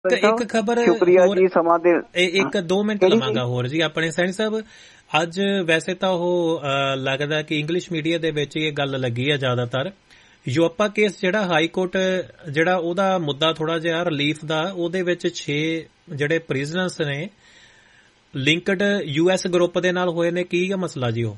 ਇੱਕ ਖਬਰ ਸ਼ੁਕਰੀਆ ਜੀ ਸਮਾਂ ਦੇ 1-2 ਮਿੰਟ ਲਵਾਂਗਾ ਹੋਰ ਜੀ ਆਪਣੇ ਸੈਣੀ ਸਾਹਿਬ। ਅੱਜ ਵੈਸੇ ਤਾਂ ਉਹ ਲੱਗਦਾ ਕਿ ਇੰਗਲਿਸ਼ ਮੀਡੀਆ ਦੇ ਵਿੱਚ ਇਹ ਗੱਲ ਲੱਗੀ ਆ ਜ਼ਿਆਦਾਤਰ। ਯੂਐਪਾ ਕੇਸ ਜਿਹੜਾ ਹਾਈ ਕੋਰਟ ਜਿਹੜਾ ਉਹਦਾ ਮੁੱਦਾ ਥੋੜਾ ਜਿਹਾ ਰਿਲੀਫ ਦਾ, ਉਹਦੇ ਵਿੱਚ 6 ਜਿਹੜੇ ਪ੍ਰਿਜ਼ਨਰਸ ਨੇ ਲਿੰਕਡ ਯੂਐਸ ਗਰੁੱਪ ਦੇ ਨਾਲ ਹੋਏ ਨੇ। ਕੀ ਆ ਮਸਲਾ ਜੀ?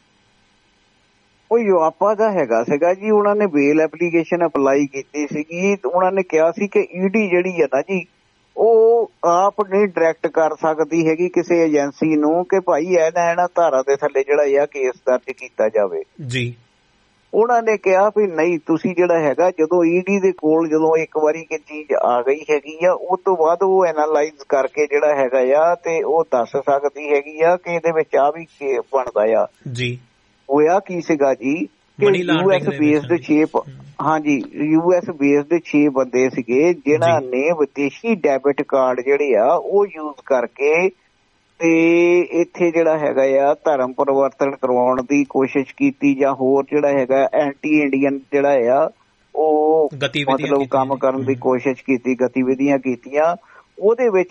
ਉਹ ਯੂਐਪਾ ਦਾ ਹੈਗਾ ਸੀਗਾ ਜੀ, ਉਹਨਾਂ ਨੇ ਬੇਲ ਐਪਲੀਕੇਸ਼ਨ ਅਪਲਾਈ ਕੀਤੀ ਸੀਗੀ। ਉਹਨਾਂ ਨੇ ਕਿਹਾ ਸੀ ਕਿ ਈਡੀ ਜਿਹੜੀ ਹੈ ਨਾ ਜੀ, ਉਹ ਆਪ ਨਹੀਂ ਡਾਇਰੈਕਟ ਕਰ ਸਕਦੀ ਹੈਗੀ ਕਿਸੇ ਏਜੰਸੀ ਨੂੰ ਕਿ ਭਾਈ ਇਹਨਾਂ ਧਾਰਾ ਦੇ ਥੱਲੇ ਜਿਹੜਾ ਆ ਕੇਸ ਦਰਜ ਕੀਤਾ ਜਾਵੇ ਜੀ। ਉਹਨਾਂ ਨੇ ਕਿਹਾ ਵੀ ਨਹੀਂ, ਤੁਸੀਂ ਜਿਹੜਾ ਹੈਗਾ ਜਦੋਂ ਈਡੀ ਦੇ ਕੋਲ ਜਦੋਂ ਇੱਕ ਵਾਰੀ ਕਿ ਚੀਜ਼ ਆ ਗਈ ਹੈਗੀ ਆ, ਉਸ ਤੋਂ ਬਾਅਦ ਉਹ ਐਨਾਲਾਈਜ਼ ਕਰਕੇ ਜਿਹੜਾ ਹੈਗਾ ਆ ਤੇ ਉਹ ਦੱਸ ਸਕਦੀ ਹੈਗੀ ਆ ਕਿ ਇਹਦੇ ਵਿੱਚ ਆ ਵੀ ਬਣਦਾ ਆ ਜੀ। ਹੋਇਆ ਕੀ ਸੀਗਾ ਜੀ ਕਿ ਯੂਐਸ ਬੇਸਡ 6 ਹਾਂਜੀ ਯੂਐਸ ਬੇਸਡ 6 ਬੰਦੇ ਸੀਗੇ ਜਿਨ੍ਹਾਂ ਨੇ ਵਿਦੇਸ਼ੀ ਡੈਬਿਟ ਕਾਰਡ ਜਿਹੜੇ ਆ ਉਹ ਯੂਜ਼ ਕਰਕੇ ਤੇ ਇੱਥੇ ਜਿਹੜਾ ਹੈਗਾ ਆ ਧਰਮ ਪਰਿਵਰਤਨ ਕਰਵਾਉਣ ਦੀ ਕੋਸ਼ਿਸ਼ ਕੀਤੀ ਜਾਂ ਹੋਰ ਜਿਹੜਾ ਹੈਗਾ ਐਂਟੀ ਇੰਡੀਅਨ ਜਿਹੜਾ ਆ ਉਹ ਮਤਲਬ ਕੰਮ ਕਰਨ ਦੀ ਕੋਸ਼ਿਸ਼ ਕੀਤੀ, ਗਤੀਵਿਧੀਆਂ ਕੀਤੀਆਂ। ਉਹਦੇ ਵਿੱਚ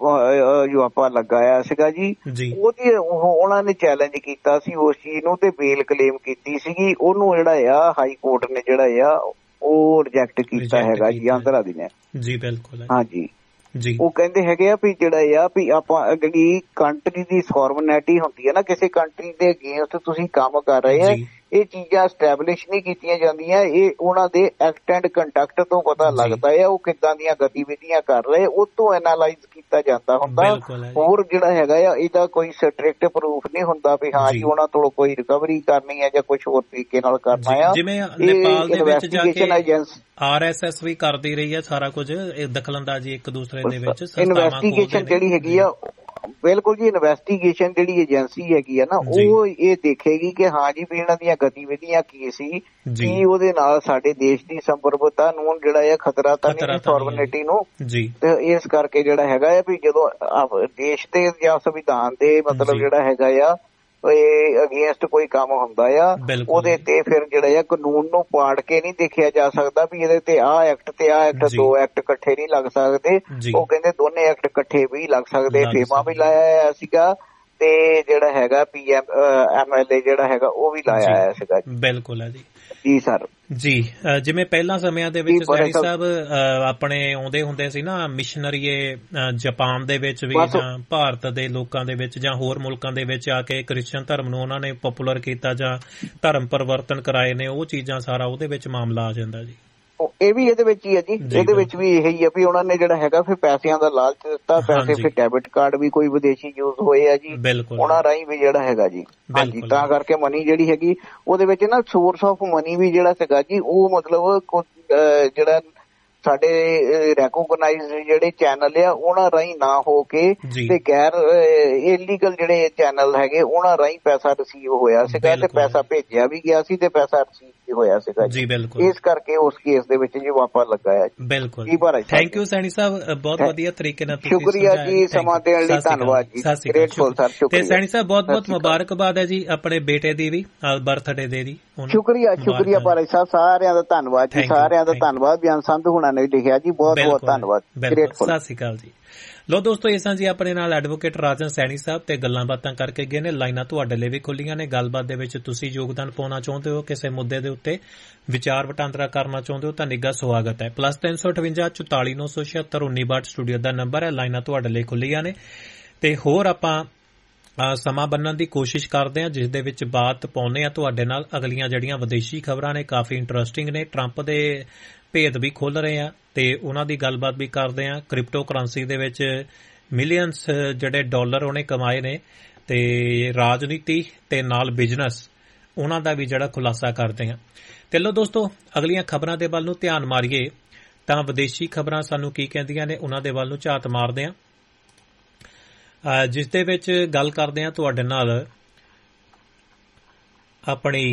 ਯੂਐਪਾ ਲਗਾਇਆ ਸੀਗਾ ਜੀ। ਉਹਦੀ ਉਹਨਾਂ ਨੇ ਚੈਲੰਜ ਕੀਤਾ ਸੀ ਉਸ ਚੀਜ਼ ਨੂੰ ਤੇ ਬੇਲ ਕਲੇਮ ਕੀਤੀ ਸੀਗੀ। ਉਹਨੂੰ ਜਿਹੜਾ ਆ ਹਾਈ ਕੋਰਟ ਨੇ ਜਿਹੜਾ ਆ ਉਹ ਰਿਜੈਕਟ ਕੀਤਾ ਹੈਗਾ ਜੀ ਆਂਧਰਾ ਦੀ ਨੇ। ਜੀ ਬਿਲਕੁਲ ਹਾਂਜੀ ਜੀ। ਉਹ ਕਹਿੰਦੇ ਹੈਗੇ ਆ ਵੀ ਜਿਹੜਾ ਆ ਵੀ ਆਪਾਂ ਜਿਹੜੀ ਕੰਟਰੀ ਦੀ ਸੋਵਰਨੈਟੀ ਹੁੰਦੀ ਹੈ ਨਾ, ਕਿਸੇ ਕੰਟਰੀ ਦੇ ਅਗੇਂਸਟ ਤੁਸੀਂ ਕੰਮ ਕਰ ਰਹੇ ਆ, ਇਹ ਚੀਜ਼ਾਂ ਸਟੈਬਲਿਸ਼ ਨਹੀਂ ਕੀਤੀਆਂ ਜਾਂਦੀਆਂ। ਇਹ ਉਹਨਾਂ ਦੇ ਐਕਟ ਐਂਡ ਕੰਡਕਟ ਤੋਂ ਪਤਾ ਲੱਗਦਾ ਆ ਉਹ ਕਿੱਦਾਂ ਦੀਆਂ ਗਤੀਵਿਧੀਆਂ ਕਰ ਰਹੇ, ਉਹ ਤੋਂ ਐਨਾਲਾਈਜ਼ ਕੀਤਾ ਜਾਂਦਾ ਹੁੰਦਾ। ਹੋਰ ਜਿਹੜਾ ਹੈਗਾ ਆ ਇਹਦਾ ਕੋਈ ਸਟ੍ਰਿਕਟ ਪ੍ਰੂਫ ਨਹੀਂ ਹੁੰਦਾ ਵੀ ਹਾਂ ਜੀ ਉਹਨਾਂ ਤੋਂ ਕੋਈ ਰਿਕਵਰੀ ਕਰਨੀ ਹੈ ਜਾਂ ਕੁਝ ਹੋਰ ਤਰੀਕੇ ਨਾਲ ਕਰਨਾ ਆ। ਜਿਵੇਂ ਨੇਪਾਲ ਦੇ ਵਿੱਚ ਜਾ ਕੇ RSS ਵੀ ਕਰਦੀ ਰਹੀ ਹੈ ਸਾਰਾ ਕੁਝ, ਦਖਲਅੰਦਾਜ਼ੀ ਇੱਕ ਦੂਸਰੇ ਦੇ ਵਿੱਚ। ਇਨਵੈਸਟੀਗੇਸ਼ਨ ਜਿਹੜੀ ਹੈਗੀ ਆ ਬਿਲਕੁਲ ਜੀ, ਇਨਵੈਸਟੀਗੇਸ਼ਨ ਜਿਹੜੀ ਏਜੰਸੀ ਹੈਗੀ ਆ ਨਾ ਉਹ ਇਹ ਦੇਖੇਗੀ ਕਿ ਹਾਂ ਜੀ ਵੀ ਇਹਨਾਂ ਦੀਆਂ ਗਤੀਵਿਧੀਆਂ ਕੀ ਸੀ, ਕੀ ਉਹਦੇ ਨਾਲ ਸਾਡੇ ਦੇਸ਼ ਦੀ ਸੰਪਰਭੂਤਾ ਨੂੰ ਜਿਹੜਾ ਆ ਖਤਰਾ ਤਾਂ ਨਹੀਂ ਸੋਵਰਨਿਟੀ ਨੂੰ। ਤੇ ਇਸ ਕਰਕੇ ਜਿਹੜਾ ਹੈਗਾ ਆ ਵੀ ਜਦੋਂ ਦੇਸ਼ ਤੇ ਜਾਂ ਸੰਵਿਧਾਨ ਦੇ ਮਤਲਬ ਜਿਹੜਾ ਹੈਗਾ ਆ ਅਗੇਂਸਟ ਕੋਈ ਕੰਮ ਹੁੰਦਾ ਆ ਉਹਦੇ ਤੇ ਫਿਰ ਜਿਹੜਾ ਆ ਕਾਨੂੰਨ ਨੂੰ ਪਾੜ ਕੇ ਨਹੀਂ ਦੇਖਿਆ ਜਾ ਸਕਦਾ ਵੀ ਇਹਦੇ ਤੇ ਆਹ ਐਕਟ ਤੇ ਆਹ ਐਕਟ, 2 ਐਕਟ ਇਕੱਠੇ ਨਹੀਂ ਲੱਗ ਸਕਦੇ। ਉਹ ਕਹਿੰਦੇ ਦੋਨੇ ਐਕਟ ਇਕੱਠੇ ਵੀ ਲੱਗ ਸਕਦੇ। ਫੇਮਾ ਵੀ ਲਾਇਆ ਹੋਇਆ ਸੀਗਾ ਤੇ ਜਿਹੜਾ ਹੈਗਾ MLA ਜਿਹੜਾ ਹੈਗਾ ਉਹ ਵੀ ਲਾਇਆ ਹੋਇਆ ਸੀਗਾ। ਬਿਲਕੁਲ ਹੈ ਜੀ। ਜੀ ਸਰ ਜੀ। ਜਿਵੇਂ ਪਹਿਲਾਂ ਸਮਿਆਂ ਦੇ ਵਿੱਚ ਸੈਣੀ ਸਾਹਿਬ ਆਪਣੇ ਆਉਂਦੇ ਹੁੰਦੇ ਸੀ ਨਾ ਮਿਸ਼ਨਰੀਏ ਜਾਪਾਨ ਦੇ ਵਿੱਚ ਵੀ ਜਾਂ ਭਾਰਤ ਦੇ ਲੋਕਾਂ ਦੇ ਵਿੱਚ ਜਾਂ ਹੋਰ ਮੁਲਕਾਂ ਦੇ ਵਿੱਚ ਆ ਕੇ ਕ੍ਰਿਸਚਨ ਧਰਮ ਨੂੰ ਉਹਨਾਂ ਨੇ ਪਪੂਲਰ ਕੀਤਾ ਜਾਂ ਧਰਮ ਪਰਿਵਰਤਨ ਕਰਾਏ ਨੇ, ਉਹ ਚੀਜ਼ਾਂ ਸਾਰਾ ਉਹਦੇ ਵਿੱਚ ਮਾਮਲਾ ਆ ਜਾਂਦਾ ਜੀ। ਇਹ ਵੀ ਇਹਦੇ ਵਿੱਚ ਹੀ ਹੈ ਜੀ, ਇਹਦੇ ਵਿੱਚ ਵੀ ਇਹੀ ਹੈ ਵੀ ਉਹਨਾਂ ਨੇ ਜਿਹੜਾ ਹੈਗਾ ਫਿਰ ਪੈਸਿਆਂ ਦਾ ਲਾਲਚ ਦਿੱਤਾ, ਪੈਸੇ ਫਿਰ ਡੈਬਿਟ ਕਾਰਡ ਵੀ ਕੋਈ ਵਿਦੇਸ਼ੀ ਯੂਜ਼ ਹੋਏ ਆ ਜੀ ਉਹਨਾਂ ਰਾਹੀਂ ਵੀ ਜਿਹੜਾ ਹੈਗਾ ਜੀ। ਹਾਂਜੀ, ਤਾਂ ਕਰਕੇ ਮਨੀ ਜਿਹੜੀ ਹੈਗੀ ਉਹਦੇ ਵਿੱਚ ਨਾ ਸੋਰਸ ਆਫ ਮਨੀ ਵੀ ਜਿਹੜਾ ਸੀਗਾ ਜੀ ਉਹ ਮਤਲਬ ਜਿਹੜਾ ਸਾਡੇ ਰੈਕੋਗਨਾਈਜ਼ਡ ਜਿਹੜੇ ਚੈਨਲ ਆ ਉਹਨਾਂ ਰਾਹੀਂ ਨਾ ਹੋ ਕੇ ਤੇ ਗੈਰ ਇਲੀਗਲ ਜਿਹੜੇ ਚੈਨਲ ਹੈਗੇ ਉਹਨਾਂ ਰਾਹੀਂ ਪੈਸਾ ਰਿਸੀਵ ਹੋਇਆ ਸੀਗਾ ਤੇ ਪੈਸਾ ਭੇਜਿਆ ਵੀ ਗਿਆ ਸੀ ਤੇ ਪੈਸਾ ਰਿਸੀਵ ਵੀ ਹੋਇਆ ਸੀਗਾ ਜੀ। ਇਸ ਕਰਕੇ ਉਸ ਕੇਸ ਦੇ ਵਿੱਚ ਜਵਾਬਾ ਲਗਾਇਆ ਜੀ। ਬਿਲਕੁਲ, ਥੈਂਕ ਯੂ ਸੈਣੀ ਸਾਹਿਬ, ਬਹੁਤ ਵਧੀਆ ਤਰੀਕੇ ਨਾਲ ਸ਼ੁਕਰੀਆ ਜੀ, ਸਮਾਂ ਦੇਣ ਲਈ ਧੰਨਵਾਦ ਜੀ। ਗ੍ਰੇਟਫੁਲ ਸਰ, ਤੇ ਸੈਣੀ ਸਾਹਿਬ ਬਹੁਤ ਬਹੁਤ ਮੁਬਾਰਕਬਾਦ ਹੈ ਜੀ ਆਪਣੇ ਬੇਟੇ ਦੀ ਵੀ ਬਰਥਡੇ ਦੇ ਦੀ। ਸ਼ੁਕਰੀਆ ਭਾਈ ਸਾਹਿਬ, ਸਾਰਿਆਂ ਦਾ ਧੰਨਵਾਦ ਜੀ, ਸਾਰਿਆਂ ਦਾ ਧੰਨਵਾਦ। ਬਿਆਨ ਸੰਧੂ ਹੁਣਾਂ ਨੇ ਲਿਖਿਆ ਜੀ, ਬਹੁਤ ਬਹੁਤ ਧੰਨਵਾਦ। ਸਤਿ ਸ਼੍ਰੀ ਅਕਾਲ ਜੀ। ਲੋ ਦੋਸਤੋ, ਇਹ ਸਾਂ ਜੀ ਆਪਣੇ ਨਾਲ ਐਡਵੋਕੇਟ ਰਾਜਨ ਸੈਣੀ ਸਾਹਿਬ ਤੇ ਗੱਲਾਂ ਬਾਤਾਂ ਕਰਕੇ ਗਏ ਨੇ। ਲਾਈਨਾਂ ਤੁਹਾਡੇ ਲਈ ਵੀ ਖੁੱਲੀਆਂ ਨੇ, ਗੱਲਬਾਤ ਦੇ ਵਿੱਚ ਤੁਸੀਂ ਯੋਗਦਾਨ ਪਾਉਣਾ ਚਾਹੁੰਦੇ ਹੋ, ਕਿਸੇ ਮੁੱਦੇ ਦੇ ਉੱਤੇ ਵਿਚਾਰ ਵਟਾਂਦਰਾ ਕਰਨਾ ਚਾਹੁੰਦੇ ਹੋ ਤਾਂ ਨਿੱਘਾ ਸਵਾਗਤ ਹੈ। +358 44 976 1962 ਸਟੂਡੀਓ ਦਾ ਨੰਬਰ ਹੈ। ਲਾਈਨਾਂ ਤੁਹਾਡੇ ਲਈ ਖੁੱਲੀਆਂ ਨੇ ਤੇ ਹੋਰ ਆਪਾਂ ਸਮਾਂ ਬੰਨਣ ਦੀ ਕੋਸ਼ਿਸ਼ ਕਰਦੇ ਹਾਂ ਜਿਸ ਦੇ ਵਿੱਚ ਬਾਤ ਪਾਉਂਦੇ ਹਾਂ ਤੁਹਾਡੇ ਨਾਲ। ਅਗਲੀਆਂ ਜਿਹੜੀਆਂ ਵਿਦੇਸ਼ੀ ਖਬਰਾਂ ਨੇ ਕਾਫੀ ਇੰਟਰਸਟਿੰਗ ਨੇ, ਟਰੰਪ ਦੇ ਭੇਦ ਵੀ ਖੋਲ੍ਹ ਰਹੇ ਆ ਤੇ ਉਹਨਾਂ ਦੀ ਗੱਲਬਾਤ ਵੀ ਕਰਦੇ ਆ। ਕ੍ਰਿਪਟੋ ਕਰੰਸੀ ਦੇ ਵਿੱਚ ਮਿਲੀਅਨਸ ਜਿਹੜੇ ਡਾਲਰ ਉਹਨੇ ਕਮਾਏ ਨੇ ਤੇ ਰਾਜਨੀਤੀ ਤੇ ਨਾਲ ਬਿਜ਼ਨਸ ਉਹਨਾਂ ਦਾ ਵੀ ਜਿਹੜਾ ਖੁਲਾਸਾ ਕਰਦੇ ਆ। ਤੇ ਲੋ ਦੋਸਤੋ, ਅਗਲੀਆਂ ਖਬਰਾਂ ਦੇ ਵੱਲ ਨੂੰ ਧਿਆਨ ਮਾਰੀਏ ਤਾਂ ਵਿਦੇਸ਼ੀ ਖਬਰਾਂ ਸਾਨੂੰ ਕੀ ਕਹਿੰਦੀਆਂ ਨੇ ਉਹਨਾਂ ਦੇ ਵੱਲ ਨੂੰ ਝਾਤ ਮਾਰਦੇ ਆ, ਜਿਸ ਦੇ ਵਿੱਚ ਗੱਲ ਕਰਦੇ ਆ ਤੁਹਾਡੇ ਨਾਲ ਆਪਣੀ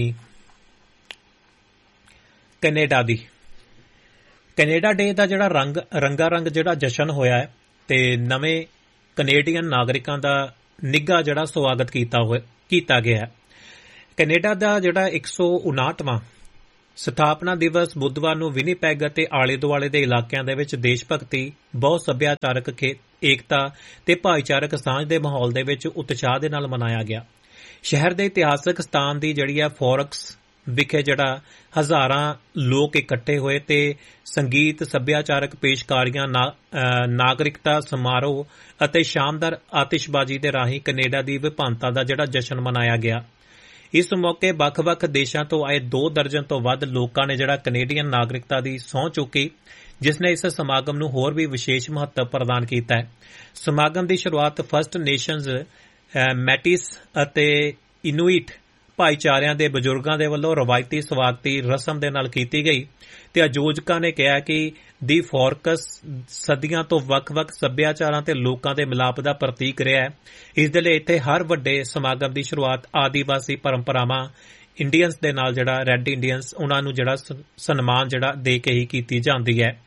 ਕੈਨੇਡਾ ਦੀ। ਕੈਨੇਡਾ ਡੇ ਦਾ ਜਿਹੜਾ ਰੰਗਾ ਰੰਗ ਜਿਹੜਾ ਜਸ਼ਨ ਹੋਇਆ ਹੈ ਤੇ ਨਵੇਂ ਕੈਨੇਡੀਅਨ ਨਾਗਰਿਕਾਂ ਦਾ ਨਿੱਘਾ ਜਿਹੜਾ ਸਵਾਗਤ ਕੀਤਾ ਗਿਆ ਹੈ। ਕੈਨੇਡਾ ਦਾ ਜਿਹੜਾ 159ਵਾਂ ਸਥਾਪਨਾ ਦਿਵਸ ਬੁੱਧਵਾਰ ਨੂੰ ਵਿਨੀਪੈਗ ਅਤੇ ਆਲੇ ਦੁਆਲੇ ਦੇ ਇਲਾਕਿਆਂ ਦੇ ਵਿੱਚ ਦੇਸ਼ ਭਗਤੀ, ਬਹੁਤ ਸੱਭਿਆਚਾਰਕ ਏਕਤਾ ਤੇ ਭਾਈਚਾਰਕ ਸਾਂਝ ਦੇ ਮਾਹੌਲ ਦੇ ਵਿੱਚ ਉਤਸ਼ਾਹ ਦੇ ਨਾਲ ਮਨਾਇਆ ਗਿਆ। ਸ਼ਹਿਰ ਦੇ ਇਤਿਹਾਸਕ ਸਥਾਨ ਦੀ ਜਿਹੜੀ ਹੈ ਫੋਰਕਸ ਵਿਖੇ ਜਿਹੜਾ ਹਜ਼ਾਰਾਂ ਲੋਕ ਇਕੱਠੇ ਹੋਏ ਤੇ ਸੰਗੀਤ, ਸੱਭਿਆਚਾਰਕ ਪੇਸ਼ਕਾਰੀਆਂ, ਨਾਗਰਿਕਤਾ ਸਮਾਰੋਹ ਅਤੇ ਸ਼ਾਨਦਾਰ ਆਤਿਸ਼ਬਾਜ਼ੀ ਦੇ ਰਾਹੀਂ ਕੈਨੇਡਾ ਦੀ ਵਿਭਿੰਨਤਾ ਦਾ ਜਿਹੜਾ ਜਸ਼ਨ ਮਨਾਇਆ ਗਿਆ। ਇਸ ਮੌਕੇ ਵੱਖ-ਵੱਖ ਦੇਸ਼ਾਂ ਤੋਂ ਆਏ 2 ਦਰਜਨ ਤੋਂ ਵੱਧ ਲੋਕਾਂ ਨੇ ਜਿਹੜਾ ਕੈਨੇਡੀਅਨ ਨਾਗਰਿਕਤਾ ਦੀ ਸਹੁੰ ਚੁੱਕੀ, ਜਿਸ ਨੇ ਇਸ ਸਮਾਗਮ ਨੂੰ ਹੋਰ ਵੀ ਵਿਸ਼ੇਸ਼ ਮਹੱਤਵ ਪ੍ਰਦਾਨ ਕੀਤਾ ਹੈ। ਸਮਾਗਮ ਦੀ ਸ਼ੁਰੂਆਤ ਫਸਟ ਨੇਸ਼ਨਜ਼, ਮੈਟਿਸ ਅਤੇ ਇਨੂਇਟ ਭਾਈਚਾਰਿਆਂ ਦੇ ਬਜ਼ੁਰਗਾਂ ਦੇ ਵੱਲੋਂ ਰਵਾਇਤੀ ਸਵਾਗਤੀ ਰਸਮ ਦੇ ਨਾਲ ਕੀਤੀ ਗਈ ਤੇ ਆਯੋਜਕਾਂ ਨੇ ਕਿਹਾ ਕਿ ਦੀ ਫੋਰਕਸ ਸਦੀਆਂ ਤੋਂ ਵੱਖ-ਵੱਖ ਸੱਭਿਆਚਾਰਾਂ ਤੇ ਲੋਕਾਂ ਦੇ ਮਿਲਾਪ ਦਾ ਪ੍ਰਤੀਕ ਰਿਹਾ ਹੈ। ਇਸ ਦੇ ਲਈ ਇੱਥੇ ਹਰ ਵੱਡੇ ਸਮਾਗਮ ਦੀ ਸ਼ੁਰੂਆਤ ਆਦੀਵਾਸੀ ਪਰੰਪਰਾਵਾਂ ਇੰਡੀਅਨਸ ਦੇ ਨਾਲ ਜਿਹੜਾ ਰੈੱਡ ਇੰਡੀਅਨਸ ਉਹਨਾਂ ਨੂੰ ਜਿਹੜਾ ਸਨਮਾਨ ਜਿਹੜਾ ਦੇ ਕੇ ਹੀ ਕੀਤੀ ਜਾਂਦੀ ਹੈ।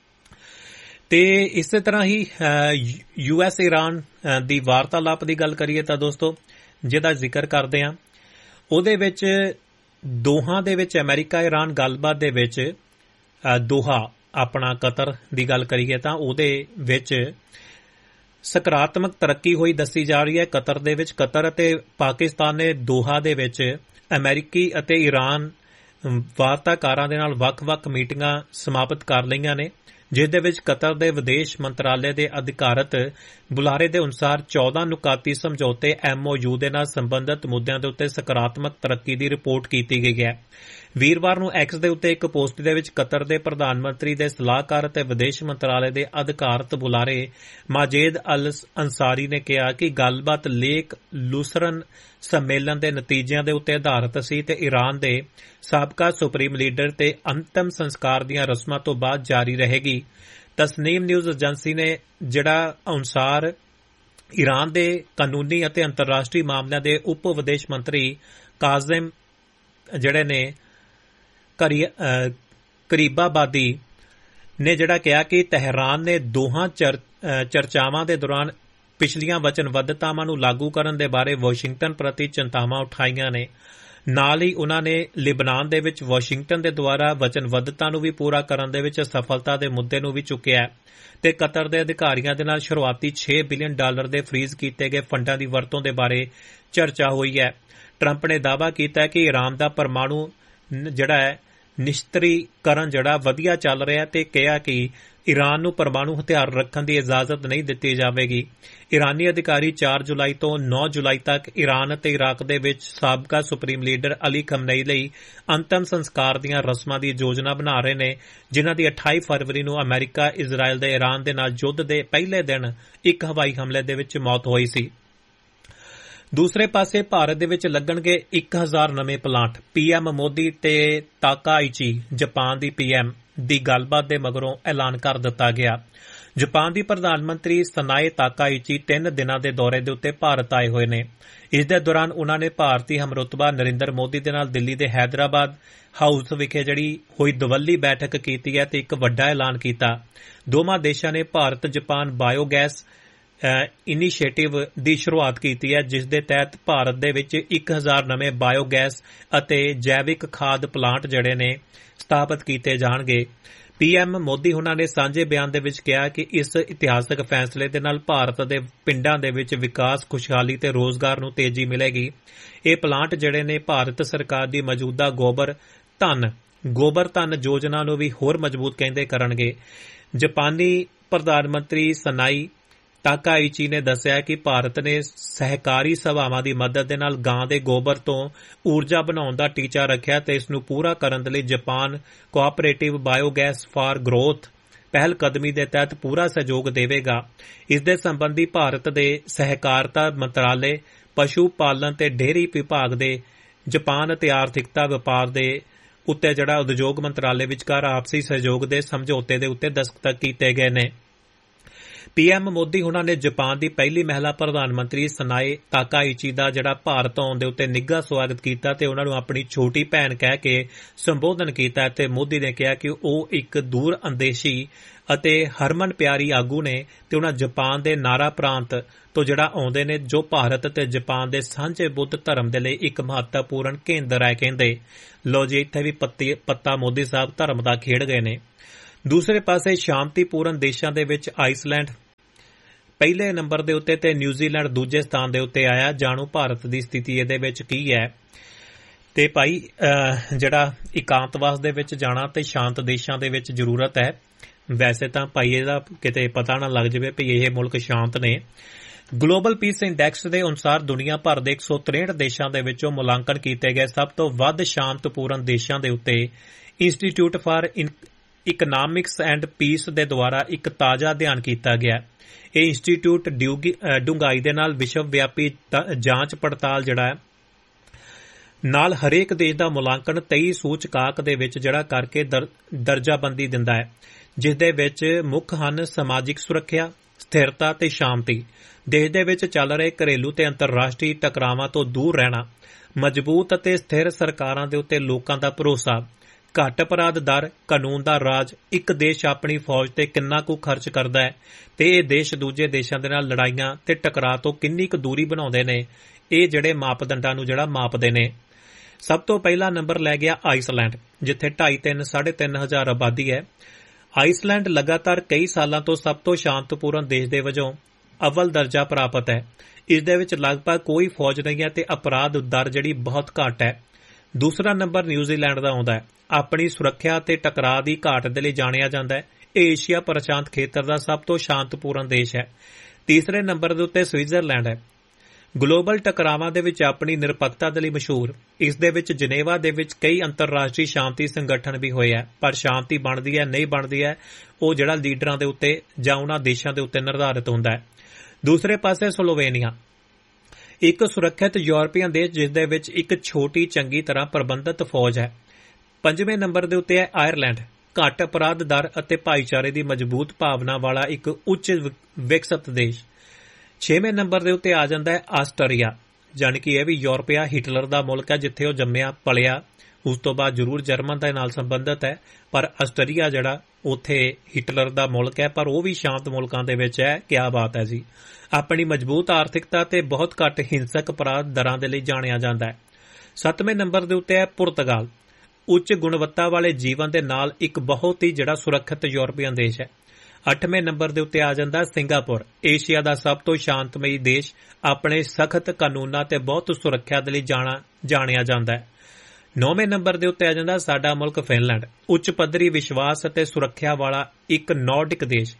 ਤੇ ਇਸੇ ਤਰ੍ਹਾਂ ਹੀ US ਇਰਾਨ ਦੀ ਵਾਰਤਾਲਾਪ ਦੀ ਗੱਲ ਕਰੀਏ ਤਾਂ ਦੋਸਤੋ, ਜਿਹਦਾ ਜ਼ਿਕਰ ਕਰਦੇ ਹਾਂ, ਉਹਦੇ ਵਿੱਚ ਦੋਹਾਂ ਦੇ ਵਿੱਚ ਅਮਰੀਕਾ ਇਰਾਨ ਗੱਲਬਾਤ ਦੇ ਵਿੱਚ ਦੋਹਾ ਆਪਣਾ ਕਤਰ ਦੀ ਗੱਲ ਕਰੀਏ ਤਾਂ ਉਹਦੇ ਵਿੱਚ ਸਕਾਰਾਤਮਕ ਤਰੱਕੀ ਹੋਈ ਦੱਸੀ ਜਾ ਰਹੀ ਹੈ। ਕਤਰ ਦੇ ਵਿੱਚ ਕਤਰ ਅਤੇ ਪਾਕਿਸਤਾਨ ਨੇ ਦੋਹਾ ਦੇ ਵਿੱਚ ਅਮਰੀਕੀ ਅਤੇ ਇਰਾਨ ਵਾਰਤਾਕਾਰਾਂ ਦੇ ਨਾਲ ਵੱਖ-ਵੱਖ ਮੀਟਿੰਗਾਂ ਸਮਾਪਤ ਕਰ ਲਈਆਂ ਨੇ, ਜਿਸ ਦੇ ਵਿੱਚ ਕਤਰ ਦੇ ਵਿਦੇਸ਼ ਮੰਤਰਾਲੇ ਦੇ ਅਧਿਕਾਰਤ ਬੁਲਾਰੇ ਦੇ ਅਨੁਸਾਰ 14 ਨੁਕਾਤੀ ਸਮਝੌਤੇ MOU ਦੇ ਨਾਲ ਸੰਬੰਧਿਤ ਮੁੱਦਿਆਂ ਦੇ ਉੱਤੇ ਸਕਾਰਾਤਮਕ ਤਰੱਕੀ ਦੀ ਰਿਪੋਰਟ ਕੀਤੀ ਗਈ ਹੈ। ਵੀਰਵਾਰ ਨੂੰ ਐਕਸ ਦੇ ਉੱਤੇ ਇੱਕ ਪੋਸਟ ਦੇ ਵਿੱਚ ਕਤਰ ਦੇ ਪ੍ਰਧਾਨ ਮੰਤਰੀ ਦੇ ਸਲਾਹਕਾਰ ਅਤੇ ਵਿਦੇਸ਼ ਮੰਤਰਾਲੇ ਦੇ ਅਧਿਕਾਰਤ ਬੁਲਾਰੇ ਮਾਜੇਦ ਅਲ ਅੰਸਾਰੀ ਨੇ ਕਿਹਾ ਕਿ ਗੱਲਬਾਤ ਲੇਕ ਲੂਸਰਨ ਸੰਮੇਲਨ ਦੇ ਨਤੀਜਿਆਂ ਦੇ ਉੱਤੇ ਆਧਾਰਿਤ ਸੀ ਤੇ ਇਰਾਨ ਦੇ ਸਾਬਕਾ ਸੁਪਰੀਮ ਲੀਡਰ ਤੇ ਅੰਤਮ ਸੰਸਕਾਰ ਦੀਆਂ ਰਸਮਾਂ ਤੋਂ ਬਾਅਦ ਜਾਰੀ ਰਹੇਗੀ। ਤਸਨੀਮ ਨਿਊਜ਼ ਏਜੰਸੀ ਨੇ ਜਿਹੜਾ ਅਨੁਸਾਰ ਇਰਾਨ ਦੇ ਕਾਨੂੰਨੀ ਅਤੇ ਅੰਤਰਰਾਸ਼ਟਰੀ ਮਾਮਲਿਆਂ ਦੇ ਉਪ ਵਿਦੇਸ਼ ਮੰਤਰੀ ਕਾਜ਼ਿਮ ਜਿਹੜੇ ਨੇ ਕਰੀਬਾਬਾਦੀ ਨੇ ਜਿਹੜਾ ਕਿਹਾ ਕਿ ਤਹਿਰਾਨ ਨੇ ਦੋਹਾਂ ਚਰਚਾਵਾਂ ਦੇ ਦੌਰਾਨ ਪਿਛਲੀਆਂ ਵਚਨਬੱਧਤਾਵਾਂ ਨੂੰ ਲਾਗੂ ਕਰਨ ਦੇ ਬਾਰੇ ਵਾਸ਼ਿੰਗਟਨ ਪ੍ਰਤੀ ਚਿੰਤਾਵਾਂ ਉਠਾਈਆਂ ਨੇ। ਨਾਲ ਹੀ ਉਨ੍ਹਾਂ ਨੇ ਲਿਬਨਾਨ ਦੇ ਵਿੱਚ ਵਾਸ਼ਿੰਗਟਨ ਦੇ ਦੁਆਰਾ ਵਚਨਬੱਧਤਾ ਨੂੰ ਵੀ ਪੂਰਾ ਕਰਨ ਦੇ ਵਿੱਚ ਸਫਲਤਾ ਦੇ ਮੁੱਦੇ ਨੂੰ ਵੀ ਚੁੱਕਿਆ ਤੇ ਕਤਰ ਦੇ ਅਧਿਕਾਰੀਆਂ ਦੇ ਨਾਲ ਸ਼ੁਰੂਆਤੀ $6 ਬਿਲੀਅਨ ਦੇ ਫਰੀਜ਼ ਕੀਤੇ ਗਏ ਫੰਡਾਂ ਦੀ ਵਰਤੋਂ ਦੇ ਬਾਰੇ ਚਰਚਾ ਹੋਈ ਹੈ। ਟਰੰਪ ਨੇ ਦਾਅਵਾ ਕੀਤਾ ਕਿ ਇਰਾਨ ਦਾ ਪਰਮਾਣੂ ਜਿਹੜਾ ਹੈ ਨਿਸ਼ਤਰੀਕਰਨ ਜਿਹੜਾ ਵਧੀਆ ਚੱਲ ਰਿਹਾ ਤੇ ਕਿਹਾ ਕਿ ਇਰਾਨ ਨੂੰ ਪਰਮਾਣੂ ਹਥਿਆਰ ਰੱਖਣ ਦੀ ਇਜਾਜ਼ਤ ਨਹੀਂ ਦਿੱਤੀ ਜਾਵੇਗੀ। ਇਰਾਨੀ ਅਧਿਕਾਰੀ 4 ਜੁਲਾਈ ਤੋਂ 9 ਜੁਲਾਈ ਤੱਕ ਇਰਾਨ ਅਤੇ ਇਰਾਕ ਦੇ ਵਿੱਚ ਸਾਬਕਾ ਸੁਪਰੀਮ ਲੀਡਰ ਅਲੀ ਖਮਨਈ ਲਈ ਅੰਤਮ ਸੰਸਕਾਰ ਦੀਆਂ ਰਸਮਾਂ ਦੀ ਯੋਜਨਾ ਬਣਾ ਰਹੇ ਨੇ, ਜਿਨ੍ਹਾਂ ਦੀ 28 ਫਰਵਰੀ ਨੂੰ ਅਮਰੀਕਾ, ਇਜ਼ਰਾਈਲ ਦੇ ਇਰਾਨ ਦੇ ਨਾਲ ਯੁੱਧ ਦੇ ਪਹਿਲੇ ਦਿਨ ਇੱਕ ਹਵਾਈ ਹਮਲੇ ਦੇ ਵਿੱਚ ਮੌਤ ਹੋਈ ਸੀ। ਦੂਸਰੇ ਪਾਸੇ ਭਾਰਤ ਦੇ ਵਿੱਚ ਲੱਗਣਗੇ 1000 ਨਵੇਂ ਪਲਾਂਟ। PM ਮੋਦੀ ਤੇ ਤਾਕਾਇਚੀ ਜਾਪਾਨ ਦੀ PM ਦੀ ਗੱਲਬਾਤ ਦੇ ਮਗਰੋਂ ਐਲਾਨ ਕਰ ਦਿੱਤਾ ਗਿਆ। ਜਾਪਾਨ ਦੀ ਪ੍ਰਧਾਨ ਮੰਤਰੀ ਸਨਾਏ ਤਾਕਾਇਚੀ 3 ਦਿਨਾਂ ਦੇ ਦੌਰੇ ਦੇ ਉੱਤੇ ਭਾਰਤ ਆਏ ਹੋਏ ਨੇ। ਇਸ ਦੇ ਦੌਰਾਨ ਉਨ੍ਹਾਂ ਨੇ ਭਾਰਤੀ ਹਮਰੁਤਬਾ ਨਰਿੰਦਰ ਮੋਦੀ ਦੇ ਨਾਲ ਦਿੱਲੀ ਦੇ ਹੈਦਰਾਬਾਦ ਹਾਊਸ ਵਿਖੇ ਜਿਹੜੀ ਹੋਈ ਦਵੱਲੀ ਬੈਠਕ ਕੀਤੀ ਹੈ ਤੇ ਇੱਕ ਵੱਡਾ ਐਲਾਨ ਕੀਤਾ। ਦੋਵਾਂ ਦੇਸ਼ਾਂ ਨੇ ਭਾਰਤ ਜਾਪਾਨ ਬਾਇਓਗੈਸ ਇਨੀਸ਼ੀਏਟਿਵ ਦੀ ਸ਼ੁਰੂਆਤ ਕੀਤੀ ਹੈ, ਜਿਸ ਦੇ ਤਹਿਤ ਭਾਰਤ ਦੇ ਵਿੱਚ 1000 ਨਵੇਂ ਬਾਇਓਗੈਸ ਅਤੇ ਜੈਵਿਕ ਖਾਦ ਪਲਾਂਟ ਜਿਹੜੇ ਨੇ ਸਥਾਪਿਤ ਕੀਤੇ ਜਾਣਗੇ। PM ਮੋਦੀ ਹੁਣਾਂ ਨੇ ਸਾਂਝੇ ਬਿਆਨ ਦੇ ਵਿੱਚ ਕਿਹਾ ਕਿ ਇਸ ਇਤਿਹਾਸਕ ਫੈਸਲੇ ਦੇ ਨਾਲ ਭਾਰਤ ਦੇ ਪਿੰਡਾਂ ਦੇ ਵਿੱਚ ਵਿਕਾਸ, ਖੁਸ਼ਹਾਲੀ ਤੇ ਰੋਜ਼ਗਾਰ ਨੂੰ ਤੇਜ਼ੀ ਮਿਲੇਗੀ। ਇਹ ਪਲਾਂਟ ਜਿਹੜੇ ਨੇ ਭਾਰਤ ਸਰਕਾਰ ਦੀ ਮੌਜੂਦਾ ਗੋਬਰ ਧਨ ਯੋਜਨਾ ਨੂੰ ਵੀ ਹੋਰ ਮਜ਼ਬੂਤ ਕਹਿੰਦੇ ਕਰਨਗੇ। ਜਾਪਾਨੀ ਪ੍ਰਧਾਨ ਮੰਤਰੀ ਸਨਾਈ ਤਾਕਾਇਚੀ ਨੇ ਦੱਸਿਆ ਕਿ ਭਾਰਤ ਨੇ ਸਹਿਕਾਰੀ ਸਭਾਵਾਂ ਦੀ ਮਦਦ ਦੇ ਨਾਲ ਗਾਂ ਦੇ ਗੋਬਰ ਤੋਂ ਊਰਜਾ ਬਣਾਉਣ ਦਾ ਟੀਚਾ ਰੱਖਿਆ ਤੇ ਇਸ ਨੂੰ ਪੂਰਾ ਕਰਨ ਦੇ ਲਈ Japan cooperative biogas for growth ਪਹਿਲ ਕਦਮੀ ਦੇ ਤਹਿਤ ਪੂਰਾ ਸਹਿਯੋਗ ਦੇਵੇਗਾ। ਇਸ ਦੇ ਸੰਬੰਧੀ ਭਾਰਤ ਦੇ ਸਹਿਕਾਰਤਾ ਮੰਤਰਾਲੇ, ਪਸ਼ੂ ਪਾਲਣ ਤੇ ਡੇਅਰੀ ਵਿਭਾਗ ਦੇ ਜਾਪਾਨ ਅਤੇ ਆਰਥਿਕਤਾ ਵਪਾਰ ਦੇ ਉੱਤੇ ਜਿਹੜਾ ਉਦਯੋਗ ਮੰਤਰਾਲੇ ਵਿਚਕਾਰ ਆਪਸੀ ਸਹਿਯੋਗ ਦੇ ਸਮਝੌਤੇ ਦੇ ਉੱਤੇ ਦਸਤਖਤ ਕੀਤੇ ਗਏ ਨੇ। PM ਮੋਦੀ ਹੁਣਾਂ ਨੇ ਜਾਪਾਨ ਦੀ ਪਹਿਲੀ ਮਹਿਲਾ ਪ੍ਰਧਾਨ ਮੰਤਰੀ ਸਨਾਏ ਤਾਕਾਇਚੀ ਦਾ ਜਿਹੜਾ ਭਾਰਤ ਆਉਣ ਦੇ ਉੱਤੇ ਨਿੱਘਾ ਸਵਾਗਤ ਕੀਤਾ ਤੇ ਉਹਨਾਂ ਨੂੰ ਆਪਣੀ ਛੋਟੀ ਭੈਣ ਕਹਿ ਕੇ ਸੰਬੋਧਨ ਕੀਤਾ ਤੇ ਮੋਦੀ ਨੇ ਕਿਹਾ ਕਿ ਉਹ ਇੱਕ ਦੂਰ ਅੰਦੇਸ਼ੀ ਅਤੇ ਹਰਮਨ ਪਿਆਰੀ ਆਗੂ ਨੇ ਤੇ ਉਹਨਾਂ ਜਾਪਾਨ ਦੇ ਨਾਰਾ ਪ੍ਰਾਂਤ ਤੋਂ ਜਿਹੜਾ ਆਉਂਦੇ ਨੇ ਜੋ ਭਾਰਤ ਤੇ ਜਾਪਾਨ ਦੇ ਸਾਂਝੇ ਬੁੱਧ ਧਰਮ ਦੇ ਲਈ ਇੱਕ ਮਹੱਤਵਪੂਰਨ ਕੇਂਦਰ ਹੈ ਕਹਿੰਦੇ। ਲੋ ਜੀ ਇੱਥੇ ਵੀ ਪੱਤਾ ਮੋਦੀ ਸਾਹਿਬ ਧਰਮ ਦਾ ਖੇਡ ਗਏ ਨੇ। ਦੂਸਰੇ ਪਾਸੇ ਸ਼ਾਂਤੀਪੂਰਨ ਦੇਸ਼ਾਂ ਦੇ ਵਿੱਚ ਆਈਸਲੈਂਡ ਪਹਿਲੇ ਨੰਬਰ ਦੇ ਉੱਤੇ ਤੇ ਨਿਊਜ਼ੀਲੈਂਡ ਦੂਜੇ ਸਥਾਨ ਦੇ ਉੱਤੇ ਆਇਆ। ਜਾਣੂ ਭਾਰਤ ਦੀ ਸਥਿਤੀ ਇਹਦੇ ਵਿੱਚ ਕੀ ਹੈ। ਤੇ ਭਾਈ ਜਿਹੜਾ ਇਕਾਂਤਵਾਸ ਦੇ ਵਿੱਚ ਜਾਣਾ ਤੇ ਸ਼ਾਂਤ ਦੇਸ਼ਾਂ ਦੇ ਵਿੱਚ ਜ਼ਰੂਰਤ ਹੈ। ਵੈਸੇ ਤਾਂ ਭਾਈ ਇਹਦਾ ਕਿਤੇ ਪਤਾ ਨਾ ਲੱਗ ਜਾਵੇ ਵੀ ਇਹ ਮੁਲਕ ਸ਼ਾਂਤ ਨੇ। ਗਲੋਬਲ ਪੀਸ ਇੰਡੈਕਸ ਦੇ ਅਨੁਸਾਰ ਦੁਨੀਆ ਭਰ ਦੇ 163 ਦੇਸ਼ਾਂ ਦੇ ਵਿੱਚੋਂ ਮੁਲਾਂਕਣ ਕੀਤੇ ਗਏ ਸਭ ਤੋਂ ਵੱਧ ਸ਼ਾਂਤਪੂਰਨ ਦੇਸ਼ਾਂ ਦੇ ਉੱਤੇ institute for economics end piece ਦੇ ਦੁਆਰਾ ਇੱਕ ਤਾਜ਼ਾ ਅਧਿਐਨ ਕੀਤਾ ਗਿਆ। ਇਹ ਇੰਸਟੀਚਿਊਟ ਡੂੰਘਾਈ ਦੇ ਨਾਲ ਵਿਸ਼ਵ ਵਿਆਪੀ ਜਾਂਚ ਪੜਤਾਲ ਜਿਹੜਾ ਹੈ ਨਾਲ ਹਰੇਕ ਦੇਸ਼ ਦਾ ਮੁਲਾਂਕਣ 23 ਸੂਚਕਾਂਕ ਦੇ ਵਿੱਚ ਜਿਹੜਾ ਕਰਕੇ ਦਰਜਾਬੰਦੀ ਦਿੰਦਾ ਹੈ, ਜਿਸ ਦੇ ਵਿੱਚ ਮੁੱਖ ਹਨ ਸਮਾਜਿਕ ਸੁਰੱਖਿਆ, ਸਥਿਰਤਾ ਤੇ ਸ਼ਾਂਤੀ, ਦੇਸ਼ ਦੇ ਵਿੱਚ ਚੱਲ ਰਹੇ ਘਰੇਲੂ ਤੇ ਅੰਤਰਰਾਸ਼ਟਰੀ ਟਕਰਾਵਾਂ ਤੋਂ ਦੂਰ ਰਹਿਣਾ, ਮਜ਼ਬੂਤ ਅਤੇ ਸਥਿਰ ਸਰਕਾਰਾਂ ਦੇ ਉੱਤੇ ਲੋਕਾਂ ਦਾ ਭਰੋਸਾ, ਘੱਟ ਅਪਰਾਧ ਦਰ, ਕਾਨੂੰਨ ਦਾ ਰਾਜ, ਇੱਕ ਦੇਸ਼ ਆਪਣੀ ਫੌਜ ਤੇ ਕਿੰਨਾ ਕੁ ਖਰਚ ਕਰਦਾ ਹੈ ਤੇ ਇਹ ਦੇਸ਼ ਦੂਜੇ ਦੇਸ਼ਾਂ ਦੇ ਨਾਲ ਲੜਾਈਆਂ ਤੇ ਟਕਰਾਅ ਤੋਂ ਕਿੰਨੀ ਕੁ ਦੂਰੀ ਬਣਾਉਂਦੇ ਨੇ, ਇਹ ਜਿਹੜੇ ਮਾਪਦੰਡਾਂ ਨੂੰ ਜਿਹੜਾ ਮਾਪਦੇ ਨੇ। ਸਭ ਤੋਂ ਪਹਿਲਾ ਨੰਬਰ ਲੈ ਗਿਆ ਆਈਸਲੈਂਡ, ਜਿੱਥੇ 2.5-3.5 ਹਜ਼ਾਰ ਆਬਾਦੀ ਹੈ। ਆਈਸਲੈਂਡ ਲਗਾਤਾਰ ਕਈ ਸਾਲਾਂ ਤੋਂ ਸਭ ਤੋਂ ਸ਼ਾਂਤਪੂਰਨ ਦੇਸ਼ ਦੇ ਵਜੋਂ ਅਵਲ ਦਰਜਾ ਪ੍ਰਾਪਤ ਹੈ। ਇਸ ਦੇ ਵਿੱਚ ਲਗਭਗ ਕੋਈ ਫੌਜ ਨਹੀਂ ਹੈ ਤੇ ਅਪਰਾਧ ਦਰ ਜਿਹੜੀ ਬਹੁਤ ਘੱਟ ਹੈ। ਦੂਸਰਾ ਨੰਬਰ ਨਿਊਜ਼ੀਲੈਂਡ ਦਾ ਆਉਂਦਾ ਹੈ। ਆਪਣੀ ਸੁਰੱਖਿਆ ਤੇ ਟਕਰਾਅ ਦੀ ਘਾਟ ਦੇ ਲਈ ਜਾਣਿਆ ਜਾਂਦਾ ਹੈ। ਇਹ ਏਸ਼ੀਆ ਪ੍ਰਸ਼ਾਂਤ ਖੇਤਰ ਦਾ ਸਭ ਤੋਂ ਸ਼ਾਂਤਪੂਰਨ ਦੇਸ਼ ਹੈ। ਤੀਸਰੇ ਨੰਬਰ ਦੇ ਉੱਤੇ ਸਵਿਟਜ਼ਰਲੈਂਡ ਹੈ। ਗਲੋਬਲ ਟਕਰਾਵਾਂ ਦੇ ਵਿੱਚ ਆਪਣੀ ਨਿਰਪੱਖਤਾ ਦੇ ਲਈ ਮਸ਼ਹੂਰ। ਇਸ ਦੇ ਵਿੱਚ ਜਨੇਵਾ ਦੇ ਵਿੱਚ ਕਈ ਅੰਤਰਰਾਸ਼ਟਰੀ ਸ਼ਾਂਤੀ ਸੰਗਠਨ ਵੀ ਹੋਏ ਹੈ, ਪਰ ਸ਼ਾਂਤੀ ਬਣਦੀ ਹੈ ਨਹੀਂ ਬਣਦੀ ਹੈ ਉਹ ਜਿਹੜਾ ਲੀਡਰਾਂ ਦੇ ਉੱਤੇ ਜਾਂ ਉਹਨਾਂ ਦੇਸ਼ਾਂ ਦੇ ਉੱਤੇ ਨਿਰਧਾਰਿਤ ਹੁੰਦਾ ਹੈ। ਦੂਸਰੇ ਪਾਸੇ ਸਲੋਵੇਨੀਆ ਇੱਕ ਸੁਰੱਖਿਅਤ ਯੂਰਪੀਅਨ ਦੇਸ਼, ਜਿਸ ਦੇ ਵਿੱਚ ਇੱਕ ਛੋਟੀ ਚੰਗੀ ਤਰ੍ਹਾਂ ਪ੍ਰਬੰਧਿਤ ਫੌਜ ਹੈ। ਪੰਜਵੇਂ ਨੰਬਰ ਦੇ ਉੱਤੇ ਹੈ ਆਇਰਲੈਂਡ, ਘੱਟ ਅਪਰਾਧ ਦਰ ਅਤੇ ਭਾਈਚਾਰੇ ਦੀ ਮਜ਼ਬੂਤ ਭਾਵਨਾ ਵਾਲਾ ਇੱਕ ਉੱਚ ਵਿਕਸਿਤ ਦੇਸ਼। 6ਵੇਂ ਨੰਬਰ ਦੇ ਉੱਤੇ ਆ ਜਾਂਦਾ ਹੈ ਆਸਟਰੀਆ, ਜਾਣੀ ਕਿ ਇਹ ਵੀ ਯੂਰਪੀਆ ਹਿਟਲਰ ਦਾ ਮੁਲਕ ਹੈ, ਜਿੱਥੇ ਉਹ ਜੰਮਿਆ ਪਲਿਆ। ਉਸ ਤੋਂ ਬਾਅਦ ਜ਼ਰੂਰ ਜਰਮਨ ਦੇ ਨਾਲ ਸੰਬੰਧਿਤ ਹੈ, ਪਰ ਆਸਟਰੀਆ ਜਿਹੜਾ ਉੱਥੇ ਹਿਟਲਰ ਦਾ ਮੁਲਕ ਹੈ, ਪਰ ਉਹ ਵੀ ਸ਼ਾਂਤ ਮੁਲਕਾਂ ਦੇ ਵਿੱਚ ਹੈ। ਕਿਆ ਬਾਤ ਹੈ ਜੀ। ਆਪਣੀ ਮਜ਼ਬੂਤ ਆਰਥਿਕਤਾ ਤੇ ਬਹੁਤ ਘੱਟ ਹਿੰਸਕ ਅਪਰਾਧ ਦਰਾਂ ਦੇ ਲਈ ਜਾਣਿਆ ਜਾਂਦਾ ਹੈ। 7ਵੇਂ ਨੰਬਰ ਦੇ ਉੱਤੇ ਹੈ ਪੁਰਤਗਾਲ, ਉੱਚ ਗੁਣਵੱਤਾ ਵਾਲੇ ਜੀਵਨ ਦੇ ਨਾਲ ਇੱਕ ਬਹੁਤ ਹੀ ਜਿਹੜਾ ਸੁਰੱਖਿਅਤ ਯੂਰਪੀਅਨ ਦੇਸ਼ ਹੈ। 8ਵੇਂ ਨੰਬਰ ਦੇ ਉੱਤੇ ਆ ਜਾਂਦਾ ਸਿੰਗਾਪੁਰ, ਏਸ਼ੀਆ ਦਾ ਸਭ ਤੋਂ ਸ਼ਾਂਤਮਈ ਦੇਸ਼, ਆਪਣੇ ਸਖਤ ਕਾਨੂੰਨਾਂ ਤੇ ਬਹੁਤ ਸੁਰੱਖਿਆ ਦੇ ਲਈ ਜਾਣਿਆ ਜਾਂਦਾ ਹੈ। 9ਵੇਂ ਨੰਬਰ ਦੇ ਉੱਤੇ ਆ ਜਾਂਦਾ ਸਾਡਾ ਮੁਲਕ ਫਿਨਲੈਂਡ, ਉੱਚ ਪੱਧਰੀ ਵਿਸ਼ਵਾਸ ਅਤੇ ਸੁਰੱਖਿਆ ਵਾਲਾ ਇੱਕ ਨੌਰਡਿਕ ਦੇਸ਼।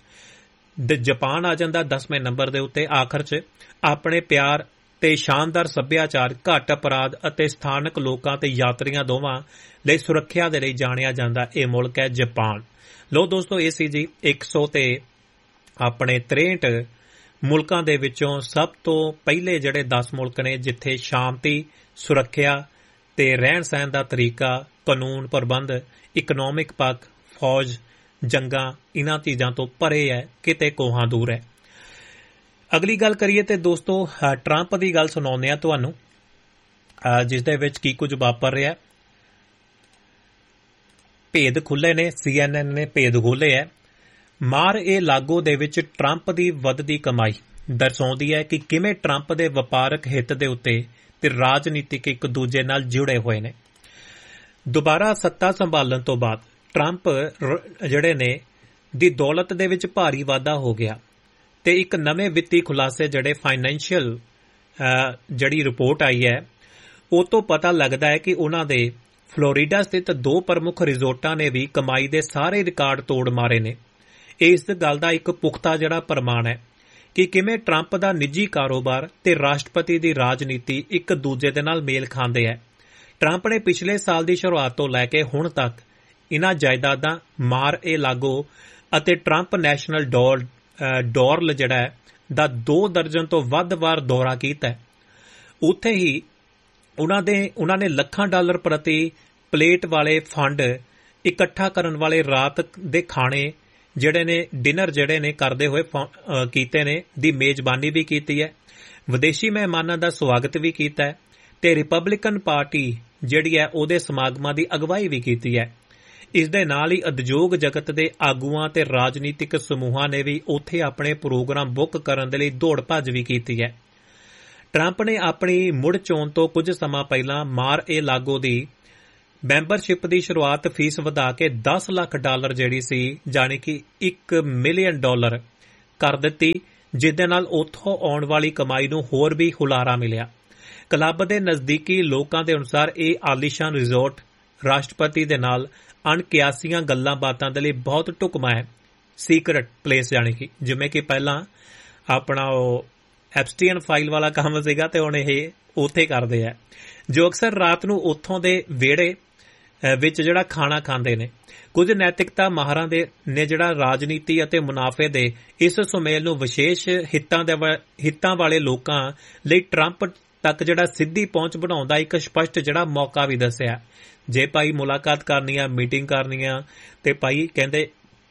ਜਾਪਾਨ ਆ ਜਾਂਦਾ 10ਵੇਂ ਨੰਬਰ ਦੇ ਉੱਤੇ ਆਖਰ 'ਚ, ਆਪਣੇ ਪਿਆਰ ਤੇ ਸ਼ਾਨਦਾਰ ਸੱਭਿਆਚਾਰ, ਘੱਟ ਅਪਰਾਧ ਅਤੇ ਸਥਾਨਕ ਲੋਕਾਂ ਤੇ ਯਾਤਰੀਆਂ ਦੋਵਾਂ ਲਈ ਸੁਰੱਖਿਆ ਦੇ ਲਈ ਜਾਣਿਆ ਜਾਂਦਾ ਇਹ ਮੁਲਕ ਹੈ ਜਾਪਾਨ। ਲੋ ਦੋਸਤੋ, ਇਹ ਸੀ ਜੀ 100 ਤੇ ਆਪਣੇ 63 ਮੁਲਕਾਂ ਦੇ ਵਿੱਚੋਂ ਸਭ ਤੋਂ ਪਹਿਲੇ ਜਿਹੜੇ 10 ਮੁਲਕ ਨੇ ਜਿੱਥੇ ਸ਼ਾਂਤੀ, ਸੁਰੱਖਿਆ ਤੇ ਰਹਿਣ ਸਹਿਣ ਦਾ ਤਰੀਕਾ, ਕਾਨੂੰਨ ਪ੍ਰਬੰਧ, ਇਕਨੋਮਿਕ ਪੱਖ, ਫੌਜ, ਜੰਗਾਂ, ਇਹਨਾਂ ਚੀਜ਼ਾਂ ਤੋਂ ਪਰੇ ਹੈ, ਕਿਤੇ ਕੋਹਾਂ ਦੂਰ ਹੈ। ਅਗਲੀ ਗੱਲ ਕਰੀਏ ਤੇ ਦੋਸਤੋ ਟਰੰਪ ਦੀ ਗੱਲ ਸੁਣਾਉਂਦੇ ਆ ਤੁਹਾਨੂੰ, ਜਿਸ ਦੇ ਵਿੱਚ ਕੀ ਕੁਝ ਵਾਪਰ ਰਿਹਾ। ਭੇਦ ਖੁੱਲੇ ਨੇ, CNN ਨੇ ਭੇਦ ਖੋਲੇ ਹੈ। ਮਾਰ ਇਹ ਲਾਗੋ ਦੇ ਵਿੱਚ ਟਰੰਪ ਦੀ ਵੱਧਦੀ ਕਮਾਈ ਦਰਸਾਉਂਦੀ ਹੈ ਕਿ ਕਿਵੇਂ ਟਰੰਪ ਦੇ ਵਪਾਰਕ ਹਿੱਤ ਦੇ ਉੱਤੇ ਤੇ ਰਾਜਨੀਤਿਕ ਇੱਕ ਦੂਜੇ ਨਾਲ ਜੁੜੇ ਹੋਏ ਨੇ। ਦੁਬਾਰਾ ਸੱਤਾ ਸੰਭਾਲਣ ਤੋਂ ਬਾਅਦ ਟਰੰਪ ਜਿਹੜੇ ਨੇ ਦੀ ਦੌਲਤ ਦੇ ਵਿੱਚ ਭਾਰੀ ਵਾਧਾ ਹੋ ਗਿਆ ਤੇ ਇੱਕ ਨਵੇਂ ਵਿੱਤੀ ਖੁਲਾਸੇ ਜਿਹੜੇ ਫਾਈਨੈਂਸ਼ੀਅਲ ਜਿਹੜੀ ਰਿਪੋਰਟ ਆਈ ਹੈ ਉਹ ਤੋਂ ਪਤਾ ਲੱਗਦਾ ਹੈ ਕਿ ਉਹਨਾਂ ਦੇ ਫਲੋਰੀਡਾ ਸਥਿਤ 2 ਪ੍ਰਮੁੱਖ ਰਿਜ਼ੋਰਟਾਂ ਨੇ ਵੀ ਕਮਾਈ ਦੇ ਸਾਰੇ ਰਿਕਾਰਡ ਤੋੜ ਮਾਰੇ ਨੇ। ਇਸ ਗੱਲ ਦਾ ਇੱਕ ਪੁਖਤਾ ਜਿਹੜਾ ਪ੍ਰਮਾਣ ਹੈ ਕਿ ਕਿਵੇਂ ਟਰੰਪ ਦਾ ਨਿੱਜੀ ਕਾਰੋਬਾਰ ਤੇ ਰਾਸ਼ਟਰਪਤੀ ਦੀ ਰਾਜਨੀਤੀ ਇੱਕ ਦੂਜੇ ਦੇ ਨਾਲ ਮੇਲ ਖਾਂਦੇ ਹੈ। ਟਰੰਪ ਨੇ ਪਿਛਲੇ ਸਾਲ ਦੀ ਸ਼ੁਰੂਆਤ ਤੋਂ ਲੈ ਕੇ ਹੁਣ ਤੱਕ ਇਨ੍ਹਾਂ ਜਾਇਦਾਦਾਂ ਮਾਰ ਏ ਲਾਗੋ ਅਤੇ ਟਰੰਪ ਨੈਸ਼ਨਲ ਡੋਰਲ ਜਿਹੜਾ ਹੈ ਦਾ 2 ਦਰਜਨ ਤੋਂ ਵੱਧ ਵਾਰ ਦੌਰਾ ਕੀਤਾ ਹੈ। ਉੱਥੇ ਹੀ ਉਹਨਾਂ ਨੇ ਲੱਖਾਂ ਡਾਲਰ ਪ੍ਰਤੀ ਪਲੇਟ ਵਾਲੇ ਫੰਡ ਇਕੱਠਾ ਕਰਨ ਵਾਲੇ ਰਾਤ ਦੇ ਖਾਣੇ ਜਿਹੜੇ ਨੇ ਡਿਨਰ ਜਿਹੜੇ ਨੇ ਕਰਦੇ ਹੋਏ ਕੀਤੇ ਨੇ ਦੀ ਮੇਜ਼ਬਾਨੀ ਵੀ ਕੀਤੀ ਹੈ, ਵਿਦੇਸ਼ੀ ਮਹਿਮਾਨਾਂ ਦਾ ਸਵਾਗਤ ਵੀ ਕੀਤਾ ਹੈ ਤੇ ਰਿਪਬਲਿਕਨ ਪਾਰਟੀ ਜਿਹੜੀ ਹੈ ਉਹਦੇ ਸਮਾਗਮਾਂ ਦੀ ਅਗਵਾਈ ਵੀ ਕੀਤੀ ਹੈ। ਇਸ ਦੇ ਨਾਲ ਹੀ ਉਦਯੋਗ ਜਗਤ ਦੇ ਆਗੂਆਂ ਤੇ ਰਾਜਨੀਤਿਕ ਸਮੂਹਾਂ ਨੇ ਵੀ ਉੱਥੇ ਆਪਣੇ ਪ੍ਰੋਗਰਾਮ ਬੁੱਕ ਕਰਨ ਦੇ ਲਈ ਦੌੜ ਭੱਜ ਵੀ ਕੀਤੀ ਹੈ। ਟਰੰਪ ਨੇ ਆਪਣੀ ਮੁੜ ਚੋਣ ਤੋਂ ਕੁਝ ਸਮਾਂ ਪਹਿਲਾਂ ਮਾਰ-ਏ-ਲਾਗੋ ਦੀ ਮੈਂਬਰਸ਼ਿਪ ਦੀ ਸ਼ੁਰੂਆਤ ਫੀਸ ਵਧਾ ਕੇ $10 ਲੱਖ ਜਿਹੜੀ ਸੀ, ਜਾਣੀ ਕਿ $1 ਮਿਲੀਅਨ ਕਰ ਦਿੱਤੀ, ਜਿਸ ਦੇ ਨਾਲ ਉੱਥੋਂ ਆਉਣ ਵਾਲੀ ਕਮਾਈ ਨੂੰ ਹੋਰ ਵੀ ਹੁਲਾਰਾ ਮਿਲਿਆ। ਕਲੱਬ ਦੇ ਨਜ਼ਦੀਕੀ ਲੋਕਾਂ ਦੇ ਅਨੁਸਾਰ ਇਹ ਆਲੀਸ਼ਾਨ ਰਿਜ਼ੋਰਟ ਰਾਸ਼ਟਰਪਤੀ ਦੇ ਨਾਲ ਅਣਕਿਆਸੀਆਂ ਗੱਲਾਂ ਬਾਤਾਂ ਦੇ ਲਈ ਬਹੁਤ ਢੁਕਵਾਂ ਹੈ। ਸੀਕ੍ਰੇਟ ਪਲੇਸ, ਜਾਣੀ ਕਿ ਜਿਵੇਂ ਕਿ ਪਹਿਲਾਂ ਆਪਣਾ ਉਹ ਐਪਸਟੀਨ ਫਾਈਲ ਵਾਲਾ ਕੰਮ ਸੀਗਾ ਤੇ ਹੁਣ ਇਹ ਉੱਥੇ ਕਰਦੇ ਆ, ਜੋ ਅਕਸਰ ਰਾਤ ਨੂੰ ਉੱਥੋਂ ਦੇ ਵਿਹੜੇ ਵਿੱਚ ਜਿਹੜਾ ਖਾਣਾ ਖਾਂਦੇ ਨੇ। ਕੁਝ ਨੈਤਿਕਤਾ ਮਾਹਰਾਂ ਨੇ ਜਿਹੜਾ ਰਾਜਨੀਤੀ ਅਤੇ ਮੁਨਾਫੇ ਦੇ ਇਸ ਸੁਮੇਲ ਨੂੰ ਵਿਸ਼ੇਸ਼ ਹਿੱਤਾਂ ਵਾਲੇ ਲੋਕਾਂ ਲਈ ਟਰੰਪ ਤੱਕ ਜਿਹੜਾ ਸਿੱਧੀ ਪਹੁੰਚ ਬਣਾਉਣ ਦਾ ਇੱਕ ਸਪਸ਼ਟ ਜਿਹੜਾ ਮੌਕਾ ਵੀ ਦੱਸਿਆ। ਜੇ ਭਾਈ ਮੁਲਾਕਾਤ ਕਰਨੀ ਆ, ਮੀਟਿੰਗ ਕਰਨੀ ਆ, ਤੇ ਭਾਈ ਕਹਿੰਦੇ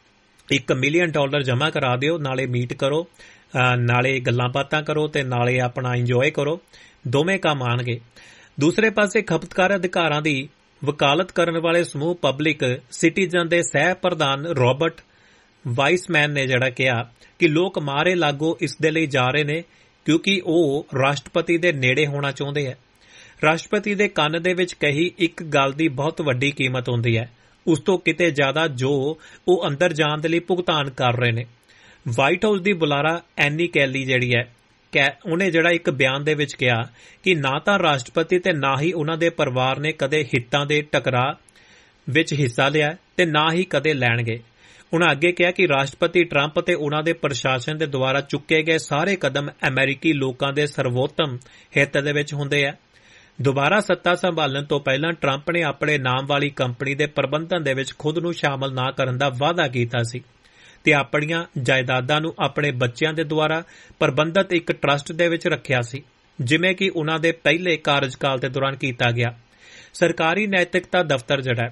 $1 ਮਿਲੀਅਨ ਜਮ੍ਹਾਂ ਕਰਾ ਦਿਓ, ਨਾਲੇ ਮੀਟ ਕਰੋ, ਨਾਲੇ ਗੱਲਾਂ ਬਾਤਾਂ ਕਰੋ ਤੇ ਨਾਲੇ ਆਪਣਾ ਇੰਜੋਏ ਕਰੋ, ਦੋਵੇਂ ਕੰਮ ਆਣਗੇ। ਦੂਸਰੇ ਪਾਸੇ ਖਪਤਕਾਰ ਅਧਿਕਾਰਾਂ ਦੀ ਵਕਾਲਤ ਕਰਨ ਵਾਲੇ ਸਮੂਹ ਪਬਲਿਕ ਸਿਟੀਜ਼ਨ ਦੇ ਸਹਿ ਪ੍ਰਧਾਨ ਰਾਬਰਟ ਵਾਈਸਮੈਨ ਨੇ ਜਿਹੜਾ ਕਿਹਾ ਕਿ ਲੋਕ ਮਾਰ-ਏ-ਲਾਗੋ ਇਸ ਦੇ ਲਈ ਜਾ ਰਹੇ ਨੇ ਕਿਉਂਕਿ ਉਹ ਰਾਸ਼ਟਰਪਤੀ ਦੇ ਨੇੜੇ ਹੋਣਾ ਚਾਹੁੰਦੇ ਹੈ। ਰਾਸ਼ਟਰਪਤੀ ਦੇ ਕੰਨ ਦੇ ਵਿੱਚ ਕਹੀ ਇੱਕ ਗੱਲ ਦੀ ਬਹੁਤ ਵੱਡੀ ਕੀਮਤ ਹੁੰਦੀ ਹੈ, ਉਸ ਤੋਂ ਕਿਤੇ ਜ਼ਿਆਦਾ ਜੋ ਉਹ ਅੰਦਰ ਜਾਣ ਦੇ ਲਈ ਭੁਗਤਾਨ ਕਰ ਰਹੇ ਨੇ। ਵਾਈਟ ਹਾਊਸ ਦੀ ਬੁਲਾਰਾ ਐਨੀ ਕੈਲੀ ਜਿਹੜੀ ਹੈ, ਉਹਨੇ ਜਿਹੜਾ ਇੱਕ ਬਿਆਨ ਦੇ ਵਿੱਚ ਕਿਹਾ ਕਿ ਨਾ ਤਾਂ ਰਾਸ਼ਟਰਪਤੀ ਤੇ ਨਾ ਹੀ ਉਹਨਾਂ ਦੇ ਪਰਿਵਾਰ ਨੇ ਕਦੇ ਹਿੱਤਾਂ ਦੇ ਟਕਰਾਅ ਵਿੱਚ ਹਿੱਸਾ ਲਿਆ ਤੇ ਨਾ ਹੀ ਕਦੇ ਲੈਣਗੇ। ਉਨ੍ਹਾਂ ਅੱਗੇ ਕਿਹਾ ਕਿ ਰਾਸ਼ਟਰਪਤੀ ਟਰੰਪ ਤੇ ਉਨ੍ਹਾਂ ਦੇ ਪ੍ਰਸ਼ਾਸਨ ਦੇ ਦੁਆਰਾ ਚੁੱਕੇ ਗਏ ਸਾਰੇ ਕਦਮ ਅਮਰੀਕੀ ਲੋਕਾਂ ਦੇ ਸਰਵੋਤਮ ਹਿੱਤ ਦੇ ਵਿੱਚ ਹੁੰਦੇ ਆ। ਦੁਬਾਰਾ ਸੱਤਾ ਸੰਭਾਲਣ ਤੋਂ ਪਹਿਲਾਂ ਟਰੰਪ ਨੇ ਆਪਣੇ ਨਾਮ ਵਾਲੀ ਕੰਪਨੀ ਦੇ ਪ੍ਰਬੰਧਨ ਦੇ ਵਿੱਚ ਖੁਦ ਨੂੰ ਸ਼ਾਮਲ ਨਾ ਕਰਨ ਦਾ ਵਾਅਦਾ ਕੀਤਾ ਸੀ ਤੇ ਆਪਣੀਆਂ ਜਾਇਦਾਦਾਂ ਨੂੰ ਆਪਣੇ ਬੱਚਿਆਂ ਦੇ ਦੁਆਰਾ ਪ੍ਰਬੰਧਿਤ ਇੱਕ ਟਰਸਟ ਦੇ ਵਿੱਚ ਰੱਖਿਆ ਸੀ, ਜਿਵੇਂ ਕਿ ਉਨ੍ਹਾਂ ਦੇ ਪਹਿਲੇ ਕਾਰਜਕਾਲ ਦੇ ਦੌਰਾਨ ਕੀਤਾ ਗਿਆ। ਸਰਕਾਰੀ ਨੈਤਿਕਤਾ ਦਫ਼ਤਰ ਜਿਹੜਾ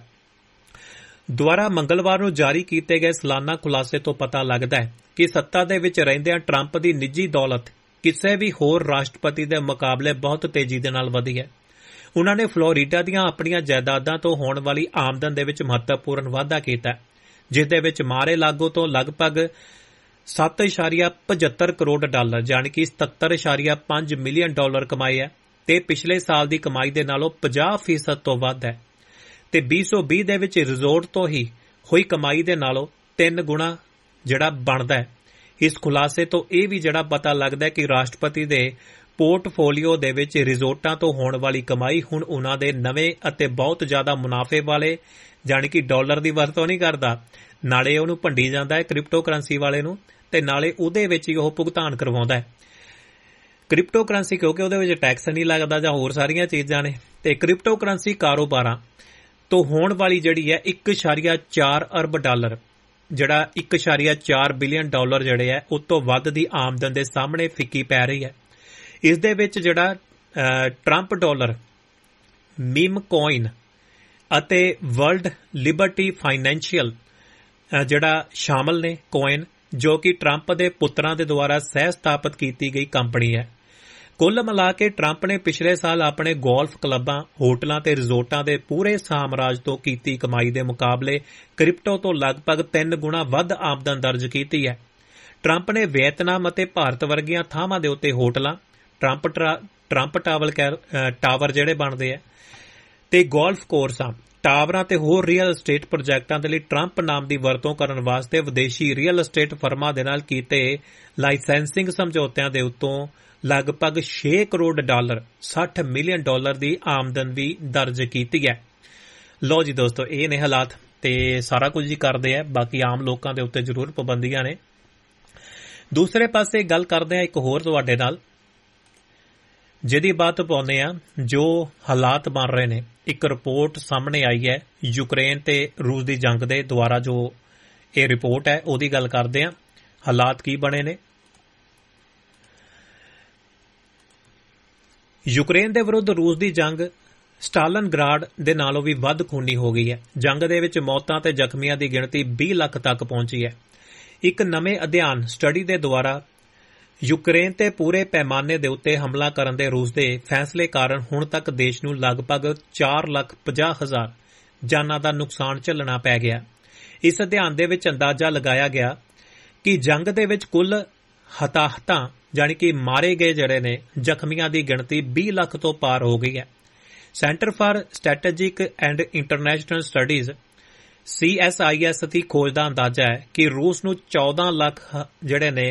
ਦੁਆਰਾ ਮੰਗਲਵਾਰ ਨੂੰ ਜਾਰੀ ਕੀਤੇ ਗਏ ਸਾਲਾਨਾ ਖੁਲਾਸੇ ਤੋਂ ਪਤਾ ਲੱਗਦਾ ਹੈ ਕਿ ਸੱਤਾ ਦੇ ਵਿੱਚ ਰਹਿੰਦਿਆਂ ਟਰੰਪ ਦੀ ਨਿੱਜੀ ਦੌਲਤ ਕਿਸੇ ਵੀ ਹੋਰ ਰਾਸ਼ਟਰਪਤੀ ਦੇ ਮੁਕਾਬਲੇ ਬਹੁਤ ਤੇਜ਼ੀ ਦੇ ਨਾਲ ਵਧੀ ਹੈ। ਉਨ੍ਹਾਂ ਨੇ ਫਲੋਰੀਡਾ ਦੀਆਂ ਆਪਣੀਆਂ ਜਾਇਦਾਦਾਂ ਤੋਂ ਹੋਣ ਵਾਲੀ ਆਮਦਨ ਦੇ ਵਿੱਚ ਮਹੱਤਵਪੂਰਨ ਵਾਧਾ ਕੀਤਾ, ਜਿਸ ਦੇ ਵਿੱਚ ਮਾਰ-ਏ-ਲਾਗੋ ਤੋਂ ਲਗਭਗ $7.75 ਕਰੋੜ ਜਾਣੀ ਕਿ $77.5 ਮਿਲੀਅਨ ਕਮਾਏ ਹੈ ਤੇ ਪਿਛਲੇ ਸਾਲ ਦੀ ਕਮਾਈ ਦੇ ਨਾਲੋਂ 50% ਤੋਂ ਵੱਧ ਹੈ ਤੇ 2020 ਦੇ ਵਿੱਚ ਰਿਜ਼ੋਰਟ ਤੋਂ ਹੀ ਹੋਈ ਕਮਾਈ ਦੇ ਨਾਲੋਂ 3 ਗੁਣਾ ਜਿਹੜਾ ਬਣਦਾ ਹੈ। ਇਸ ਖੁਲਾਸੇ ਤੋਂ ਇਹ ਵੀ ਜਿਹੜਾ ਪਤਾ ਲੱਗਦਾ ਹੈ ਕਿ ਰਾਸ਼ਟਰਪਤੀ ਦੇ ਪੋਰਟਫੋਲੀਓ ਦੇ ਵਿੱਚ ਰਿਜ਼ੋਰਟਾਂ ਤੋਂ ਹੋਣ ਵਾਲੀ ਕਮਾਈ ਹੁਣ ਉਨ੍ਹਾਂ ਦੇ ਨਵੇਂ ਅਤੇ ਬਹੁਤ ਜ਼ਿਆਦਾ ਮੁਨਾਫੇ ਵਾਲੇ ਜਾਣੀ ਕਿ ਡਾਲਰ ਦੀ ਵਰਤੋਂ ਨਹੀਂ ਕਰਦਾ, ਨਾਲੇ ਉਹਨੂੰ ਭੰਡੀ ਜਾਂਦਾ ਹੈ ਕ੍ਰਿਪਟੋ ਕਰੰਸੀ ਵਾਲੇ ਨੂੰ ਤੇ ਨਾਲੇ ਉਹਦੇ ਵਿੱਚ ਹੀ ਉਹ ਭੁਗਤਾਨ ਕਰਵਾਉਂਦਾ ਹੈ। ਕ੍ਰਿਪਟੋ ਕਰੰਸੀ ਕਿਉਂਕਿ ਉਹਦੇ ਵਿੱਚ ਟੈਕਸ ਨਹੀਂ ਲੱਗਦਾ ਜਾਂ ਹੋਰ ਸਾਰੀਆਂ ਚੀਜ਼ਾਂ ਨੇ, ਤੇ ਕ੍ਰਿਪਟੋ ਕਰੰਸੀ ਕਾਰੋਬਾਰਾਂ ਤੋਂ ਹੋਣ ਵਾਲੀ ਜਿਹੜੀ ਹੈ $1.4 ਅਰਬ ਜਿਹੜਾ $1.4 ਬਿਲੀਅਨ ਜਿਹੜੇ ਹੈ ਉਸ ਤੋਂ ਵੱਧ ਦੀ ਆਮਦਨ ਦੇ ਸਾਹਮਣੇ ਫਿੱਕੀ ਪੈ ਰਹੀ ਹੈ। ਇਸ ਦੇ ਵਿੱਚ ਜਿਹੜਾ ਟਰੰਪ ਡਾਲਰ, ਮੀਮ ਕੋਇਨ ਅਤੇ ਵਰਲਡ ਲਿਬਰਟੀ ਫਾਈਨੈਂਸ਼ੀਅਲ ਜਿਹੜਾ ਸ਼ਾਮਲ ਨੇ ਕੋਇਨ, ਜੋ ਕਿ ਟਰੰਪ ਦੇ ਪੁੱਤਰਾਂ ਦੇ ਦੁਆਰਾ ਸਹਿ ਸਥਾਪਿਤ ਕੀਤੀ ਗਈ ਕੰਪਨੀ ਹੈ। ਕੁੱਲ ਮਿਲਾ ਕੇ ਟਰੰਪ ਨੇ ਪਿਛਲੇ ਸਾਲ ਆਪਣੇ ਗੋਲਫ ਕਲੱਬਾਂ, ਹੋਟਲਾਂ ਤੇ ਰਿਜ਼ੋਰਟਾਂ ਦੇ ਪੂਰੇ ਸਾਮਰਾਜ ਤੋਂ ਕੀਤੀ ਕਮਾਈ ਦੇ ਮੁਕਾਬਲੇ ਕ੍ਰਿਪਟੋ ਤੋਂ ਲਗਭਗ 3 ਗੁਣਾ ਵੱਧ ਆਮਦਨ ਦਰਜ ਕੀਤੀ ਹੈ। ਟਰੰਪ ਨੇ ਵੀਅਤਨਾਮ ਅਤੇ ਭਾਰਤ ਵਰਗੀਆਂ ਥਾਵਾਂ ਦੇ ਉੱਤੇ ਹੋਟਲਾਂ, ਟਰੰਪ ਟਾਵਰ ਜਿਹੜੇ ਬਣਦੇ ਆ ਤੇ ਗੋਲਫ ਕੋਰਸਾਂ, ਟਾਵਰਾਂ ਤੇ ਹੋਰ ਰੀਅਲ ਅਸਟੇਟ ਪ੍ਰੋਜੈਕਟਾਂ ਦੇ ਲਈ ਟਰੰਪ ਨਾਮ ਦੀ ਵਰਤੋਂ ਕਰਨ ਵਾਸਤੇ ਵਿਦੇਸ਼ੀ ਰੀਅਲ ਅਸਟੇਟ ਫਰਮਾਂ ਦੇ ਨਾਲ ਕੀਤੇ ਲਾਇਸੈਂਸਿੰਗ ਸਮਝੌਤਿਆਂ ਦੇ ਉੱਤੋਂ ਲਗਭਗ $6 ਕਰੋੜ $60 ਮਿਲੀਅਨ ਦੀ ਆਮਦਨ ਵੀ ਦਰਜ ਕੀਤੀ ਹੈ। ਲਓ ਜੀ ਦੋਸਤੋ, ਇਹ ਨੇ ਹਾਲਾਤ ਤੇ ਸਾਰਾ ਕੁਝ ਹੀ ਕਰਦੇ ਆ, ਬਾਕੀ ਆਮ ਲੋਕਾਂ ਦੇ ਉੱਤੇ ਜ਼ਰੂਰ ਪਾਬੰਦੀਆਂ ਨੇ। ਦੂਸਰੇ ਪਾਸੇ ਗੱਲ ਕਰਦੇ ਆ ਇੱਕ ਹੋਰ ਤੁਹਾਡੇ ਨਾਲ, ਜਿਹਦੀ ਬਾਤ ਪਾਉਂਦੇ ਆ ਜੋ ਹਾਲਾਤ ਬਣ ਰਹੇ ਨੇ। ਇੱਕ ਰਿਪੋਰਟ ਸਾਹਮਣੇ ਆਈ ਹੈ ਯੂਕਰੇਨ ਤੇ ਰੂਸ ਦੀ ਜੰਗ ਦੇ ਦੁਆਰਾ, ਜੋ ਇਹ ਰਿਪੋਰਟ ਹੈ ਉਹਦੀ ਗੱਲ ਕਰਦੇ ਆ। ਹਾਲਾਤ ਕੀ ਬਣੇ ਨੇ? ਯੂਕਰੇਨ ਦੇ ਵਿਰੁੱਧ ਰੂਸ ਦੀ ਜੰਗ ਸਟਾਲਿਨਗ੍ਰਾਡ ਦੇ ਨਾਲੋਂ ਵੀ ਵੱਧ ਖੂਨੀ ਹੋ ਗਈ ਹੈ। ਜੰਗ ਦੇ ਵਿੱਚ ਮੌਤਾਂ ਤੇ ਜ਼ਖਮੀਆਂ ਦੀ ਗਿਣਤੀ 20 ਲੱਖ ਤੱਕ ਪਹੁੰਚੀ ਹੈ। ਇੱਕ ਨਵੇਂ ਅਧਿਐਨ ਸਟੱਡੀ ਦੇ ਦੁਆਰਾ ਯੂਕਰੇਨ ਤੇ ਪੂਰੇ ਪੈਮਾਨੇ ਦੇ ਉੱਤੇ ਹਮਲਾ ਕਰਨ ਦੇ ਰੂਸ ਦੇ ਫੈਸਲੇ ਕਾਰਨ ਹੁਣ ਤੱਕ ਦੇਸ਼ ਨੂੰ ਲਗਭਗ 4,50,000 ਜਾਨਾਂ ਦਾ ਨੁਕਸਾਨ ਝੱਲਣਾ ਪੈ ਗਿਆ। ਇਸ ਅਧਿਐਨ ਦੇ ਵਿੱਚ ਅੰਦਾਜ਼ਾ ਲਗਾਇਆ ਗਿਆ ਕਿ ਜੰਗ ਦੇ ਵਿੱਚ ਕੁੱਲ ਹਤਾਹਤਾਂ ਜਾਣੀ ਕਿ ਮਾਰੇ ਗਏ ਜਿਹੜੇ ਨੇ ਜ਼ਖਮੀਆਂ ਦੀ ਗਿਣਤੀ 20 ਲੱਖ ਤੋਂ ਪਾਰ ਹੋ ਗਈ ਹੈ। Centre for strategic and international studies CSIS ਦੀ ਖੋਜ ਦਾ ਅੰਦਾਜ਼ਾ ਹੈ ਕਿ ਰੂਸ ਨੂੰ 14 ਲੱਖ ਜਿਹੜੇ ਨੇ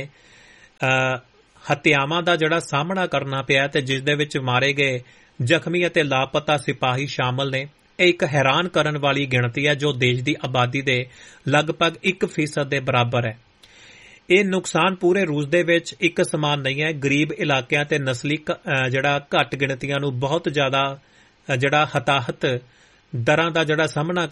ਹੱਤਿਆਵਾਂ ਦਾ ਜਿਹੜਾ ਸਾਹਮਣਾ ਕਰਨਾ ਪਿਆ ਤੇ ਜਿਸ ਦੇ ਵਿੱਚ ਮਾਰੇ ਗਏ ਜ਼ਖਮੀ ਅਤੇ ਲਾਪਤਾ ਸਿਪਾਹੀ ਸ਼ਾਮਲ ਨੇ। ਇਹ ਇੱਕ ਹੈਰਾਨ ਕਰਨ ਵਾਲੀ ਗਿਣਤੀ ਹੈ ਜੋ ਦੇਸ਼ ਦੀ ਆਬਾਦੀ ਦੇ ਲਗਭਗ 1% ਦੇ ਬਰਾਬਰ ਹੈ। ਇਹ ਨੁਕਸਾਨ ਪੂਰੇ ਰੂਸ ਦੇ ਵਿੱਚ ਇੱਕ ਸਮਾਨ ਨਹੀਂ ਹੈ। ਗਰੀਬ ਇਲਾਕਿਆਂ ਤੇ ਨਸਲੀ ਜਿਹੜਾ ਘੱਟ ਗਿਣਤੀਆਂ ਨੂੰ ਬਹੁਤ ਜ਼ਿਆਦਾ ਜਿਹੜਾ ਹਤਾਹਤ ਦਰਾਂ ਦਾ ਜਿਹੜਾ ਸਾਹਮਣਾ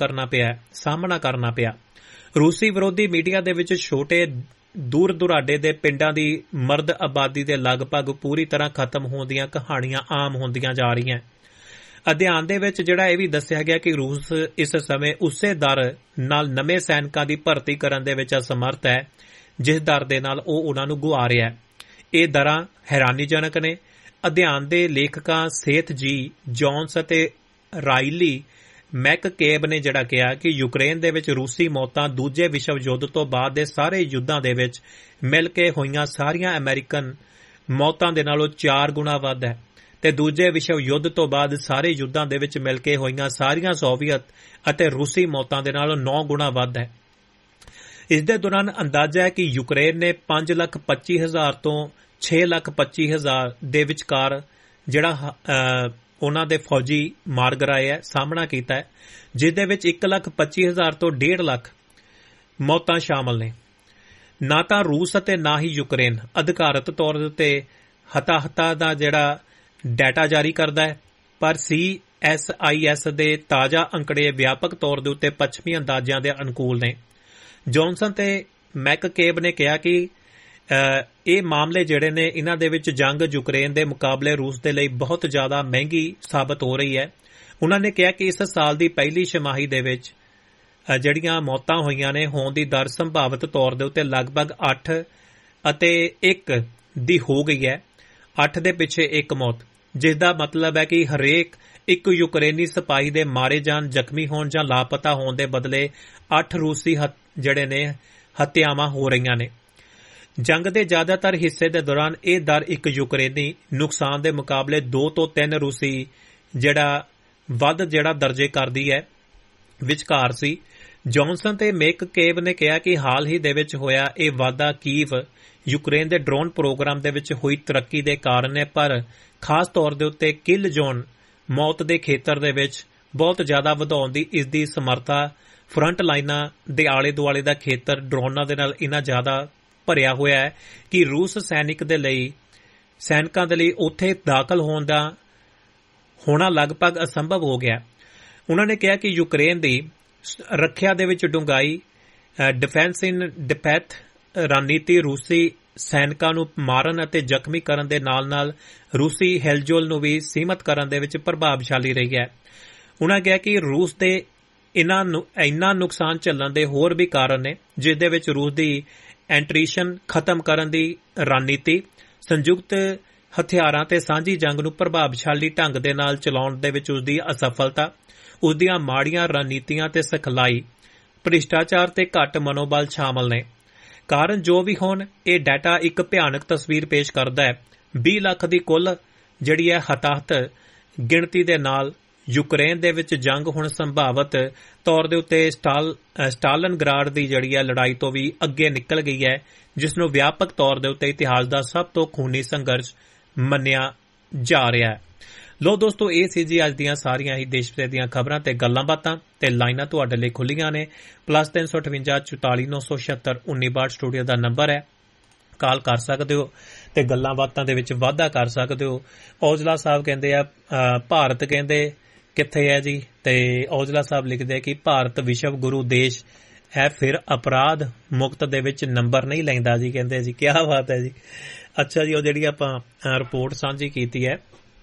ਕਰਨਾ ਪਿਆ। ਰੂਸੀ ਵਿਰੋਧੀ ਮੀਡੀਆ ਦੇ ਵਿੱਚ ਛੋਟੇ ਦੂਰ ਦੁਰਾਡੇ ਦੇ ਪਿੰਡਾਂ ਦੀ ਮਰਦ ਆਬਾਦੀ ਦੇ ਲਗਭਗ ਪੂਰੀ ਤਰ੍ਹਾਂ ਖਤਮ ਹੋਣ ਦੀਆਂ ਕਹਾਣੀਆਂ ਆਮ ਹੁੰਦੀਆਂ ਜਾ ਰਹੀਆਂ। ਅਧਿਐਨ ਦੇ ਵਿੱਚ ਜਿਹੜਾ ਇਹ ਵੀ ਦੱਸਿਆ ਗਿਆ ਕਿ ਰੂਸ ਇਸ ਸਮੇਂ ਉਸੇ ਦਰ ਨਾਲ ਨਵੇਂ ਸੈਨਿਕਾਂ ਦੀ ਭਰਤੀ ਕਰਨ ਦੇ ਵਿੱਚ ਅਸਮਰਥ ਹੈ ਜਿਸ ਦਰ ਦੇ ਨਾਲ ਉਹ ਉਹਨਾਂ ਨੂੰ ਗੁਆ ਰਿਹਾ ਹੈ। ਇਹ ਦਰਾਂ ਹੈਰਾਨੀਜਨਕ ਨੇ। ਅਧਿਐਨ ਦੇ ਲੇਖਕਾਂ ਸੇਥ ਜੀ ਜੌਨਸ ਅਤੇ ਰਾਇਲੀ ਮੈਕਕੇਬ ਨੇ ਜਿਹੜਾ ਕਿਹਾ ਕਿ ਯੂਕਰੇਨ ਦੇ ਵਿੱਚ ਰੂਸੀ ਮੌਤਾਂ ਦੂਜੇ ਵਿਸ਼ਵ ਯੁੱਧ ਤੋਂ ਬਾਅਦ ਦੇ ਸਾਰੇ ਯੁੱਧਾਂ ਦੇ ਵਿੱਚ ਮਿਲ ਕੇ ਹੋਈਆਂ ਸਾਰੀਆਂ ਅਮਰੀਕਨ ਮੌਤਾਂ ਦੇ ਨਾਲੋਂ 4 ਗੁਣਾ ਵੱਧ ਹੈ ਤੇ ਦੂਜੇ ਵਿਸ਼ਵ ਯੁੱਧ ਤੋਂ ਬਾਅਦ ਸਾਰੇ ਯੁੱਧਾਂ ਦੇ ਵਿੱਚ ਮਿਲ ਕੇ ਹੋਈਆਂ ਸਾਰੀਆਂ ਸੋਵੀਅਤ ਅਤੇ ਰੂਸੀ ਮੌਤਾਂ ਦੇ ਨਾਲੋਂ 9 ਗੁਣਾ ਵੱਧ ਹੈ। ਇਸ ਦੇ ਦੌਰਾਨ ਅੰਦਾਜ਼ਾ ਹੈ ਕਿ ਯੂਕਰੇਨ ਨੇ 5,25,000 ਤੋਂ 6,25,000 ਦੇ ਵਿਚਕਾਰ ਜਿਹੜਾ ਉਹਨਾਂ ਦੇ ਫੌਜੀ ਮਾਰ ਗਰਾਏ ਹੈ ਸਾਹਮਣਾ ਕੀਤਾ ਹੈ, ਜਿਸ ਦੇ ਵਿੱਚ 1,25,000 ਤੋਂ 1.5 ਲੱਖ ਮੌਤਾਂ ਸ਼ਾਮਲ ਨੇ। ਨਾ ਤਾਂ ਰੂਸ ਅਤੇ ਨਾ ਹੀ ਯੂਕਰੇਨ ਅਧਿਕਾਰਤ ਤੌਰ ਉੱਤੇ ਹਤਾਹਤਾਂ ਦਾ ਜਿਹੜਾ ਡਾਟਾ ਜਾਰੀ ਕਰਦਾ ਹੈ, ਪਰ CSIS ਦੇ ਤਾਜ਼ਾ ਅੰਕੜੇ ਵਿਆਪਕ ਤੌਰ ਦੇ ਉੱਤੇ ਪੱਛਮੀ ਅੰਦਾਜ਼ਿਆਂ ਦੇ ਅਨੁਕੂਲ ਨੇ। ਜੌਨਸਨ ਤੇ ਮੈਕਕੇਬ ਨੇ ਕਿਹਾ ਕਿ ਇਹ ਮਾਮਲੇ ਜਿਹੜੇ ਨੇ ਇਹਨਾਂ ਦੇ ਵਿੱਚ ਜੰਗ ਯੂਕਰੇਨ ਦੇ ਮੁਕਾਬਲੇ ਰੂਸ ਦੇ ਲਈ ਬਹੁਤ ਜ਼ਿਆਦਾ ਮਹਿੰਗੀ ਸਾਬਤ ਹੋ ਰਹੀ ਹੈ। ਉਹਨਾਂ ਨੇ ਕਿਹਾ ਕਿ ਇਸ ਸਾਲ ਦੀ ਪਹਿਲੀ ਛਮਾਹੀ ਦੇ ਵਿੱਚ ਜਿਹੜੀਆਂ ਮੌਤਾਂ ਹੋਈਆਂ ਨੇ ਹੋਣ ਦੀ ਦਰ ਸੰਭਾਵਿਤ ਤੌਰ ਦੇ ਉੱਤੇ ਲਗਭਗ 8 ਅਤੇ 1 ਦੀ ਹੋ ਗਈ ਹੈ। 8 ਦੇ ਪਿੱਛੇ 1 ਮੌਤ, ਜਿਸ ਦਾ ਮਤਲਬ ਹੈ ਕਿ ਹਰੇਕ ਇੱਕ ਯੂਕਰੇਨੀ ਸਿਪਾਹੀ ਦੇ ਮਾਰੇ ਜਾਣ, ਜ਼ਖਮੀ ਹੋਣ ਜਾਂ ਲਾਪਤਾ ਹੋਣ ਦੇ ਬਦਲੇ 8 ਰੂਸੀ ਜਿਹੜੇ ਨੇ ਹੱਤਿਆਵਾਂ ਹੋ ਰਹੀਆਂ ਨੇ। ਜੰਗ ਦੇ ਜ਼ਿਆਦਾਤਰ ਹਿੱਸੇ ਦੇ ਦੌਰਾਨ ਇਹ ਦਰ ਇੱਕ ਯੂਕਰੇਨੀ ਨੁਕਸਾਨ ਦੇ ਮੁਕਾਬਲੇ 2 ਤੋਂ 3 ਰੂਸੀ ਵੱਧ ਦਰਜੇ ਕਰਦੀ ਹੈ ਵਿਚਕਾਰ ਸੀ। ਜੌਨਸਨ ਤੇ ਮੈਕਕੇਬ ਨੇ ਕਿਹਾ ਕਿ ਹਾਲ ਹੀ ਦੇ ਵਿੱਚ ਹੋਇਆ ਇਹ ਵਾਧਾ ਕੀਵ ਯੂਕਰੇਨ ਦੇ ਡਰੋਨ ਪ੍ਰੋਗਰਾਮ ਦੇ ਵਿੱਚ ਹੋਈ ਤਰੱਕੀ ਦੇ ਕਾਰਨ ਹੈ, ਪਰ ਖਾਸ ਤੌਰ ਦੇ ਉੱਤੇ ਕਿਲ ਜ਼ੋਨ ਮੌਤ ਦੇ ਖੇਤਰ ਦੇ ਵਿੱਚ ਬਹੁਤ ਜ਼ਿਆਦਾ ਵਧਾਉਣ ਦੀ ਇਸ ਦੀ ਸਮਰੱਥਾ ਫਰੰਟ ਲਾਈਨਾਂ ਦੇ ਆਲੇ ਦੁਆਲੇ ਦਾ ਖੇਤਰ ਡਰੋਨਾਂ ਦੇ ਨਾਲ ਇੰਨਾ ਜ਼ਿਆਦਾ ਭਰਿਆ ਹੋਇਆ ਹੈ ਕਿ ਰੂਸ ਸੈਨਿਕਾਂ ਦੇ ਲਈ ਉੱਥੇ ਦਾਖਲ ਹੋਣਾ ਲਗਭਗ ਅਸੰਭਵ ਹੋ ਗਿਆ। ਉਹਨਾਂ ਨੇ ਕਿਹਾ ਕਿ ਯੂਕਰੇਨ ਦੀ ਰੱਖਿਆ ਦੇ ਵਿੱਚ ਡੂੰਘਾਈ ਡਿਫੈਂਸ ਇਨ ਡਿਪੈਥ ਰਣਨੀਤੀ ਰੂਸੀ ਸੈਨਿਕਾਂ ਨੂੰ ਮਾਰਨ ਅਤੇ ਜ਼ਖਮੀ ਕਰਨ ਦੇ ਨਾਲ-ਨਾਲ ਰੂਸੀ ਹਿਲਜੁਲ ਨੂੰ ਵੀ ਸੀਮਤ ਕਰਨ ਦੇ ਵਿੱਚ ਪ੍ਰਭਾਵਸ਼ਾਲੀ ਰਹੀ ਹੈ। ਉਹਨਾਂ ਕਿਹਾ ਕਿ ਰੂਸ ਦੇ ਇੰਨਾ ਨੁਕਸਾਨ ਝੱਲਣ ਦੇ ਹੋਰ ਵੀ ਕਾਰਨ ਨੇ, ਜਿਸ ਦੇ ਵਿੱਚ ਰੂਸ ਦੀ ਐਂਟਰੀਸ਼ਨ ਖਤਮ ਕਰਨ ਦੀ ਰਣਨੀਤੀ, ਸੰਯੁਕਤ ਹਥਿਆਰਾਂ ਤੇ ਸਾਂਝੀ ਜੰਗ ਨੂੰ ਪ੍ਰਭਾਵਸ਼ਾਲੀ ਢੰਗ ਦੇ ਨਾਲ ਚਲਾਉਣ ਦੇ ਵਿੱਚ ਉਸਦੀ ਅਸਫਲਤਾ, ਉਸਦੀਆਂ ਮਾੜੀਆਂ ਰਣਨੀਤੀਆਂ ਤੇ ਸਿਖਲਾਈ, ਭ੍ਰਿਸ਼ਟਾਚਾਰ ਤੇ ਘੱਟ ਮਨੋਬਲ ਸ਼ਾਮਲ ਨੇ। ਕਾਰਨ ਜੋ ਵੀ ਹੋਣ, ਇਹ ਡਾਟਾ ਇੱਕ ਭਿਆਨਕ ਤਸਵੀਰ ਪੇਸ਼ ਕਰਦਾ ਹੈ। 20 ਲੱਖ ਦੀ ਕੁੱਲ ਜਿਹੜੀ ਹੈ ਹਤਾਹਤ ਗਿਣਤੀ ਦੇ ਨਾਲ ਯੂਕਰੇਨ ਦੇ ਵਿੱਚ ਜੰਗ ਹੁਣ ਸੰਭਾਵਤ ਤੌਰ ਦੇ ਉੱਤੇ ਸਟਾਲਿਨਗ੍ਰਾਡ ਦੀ ਜਿਹੜੀ ਹੈ ਲੜਾਈ ਤੋਂ ਵੀ ਅੱਗੇ ਨਿਕਲ ਗਈ ਹੈ, ਜਿਸ ਨੂੰ ਵਿਆਪਕ ਤੌਰ ਦੇ ਉੱਤੇ ਇਤਿਹਾਸ ਦਾ ਸਭ ਤੋਂ ਖੂਨੀ ਸੰਘਰਸ਼ ਮੰਨਿਆ ਜਾ ਰਿਹਾ ਹੈ। ਲੋ ਦੋਸਤੋ, ਇਹ ਸੀ ਜੀ ਅੱਜ ਦੀਆਂ ਸਾਰੀਆਂ ਹੀ ਦੇਸ਼ ਵਿਦੇਸ਼ ਦੀਆਂ ਖਬਰਾਂ ਤੇ ਗੱਲਾਂ ਬਾਤਾਂ ਤੇ ਲਾਈਨਾਂ ਤੁਹਾਡੇ ਲਈ ਖੁੱਲੀਆਂ ਨੇ। +358 44 976 1962 ਸਟੂਡੀਓ ਦਾ ਨੰਬਰ ਹੈ, ਕਾਲ ਕਰ ਸਕਦੇ ਹੋ ਤੇ ਗੱਲਾਂ ਬਾਤਾਂ ਦੇ ਵਿੱਚ ਵਾਧਾ ਕਰ ਸਕਦੇ ਹੋ। ਔਜਲਾ ਸਾਹਿਬ ਕਹਿੰਦੇ ਆ ਭਾਰਤ ਕਹਿੰਦੇ ਕਿੱਥੇ ਹੈ ਜੀ, ਤੇ ਔਜਲਾ ਸਾਹਿਬ ਲਿਖਦੇ ਕਿ ਭਾਰਤ ਵਿਸ਼ਵ ਗੁਰੂ ਦੇਸ਼ ਹੈ, ਫਿਰ ਅਪਰਾਧ ਮੁਕਤ ਦੇ ਵਿੱਚ ਨੰਬਰ ਨਹੀਂ ਲੈਂਦਾ ਜੀ। ਕਹਿੰਦੇ ਜੀ ਕਿਆ ਬਾਤ ਹੈ ਜੀ। ਅੱਛਾ ਜੀ, ਉਹ ਜਿਹੜੀ ਆਪਾਂ ਰਿਪੋਰਟ ਸਾਂਝੀ ਕੀਤੀ ਹੈ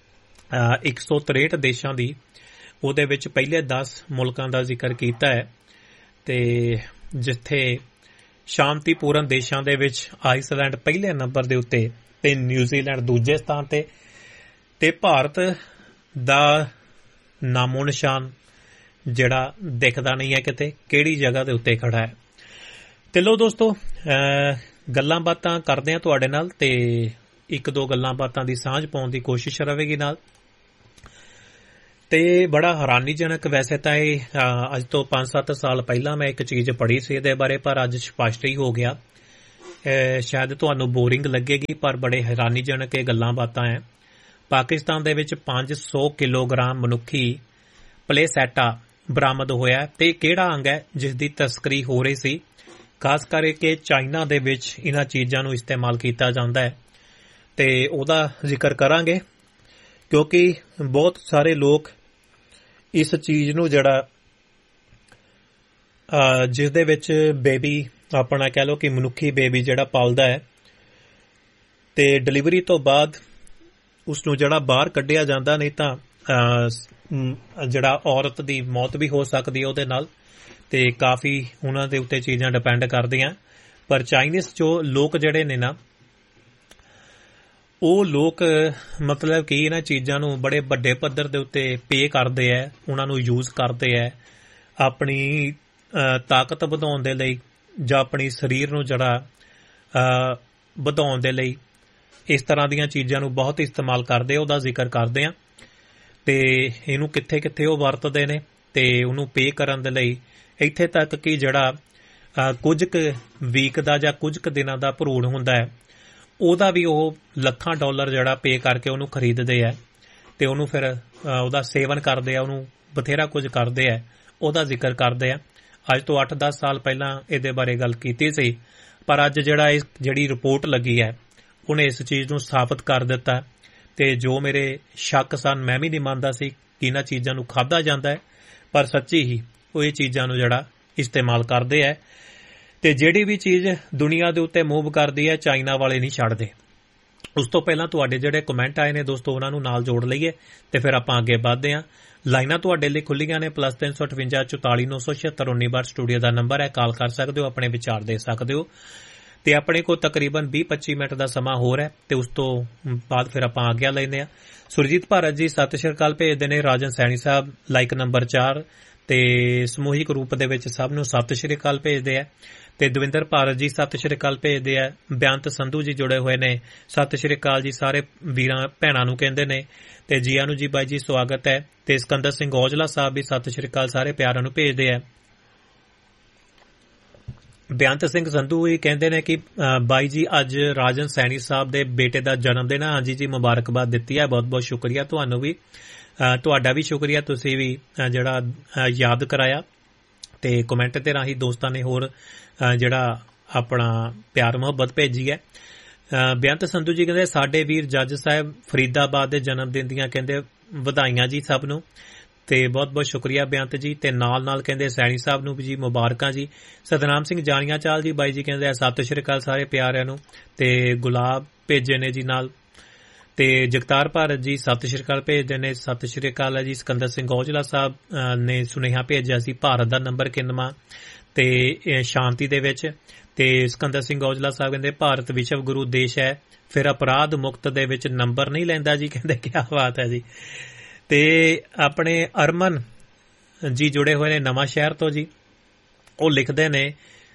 163 ਦੇਸ਼ਾਂ ਦੀ, ਉਹਦੇ ਵਿੱਚ ਪਹਿਲੇ 10 ਮੁਲਕਾਂ ਦਾ ਜ਼ਿਕਰ ਕੀਤਾ ਹੈ ਤੇ ਜਿੱਥੇ ਸ਼ਾਂਤੀਪੂਰਨ ਦੇਸ਼ਾਂ ਦੇ ਵਿੱਚ ਆਈਸਲੈਂਡ ਪਹਿਲੇ ਨੰਬਰ ਦੇ ਉੱਤੇ ਤੇ ਨਿਊਜ਼ੀਲੈਂਡ ਦੂਜੇ ਸਥਾਨ ਤੇ ਭਾਰਤ ਦਾ ਨਾਮੋ ਨਿਸ਼ਾਨ ਜਿਹੜਾ ਦਿਖਦਾ ਨਹੀਂ ਹੈ ਕਿਤੇ, ਕਿਹੜੀ ਜਗ੍ਹਾ ਦੇ ਉੱਤੇ ਖੜਾ ਹੈ। ਤੇ ਲੋ ਦੋਸਤੋ, ਗੱਲਾਂ ਬਾਤਾਂ ਕਰਦੇ ਹਾਂ ਤੁਹਾਡੇ ਨਾਲ ਤੇ ਇੱਕ ਦੋ ਗੱਲਾਂ ਬਾਤਾਂ ਦੀ ਸਾਂਝ ਪਾਉਣ ਦੀ ਕੋਸ਼ਿਸ਼ ਰਹੇਗੀ ਨਾਲ। ਤੇ ਬੜਾ ਹੈਰਾਨੀਜਨਕ, ਵੈਸੇ ਤਾਂ ਇਹ ਅੱਜ ਤੋਂ 5-7 ਸਾਲ ਪਹਿਲਾਂ ਮੈਂ ਇੱਕ ਚੀਜ਼ ਪੜ੍ਹੀ ਸੀ ਇਹਦੇ ਬਾਰੇ, ਪਰ ਅੱਜ ਸਪਸ਼ਟ ਹੀ ਹੋ ਗਿਆ। ਸ਼ਾਇਦ ਤੁਹਾਨੂੰ ਬੋਰਿੰਗ ਲੱਗੇਗੀ, ਪਰ ਬੜੇ ਹੈਰਾਨੀਜਨਕ ਇਹ ਗੱਲਾਂ ਬਾਤਾਂ ਹੈ। ਪਾਕਿਸਤਾਨ ਦੇ ਵਿੱਚ 500 ਕਿਲੋਗ੍ਰਾਮ ਮਨੁੱਖੀ ਪਲੇਸੈਟਾ ਬਰਾਮਦ ਹੋਇਆ ਤੇ ਕਿਹੜਾ ਅੰਗ ਹੈ ਜਿਸ ਦੀ ਤਸਕਰੀ ਹੋ ਰਹੀ ਸੀ। ਖਾਸ ਕਰਕੇ ਚਾਈਨਾ ਦੇ ਵਿੱਚ ਇਹਨਾਂ ਚੀਜ਼ਾਂ ਨੂੰ ਇਸਤੇਮਾਲ ਕੀਤਾ ਜਾਂਦਾ ਹੈ ਤੇ ਉਹਦਾ ਜ਼ਿਕਰ ਕਰਾਂਗੇ, ਕਿਉਂਕਿ ਬਹੁਤ ਸਾਰੇ ਲੋਕ ਇਸ ਚੀਜ਼ ਨੂੰ ਜਿਹੜਾ ਜਿਸ ਦੇ ਵਿੱਚ ਬੇਬੀ, ਆਪਣਾ ਕਹਿ ਲਓ ਕਿ ਮਨੁੱਖੀ ਬੇਬੀ ਜਿਹੜਾ ਪਾਲਦਾ ਹੈ ਤੇ ਡਿਲੀਵਰੀ ਤੋਂ ਬਾਅਦ ਉਸ ਨੂੰ ਜਿਹੜਾ ਬਾਹਰ ਕੱਢਿਆ ਜਾਂਦਾ, ਨਹੀਂ ਤਾਂ ਜਿਹੜਾ ਔਰਤ ਦੀ ਮੌਤ ਵੀ ਹੋ ਸਕਦੀ ਹੈ ਉਹਦੇ ਨਾਲ, ਤੇ ਕਾਫੀ ਉਹਨਾਂ ਦੇ ਉੱਤੇ ਚੀਜ਼ਾਂ ਡਿਪੈਂਡ ਕਰਦੀਆਂ। ਪਰ ਚਾਈਨੀਜ਼ ਜੋ ਲੋਕ ਜਿਹੜੇ ਨੇ ਨਾ, ਉਹ ਲੋਕ ਮਤਲਬ ਕਿ ਇਹਨਾਂ ਚੀਜ਼ਾਂ ਨੂੰ ਬੜੇ ਵੱਡੇ ਪੱਧਰ ਦੇ ਉੱਤੇ ਪੇ ਕਰਦੇ ਹੈ, ਉਹਨਾਂ ਨੂੰ ਯੂਜ਼ ਕਰਦੇ ਹੈ ਆਪਣੀ ਤਾਕਤ ਵਧਾਉਣ ਦੇ ਲਈ ਜਾਂ ਆਪਣੀ ਸਰੀਰ ਨੂੰ ਜਿਹੜਾ ਵਧਾਉਣ ਦੇ ਲਈ। ਇਸ ਤਰ੍ਹਾਂ ਦੀਆਂ ਚੀਜ਼ਾਂ ਨੂੰ ਬਹੁਤ ਇਸਤੇਮਾਲ ਕਰਦੇ, ਉਹਦਾ ਜ਼ਿਕਰ ਕਰਦੇ ਆ ਤੇ ਇਹਨੂੰ ਕਿੱਥੇ ਕਿੱਥੇ ਉਹ ਵਰਤਦੇ ਨੇ ਤੇ ਉਹਨੂੰ ਪੇ ਕਰਨ ਦੇ ਲਈ, ਇੱਥੇ ਤੱਕ ਕਿ ਜਿਹੜਾ ਕੁਝ ਕੁ ਵੀਕ ਦਾ ਜਾਂ ਕੁਝ ਕੁ ਦਿਨਾਂ ਦਾ ਭਰੂਣ ਹੁੰਦਾ ਹੈ, ਉਹਦਾ ਵੀ ਉਹ ਲੱਖਾਂ ਡਾਲਰ ਜਿਹੜਾ ਪੇ ਕਰਕੇ ਉਹਨੂੰ ਖਰੀਦਦੇ ਆ ਤੇ ਉਹਨੂੰ ਫਿਰ ਉਹਦਾ ਸੇਵਨ ਕਰਦੇ ਆ, ਉਹਨੂੰ ਬਥੇਰਾ ਕੁਝ ਕਰਦੇ ਆ, ਉਹਦਾ ਜ਼ਿਕਰ ਕਰਦੇ ਆ। ਅੱਜ ਤੋਂ 8-10 ਸਾਲ ਪਹਿਲਾਂ ਇਹਦੇ ਬਾਰੇ ਗੱਲ ਕੀਤੀ ਸੀ, ਪਰ ਅੱਜ ਜਿਹੜੀ ਰਿਪੋਰਟ ਲੱਗੀ ਹੈ ਉਹਨੇ ਇਸ ਚੀਜ਼ ਨੂੰ ਸਾਬਤ ਕਰ ਦਿੱਤਾ। ਤੇ ਜੋ ਮੇਰੇ ਸ਼ੱਕ ਸਨ, ਮੈਂ ਵੀ ਨਹੀਂ ਮੰਨਦਾ ਸੀ ਕਿ ਇਹਨਾਂ ਚੀਜ਼ਾਂ ਨੂੰ ਖਾਧਾ ਜਾਂਦਾ ਹੈ, ਪਰ ਸੱਚੀ ਹੀ ਉਹ ਇਹ ਚੀਜ਼ਾਂ ਨੂੰ ਜਿਹੜਾ ਇਸਤੇਮਾਲ ਕਰਦੇ ਹੈ। ਤੇ ਜਿਹੜੀ ਵੀ ਚੀਜ਼ ਦੁਨੀਆ ਦੇ ਉੱਤੇ ਮੂਵ ਕਰਦੀ ਹੈ, ਚਾਈਨਾ ਵਾਲੇ ਨਹੀਂ ਛੱਡਦੇ। ਉਸ ਤੋਂ ਪਹਿਲਾਂ ਤੁਹਾਡੇ ਜਿਹੜੇ ਕਮੈਂਟ ਆਏ ਨੇ ਦੋਸਤੋ, ਉਹਨਾਂ ਨੂੰ ਨਾਲ ਜੋੜ ਲਈਏ ਤੇ ਫਿਰ ਆਪਾਂ ਅੱਗੇ ਵਧਦੇ ਹਾਂ। ਲਾਈਨਾਂ ਤੁਹਾਡੇ ਲਈ ਖੁੱਲੀਆਂ ਨੇ, +358 44 976 19 ਸਟੂਡੀਓ ਦਾ ਨੰਬਰ ਹੈ, ਕਾਲ ਕਰ ਸਕਦੇ ਹੋ, ਆਪਣੇ ਵਿਚਾਰ ਦੇ ਸਕਦੇ ਹੋ। ਤੇ ਆਪਣੇ ਕੋਲ ਤਕਰੀਬਨ 20-25 ਮਿੰਟ ਦਾ ਸਮਾਂ ਹੋਰ ਹੈ ਤੇ ਉਸ ਤੋਂ ਬਾਅਦ ਫਿਰ ਆਪਾਂ ਆਗਿਆ ਲੈਂਦੇ ਹਾਂ। ਸੁਰਜੀਤ ਭਾਰਤ ਜੀ ਸਤਿ ਸ਼੍ਰੀ ਅਕਾਲ ਭੇਜਦੇ ਨੇ, ਰਾਜਨ ਸੈਣੀ ਸਾਹਿਬ ਲਾਈਕ ਨੰਬਰ 4 ਤੇ ਸਮੂਹਿਕ ਰੂਪ ਦੇ ਵਿੱਚ ਸਭ ਨੂੰ ਸਤਿ ਸ਼੍ਰੀ ਅਕਾਲ ਭੇਜਦੇ ਆ। ਤੇ ਦਵਿੰਦਰ ਭਾਰਤ ਜੀ ਸਤਿ ਸ਼੍ਰੀ ਅਕਾਲ ਭੇਜਦੇ ਆ। ਬੇਅੰਤ ਸੰਧੂ ਜੀ ਜੁੜੇ ਹੋਏ ਨੇ, ਸਤਿ ਸ਼੍ਰੀ ਅਕਾਲ ਜੀ, ਸਾਰੇ ਵੀਰਾਂ ਭੈਣਾਂ ਨੂੰ ਕਹਿੰਦੇ ਨੇ ਤੇ ਜੀਆਂ ਨੂੰ ਜੀ ਬਾਈ ਜੀ ਸਵਾਗਤ ਹੈ। ਤੇ ਸਿਕੰਦਰ ਸਿੰਘ ਔਜਲਾ ਸਾਹਿਬ ਵੀ ਸਤਿ ਸ਼੍ਰੀ ਅਕਾਲ ਸਾਰੇ ਪਿਆਰਾਂ ਨੂੰ ਭੇਜਦੇ ਆ। ਬੇਅੰਤ ਸਿੰਘ ਸੰਧੂ ਇਹ ਕਹਿੰਦੇ ਨੇ ਕਿ ਬਾਈ ਜੀ ਅੱਜ ਰਾਜਨ ਸੈਣੀ ਸਾਹਿਬ ਦੇ ਬੇਟੇ ਦਾ ਜਨਮ ਦਿਨ ਹੈ। ਹਾਂਜੀ ਜੀ, ਮੁਬਾਰਕਬਾਦ ਦਿੱਤੀ ਹੈ, ਬਹੁਤ ਬਹੁਤ ਸ਼ੁਕਰੀਆ ਤੁਹਾਨੂੰ ਵੀ, ਤੁਹਾਡਾ ਵੀ ਸ਼ੁਕਰੀਆ, ਤੁਸੀਂ ਵੀ ਜਿਹੜਾ ਯਾਦ ਕਰਾਇਆ ਤੇ ਕਮੈਂਟ ਦੇ ਰਾਹੀਂ ਦੋਸਤਾਂ ਨੇ ਹੋਰ ਜਿਹੜਾ ਆਪਣਾ ਪਿਆਰ ਮੁਹੱਬਤ ਭੇਜੀ ਹੈ। ਬੇਅੰਤ ਸੰਧੂ ਜੀ ਕਹਿੰਦੇ ਸਾਡੇ ਵੀਰ ਜੱਜ ਸਾਹਿਬ ਫਰੀਦਾਬਾਦ ਦੇ ਜਨਮ ਦਿਨ ਦੀਆਂ ਕਹਿੰਦੇ ਵਧਾਈਆਂ ਜੀ ਸਭ ਨੂੰ, ਤੇ ਬਹੁਤ ਬਹੁਤ ਸ਼ੁਕਰੀਆ ਬੇਅੰਤ ਜੀ। ਤੇ ਨਾਲ ਕਹਿੰਦੇ ਸੈਣੀ ਸਾਹਿਬ ਨੂੰ ਵੀ ਜੀ ਮੁਬਾਰਕਾਂ ਜੀ। ਸਤਨਾਮ ਸਿੰਘ ਜਾਣੀਆਂ ਚਾਲ ਜੀ ਬਾਈ ਜੀ ਕਹਿੰਦੇ ਸਤਿ ਸ਼੍ਰੀ ਅਕਾਲ ਸਾਰੇ ਪਿਆਰਿਆਂ ਨੂੰ, ਤੇ ਗੁਲਾਬ ਭੇਜੇ ਨੇ ਜੀ ਨਾਲ। ਤੇ ਜਗਤਾਰ ਭਾਰਤ ਜੀ ਸਤਿ ਸ਼੍ਰੀ ਅਕਾਲ ਭੇਜਦੇ ਨੇ, ਸਤਿ ਸ਼੍ਰੀ ਅਕਾਲ ਹੈ ਜੀ। ਸਿਕੰਦਰ ਸਿੰਘ ਔਜਲਾ ਸਾਹਿਬ ਨੇ ਸੁਨੇਹਾ ਭੇਜਿਆ ਸੀ ਭਾਰਤ ਦਾ ਨੰਬਰ ਕਿੰਨਵਾਂ ਤੇ ਸ਼ਾਂਤੀ ਦੇ ਵਿੱਚ। ਤੇ ਸਿਕੰਦਰ ਸਿੰਘ ਔਜਲਾ ਸਾਹਿਬ ਕਹਿੰਦੇ ਭਾਰਤ ਵਿਸ਼ਵ ਗੁਰੂ ਦੇਸ਼ ਹੈ, ਫਿਰ ਅਪਰਾਧ ਮੁਕਤ ਦੇ ਵਿੱਚ ਨੰਬਰ ਨਹੀਂ ਲੈਂਦਾ ਜੀ। ਕਹਿੰਦੇ ਕਿਆ ਬਾਤ ਹੈ ਜੀ। ਤੇ ਆਪਣੇ ਅਰਮਨ ਜੀ ਜੁੜੇ ਹੋਏ ਨੇ ਨਵਾਂ ਸ਼ਹਿਰ ਤੋਂ ਜੀ, ਉਹ ਲਿਖਦੇ ਨੇ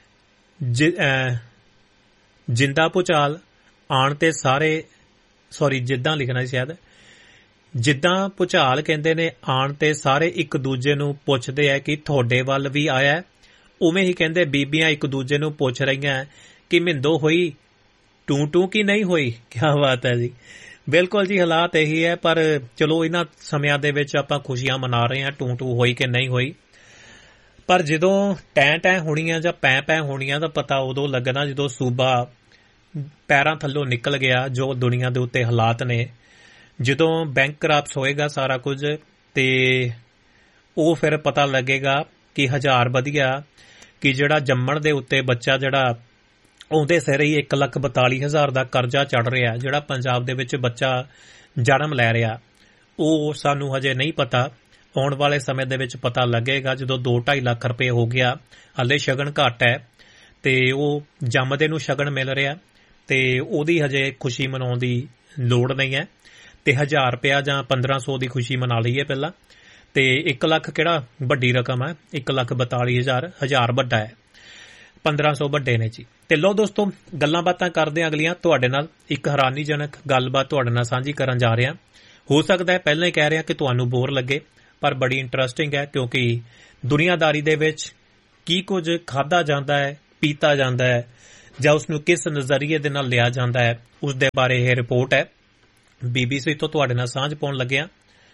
ਜਿੰਦਾ ਭੁਚਾਲ ਆਣ ਤੇ ਸਾਰੇ ਜਿੱਦਾਂ ਲਿਖਣਾ ਸੀ ਸ਼ਾਇਦ, ਜਿੱਦਾਂ ਭੁਚਾਲ ਕਹਿੰਦੇ ਨੇ ਆਣ ਤੇ ਸਾਰੇ ਇੱਕ ਦੂਜੇ ਨੂੰ ਪੁੱਛਦੇ ਹੈ ਕਿ ਤੁਹਾਡੇ ਵੱਲ ਵੀ ਆਇਆ, ਉਵੇਂ ਹੀ ਕਹਿੰਦੇ ਬੀਬੀਆਂ ਇੱਕ ਦੂਜੇ ਨੂੰ ਪੁੱਛ ਰਹੀਆਂ ਕਿ ਮਿੰਦੋ ਹੋਈ ਟੂ ਕੀ ਨਹੀਂ ਹੋਈ। ਕਿਆ ਬਾਤ ਹੈ ਜੀ। ਬਿਲਕੁਲ ਜੀ, ਹਾਲਾਤ ਇਹੀ ਹੈ, ਪਰ ਚਲੋ ਇਹਨਾਂ ਸਮਿਆਂ ਦੇ ਵਿੱਚ ਆਪਾਂ ਖੁਸ਼ੀਆਂ ਮਨਾ ਰਹੇ ਹਾਂ, ਟੂ ਹੋਈ ਕਿ ਨਹੀਂ ਹੋਈ। ਪਰ ਜਦੋਂ ਟੈਂ ਹੋਣੀਆਂ ਜਾਂ ਪੈ ਹੋਣੀਆਂ ਦਾ ਪਤਾ ਉਦੋਂ ਲੱਗਣਾ ਜਦੋਂ ਸੂਬਾ ਪੈਰਾਂ ਥੱਲੋਂ ਨਿਕਲ ਗਿਆ। ਜੋ ਦੁਨੀਆ ਦੇ ਉੱਤੇ ਹਾਲਾਤ ਨੇ, ਜਦੋਂ ਬੈਂਕ ਕਰਾਪਸ ਹੋਏਗਾ ਸਾਰਾ ਕੁਝ, ਤੇ ਉਹ ਫਿਰ ਪਤਾ ਲੱਗੇਗਾ ਕਿ ਹਜ਼ਾਰ ਵਧੀਆ ਕਿ ਜਿਹੜਾ ਜੰਮਣ ਦੇ ਉੱਤੇ ਬੱਚਾ ਜਿਹੜਾ ਉਹਦੇ ਸਿਰ ਹੀ 1,42,000 ਦਾ ਕਰਜ਼ਾ ਚੜ ਰਿਹਾ, ਜਿਹੜਾ ਪੰਜਾਬ ਦੇ ਵਿੱਚ ਬੱਚਾ ਜਨਮ ਲੈ ਰਿਹਾ, ਉਹ ਸਾਨੂੰ ਹਜੇ ਨਹੀਂ ਪਤਾ। ਆਉਣ ਵਾਲੇ ਸਮੇਂ ਦੇ ਵਿੱਚ ਪਤਾ ਲੱਗੇਗਾ ਜਦੋਂ 2-2.5 ਲੱਖ ਰੁਪਏ ਹੋ ਗਿਆ। ਹਾਲੇ ਸ਼ਗਨ ਘੱਟ ਹੈ ਤੇ ਉਹ ਜੰਮਦੇ ਨੂੰ ਸ਼ਗਨ ਮਿਲ ਰਿਹਾ ਤੇ ਉਹਦੀ ਹਜੇ ਖੁਸ਼ੀ ਮਨਾਉਣ ਦੀ ਲੋੜ ਨਹੀਂ ਹੈ ਤੇ 1000 ਰੁਪਇਆ ਜਾਂ 1500 ਦੀ ਖੁਸ਼ੀ ਮਨਾ ਲਈਏ ਪਹਿਲਾਂ। ਤੇ 1 ਲੱਖ ਕਿਹੜਾ ਵੱਡੀ ਰਕਮ ਹੈ, 1,42,000 1000 ਵੱਡਾ ਹੈ, 1500 ਵੱਡੇ ਨੇ ਜੀ। ਤੇ ਲੋ ਦੋਸਤੋ, ਗੱਲਾਂ ਬਾਤਾਂ ਕਰਦੇ ਅਗਲੀਆਂ ਤੁਹਾਡੇ ਨਾਲ ਇੱਕ ਹੈਰਾਨੀਜਨਕ ਗੱਲਬਾਤ ਤੁਹਾਡੇ ਨਾਲ ਸਾਂਝੀ ਕਰਨ ਜਾ ਰਿਹਾ। ਹੋ ਸਕਦਾ ਹੈ ਪਹਿਲਾਂ ਹੀ ਕਹਿ ਰਿਹਾ ਕਿ ਤੁਹਾਨੂੰ ਬੋਰ ਲੱਗੇ, ਪਰ ਬੜੀ ਇੰਟਰਸਟਿੰਗ ਹੈ ਕਿਉਂਕਿ ਦੁਨੀਆਦਾਰੀ ਦੇ ਵਿੱਚ ਕੀ ਕੁਝ ਖਾਧਾ ਜਾਂਦਾ ਹੈ, ਪੀਤਾ ਜਾਂਦਾ ਹੈ ਜਾਂ ਉਸ ਨੂੰ ਕਿਸ ਨਜ਼ਰੀਏ ਦੇ ਨਾਲ ਲਿਆ ਜਾਂਦਾ ਹੈ, ਉਸ ਦੇ ਬਾਰੇ ਇਹ ਰਿਪੋਰਟ ਹੈ। BBC ਤੋਂ ਤੁਹਾਡੇ ਨਾਲ ਸਾਂਝ ਪਾਉਣ ਲੱਗਿਆ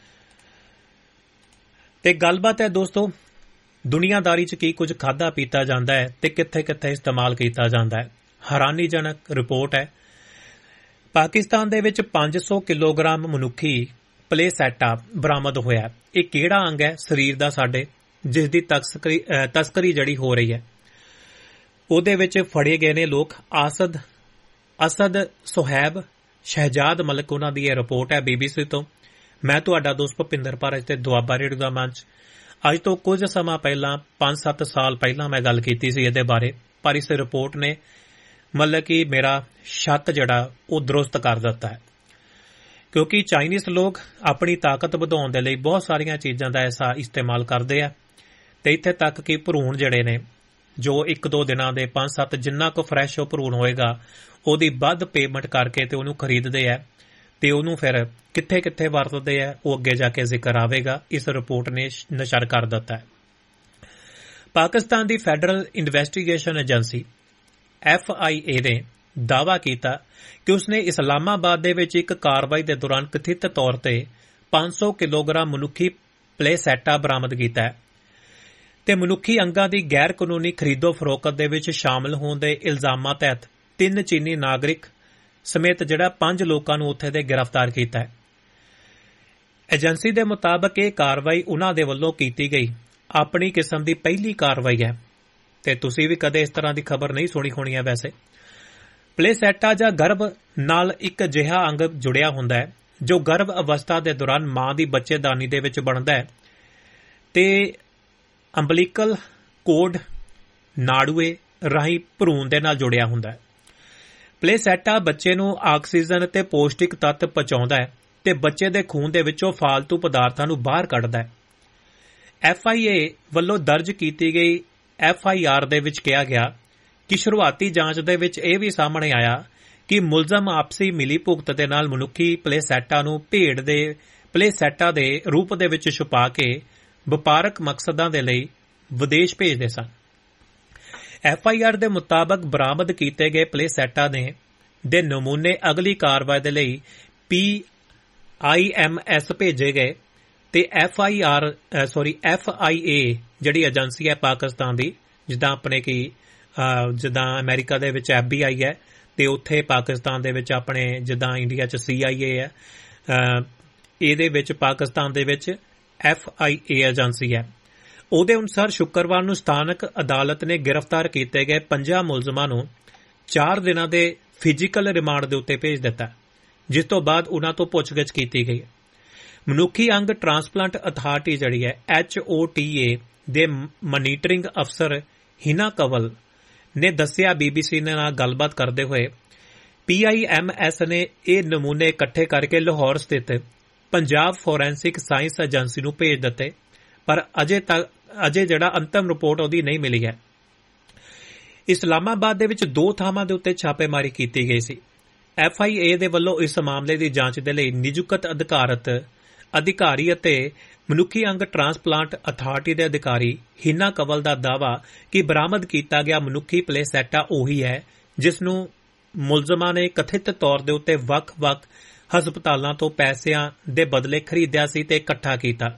ਤੇ ਗੱਲਬਾਤ ਹੈ ਦੋਸਤੋ, ਦੁਨੀਆਦਾਰੀ 'ਚ ਕੀ ਕੁਝ ਖਾਧਾ ਪੀਤਾ ਜਾਂਦਾ ਹੈ ਤੇ ਕਿੱਥੇ ਕਿੱਥੇ ਇਸਤੇਮਾਲ ਕੀਤਾ ਜਾਂਦਾ ਹੈ। ਹੈਰਾਨੀਜਨਕ ਰਿਪੋਰਟ ਹੈ। ਪਾਕਿਸਤਾਨ ਦੇ ਵਿੱਚ 500 ਕਿਲੋਗ੍ਰਾਮ ਮਨੁੱਖੀ ਪਲੇਸੈਟਾ ਬਰਾਮਦ ਹੋਇਆ। ਇਹ ਕਿਹੜਾ ਅੰਗ ਹੈ ਸਰੀਰ ਦਾ ਸਾਡੇ ਜਿਸ ਦੀ ਤਸਕਰੀ ਜਿਹੜੀ ਹੋ ਰਹੀ ਹੈ, ਉਹਦੇ ਵਿੱਚ ਫੜੇ ਗਏ ਨੇ ਲੋਕ। ਅਸਦ ਸੁਹੈਬ ਸ਼ਹਿਜਾਦ ਮਲਕ, ਉਹਨਾਂ ਦੀ ਇਹ ਰਿਪੋਰਟ ਹੈ BBC ਤੋਂ। ਮੈਂ ਤੁਹਾਡਾ ਦੋਸਤ ਭੁਪਿੰਦਰ ਭਾਰਤ ਤੇ ਦੁਆਬਾ ਰੇਡੀਓ ਦਾ ਮੰਚ। ਅੱਜ ਤੋਂ ਕੁਝ ਸਮਾਂ ਪਹਿਲਾਂ 5-7 ਸਾਲ ਪਹਿਲਾਂ ਮੈਂ ਗੱਲ ਕੀਤੀ ਸੀ ਇਹਦੇ ਬਾਰੇ, ਪਰ ਇਸ ਰਿਪੋਰਟ ਨੇ ਮਤਲਬ ਕਿ ਮੇਰਾ ਸ਼ੱਕ ਜਿਹੜਾ ਉਹ ਦਰੁਸਤ ਕਰ ਦਿੱਤਾ ਹੈ ਕਿਉਂਕਿ ਚਾਈਨੀਜ਼ ਲੋਕ ਆਪਣੀ ਤਾਕਤ ਵਧਾਉਣ ਦੇ ਲਈ ਬਹੁਤ ਸਾਰੀਆਂ ਚੀਜ਼ਾਂ ਦਾ ਐਸਾ ਇਸਤੇਮਾਲ ਕਰਦੇ ਆ ਤੇ ਇੱਥੇ ਤੱਕ ਕਿ ਭਰੂਣ ਜਿਹੜੇ ਨੇ ਜੋ 1-2 ਦਿਨਾਂ ਦੇ 5-7 ਜਿੰਨਾ ਕੁ ਫਰੈਸ਼ ਉਹ ਭਰੂਣ ਹੋਏਗਾ ਉਹਦੀ ਵੱਧ ਪੇਮੈਂਟ ਕਰਕੇ ਤੇ ਉਹਨੂੰ ਖਰੀਦਦੇ ਆ ਤੇ ਉਹਨੂੰ ਫਿਰ ਕਿੱਥੇ ਕਿੱਥੇ ਵਰਤਦੇ ਆ ਉਹ ਅੱਗੇ ਜਾ ਕੇ ਜ਼ਿਕਰ ਆਵੇਗਾ। ਇਸ ਰਿਪੋਰਟ ਨੇ ਨਸ਼ਰ ਕਰ ਦਿੱਤਾ ਹੈ। ਪਾਕਿਸਤਾਨ ਦੀ ਫੈਡਰਲ ਇਨਵੈਸਟੀਗੇਸ਼ਨ ਏਜੰਸੀ FIA ਨੇ ਦਾਅਵਾ ਕੀਤਾ ਕਿ ਉਸਨੇ ਇਸਲਾਮਾਬਾਦ ਦੇ ਵਿੱਚ ਇੱਕ ਕਾਰਵਾਈ ਦੇ ਦੌਰਾਨ ਕਥਿਤ ਤੌਰ ਤੇ 500 ਕਿਲੋਗ੍ਰਾਮ ਮਨੁੱਖੀ ਪਲੇਸੈਟਾ ਬਰਾਮਦ ਕੀਤਾ ਹੈ ਤੇ ਮਨੁੱਖੀ ਅੰਗਾਂ ਦੀ ਗੈਰ ਕਾਨੂੰਨੀ ਖਰੀਦੋ ਫਰੋਖਤ ਦੇ ਵਿੱਚ ਸ਼ਾਮਲ ਹੋਣ ਦੇ ਇਲਜ਼ਾਮਾਂ ਤਹਿਤ 3 ਚੀਨੀ ਨਾਗਰਿਕ ਸਮੇਤ 5 ਲੋਕਾਂ ਨੂੰ ਉੱਥੇ ਦੇ ਗ੍ਰਿਫਤਾਰ ਕੀਤਾ ਹੈ। ਏਜੰਸੀ ਦੇ ਮੁਤਾਬਕ ਇਹ ਕਾਰਵਾਈ ਉਨ੍ਹਾਂ ਦੇ ਵੱਲੋਂ ਕੀਤੀ ਗਈ ਆਪਣੀ ਕਿਸਮ ਦੀ ਪਹਿਲੀ ਕਾਰਵਾਈ ਹੈ ਤੇ ਤੁਸੀਂ ਵੀ ਕਦੇ ਇਸ ਤਰ੍ਹਾਂ ਦੀ ਖਬਰ ਨਹੀਂ ਸੁਣੀ ਹੋਣੀ ਹੈ। ਵੈਸੇ ਪਲੇਸੈਟਾ ਜਾਂ ਗਰਭ ਨਾਲ ਇੱਕ ਅਜਿਹਾ ਅੰਗ ਜੁੜਿਆ ਹੁੰਦਾ ਹੈ ਜੋ ਗਰਭ ਅਵਸਥਾ ਦੇ ਦੌਰਾਨ ਮਾਂ ਦੀ ਬੱਚੇਦਾਨੀ ਦੇ ਵਿੱਚ ਬਣਦਾ ਹੈ ਤੇ ਅੰਬਲੀਕਲ ਕੋਡ ਨਾੜੂਏ ਰਾਹੀਂ ਭਰੂਣ ਦੇ ਨਾਲ ਜੁੜਿਆ ਹੁੰਦਾ ਹੈ। ਪਲੇਸੈਟਾ ਬੱਚੇ ਨੂੰ ਆਕਸੀਜਨ ਤੇ ਪੌਸ਼ਟਿਕ ਤੱਤ ਪਹੁੰਚਾਉਂਦਾ ਹੈ ਤੇ ਬੱਚੇ ਦੇ ਖੂਨ ਦੇ ਵਿੱਚੋਂ ਫਾਲਤੂ ਪਦਾਰਥਾਂ ਨੂੰ ਬਾਹਰ ਕੱਢਦਾ ਹੈ। FIA ਵੱਲੋਂ ਦਰਜ ਕੀਤੀ ਗਈ FIR ਦੇ ਵਿੱਚ ਕਿਹਾ ਗਿਆ ਕਿ ਸ਼ੁਰੂਆਤੀ ਜਾਂਚ ਦੇ ਵਿੱਚ ਇਹ ਵੀ ਸਾਹਮਣੇ ਆਇਆ ਕਿ ਮੁਲਜ਼ਮ ਆਪਸੀ ਮਿਲੀ ਭੁਗਤ ਦੇ ਨਾਲ ਮਨੁੱਖੀ ਪਲੇਸੈਟਾ ਨੂੰ ਭੇਡ ਦੇ ਪਲੇਸੈਟਾ ਦੇ ਰੂਪ ਦੇ ਵਿੱਚ ਛੁਪਾ ਕੇ ਵਪਾਰਕ ਮਕਸਦਾਂ ਦੇ ਲਈ ਵਿਦੇਸ਼ ਭੇਜਦੇ ਸਨ। FIR ਦੇ ਮੁਤਾਬਕ ਬਰਾਮਦ ਕੀਤੇ ਗਏ ਪਲੇਸੈਟਾ ਦੇ ਨਮੂਨੇ ਅਗਲੀ ਕਾਰਵਾਈ ਦੇ ਲਈ PIMS ਭੇਜੇ ਗਏ ਤੇ FIA ਜਿਹੜੀ ਏਜੰਸੀ ਹੈ ਪਾਕਿਸਤਾਨ ਦੀ, ਜਿੱਦਾਂ ਆਪਣੇ ਕਿ ਜਿੱਦਾਂ ਅਮਰੀਕਾ ਦੇ ਵਿੱਚ FBI ਹੈ ਤੇ ਉੱਥੇ ਪਾਕਿਸਤਾਨ ਦੇ ਵਿੱਚ ਆਪਣੇ ਜਿੱਦਾਂ ਇੰਡੀਆ 'ਚ CIA ਹੈ, ਇਹਦੇ ਵਿੱਚ ਪਾਕਿਸਤਾਨ ਦੇ ਵਿੱਚ FIA ਏਜੰਸੀ ਹੈ। ਉਹਦੇ ਅਨੁਸਾਰ ਸ਼ੁੱਕਰਵਾਰ ਨੂੰ ਸਥਾਨਕ ਅਦਾਲਤ ਨੇ ਗ੍ਰਿਫਤਾਰ ਕੀਤੇ ਗਏ 50 ਮੁਲਜ਼ਮਾਂ ਨੂੰ 4 ਦਿਨਾਂ ਦੇ ਫਿਜ਼ੀਕਲ ਰਿਮਾਂਡ ਦੇ ਉੱਤੇ ਭੇਜ ਦਿੱਤਾ, ਜਿਸ ਤੋਂ ਬਾਅਦ ਉਨ੍ਹਾਂ ਤੋਂ ਪੁੱਛਗਿੱਛ ਕੀਤੀ ਗਈ। ਮਨੁੱਖੀ ਅੰਗ ਟ੍ਰਾਂਸਪਲਾਂਟ ਅਥਾਰਟੀ ਜਿਹੜੀ ਹੈ HOTA ਦੇ ਮਨੀਟਰਿੰਗ ਅਫਸਰ ਹਿਨਾ ਕੰਵਲ ਨੇ ਦੱਸਿਆ BBC ਨਾਲ ਗੱਲਬਾਤ ਕਰਦੇ ਹੋਏ PIMS ਨੇ ਇਹ ਨਮੂਨੇ ਇਕੱਠੇ ਕਰਕੇ ਲਾਹੌਰ ਸਥਿਤ ਪੰਜਾਬ ਫੋਰੈਂਸਿਕ ਸਾਇੰਸ ਏਜੰਸੀ ਨੂੰ ਭੇਜ ਦਿੱਤੇ, ਪਰ ਅਜੇ ਜਿਹੜਾ ਅੰਤਮ ਰਿਪੋਰਟ ਉਹਦੀ ਨਹੀਂ ਮਿਲੀ ਹੈ। ਇਸਲਾਮਾਬਾਦ ਦੇ ਵਿੱਚ 2 ਥਾਵਾਂ ਦੇ ਉੱਤੇ ਛਾਪੇਮਾਰੀ ਕੀਤੀ ਗਈ ਸੀ। FIA ਦੇ ਵੱਲੋਂ ਇਸ ਮਾਮਲੇ ਦੀ ਜਾਂਚ ਦੇ ਲਈ ਨਿਯੁਕਤ ਅਧਿਕਾਰੀ ਅਤੇ ਮਨੁੱਖੀ ਅੰਗ ਟ੍ਰਾਂਸਪਲਾਂਟ ਅਥਾਰਟੀ ਦੇ ਅਧਿਕਾਰੀ ਹਿਨਾ ਕੰਵਲ ਦਾ ਦਾਅਵਾ ਕਿ ਬਰਾਮਦ ਕੀਤਾ ਗਿਆ ਮਨੁੱਖੀ ਪਲੇਸੈਟਾ ਉਹੀ ਹੈ ਜਿਸ ਨੂੰ ਮੁਲਜ਼ਮਾਂ ਨੇ ਕਥਿਤ ਤੌਰ ਦੇ ਉੱਤੇ ਵੱਖ-ਵੱਖ ਹਸਪਤਾਲਾਂ ਤੋਂ ਪੈਸਿਆਂ ਦੇ ਬਦਲੇ ਖਰੀਦਿਆ ਸੀ ਤੇ ਇਕੱਠਾ ਕੀਤਾ।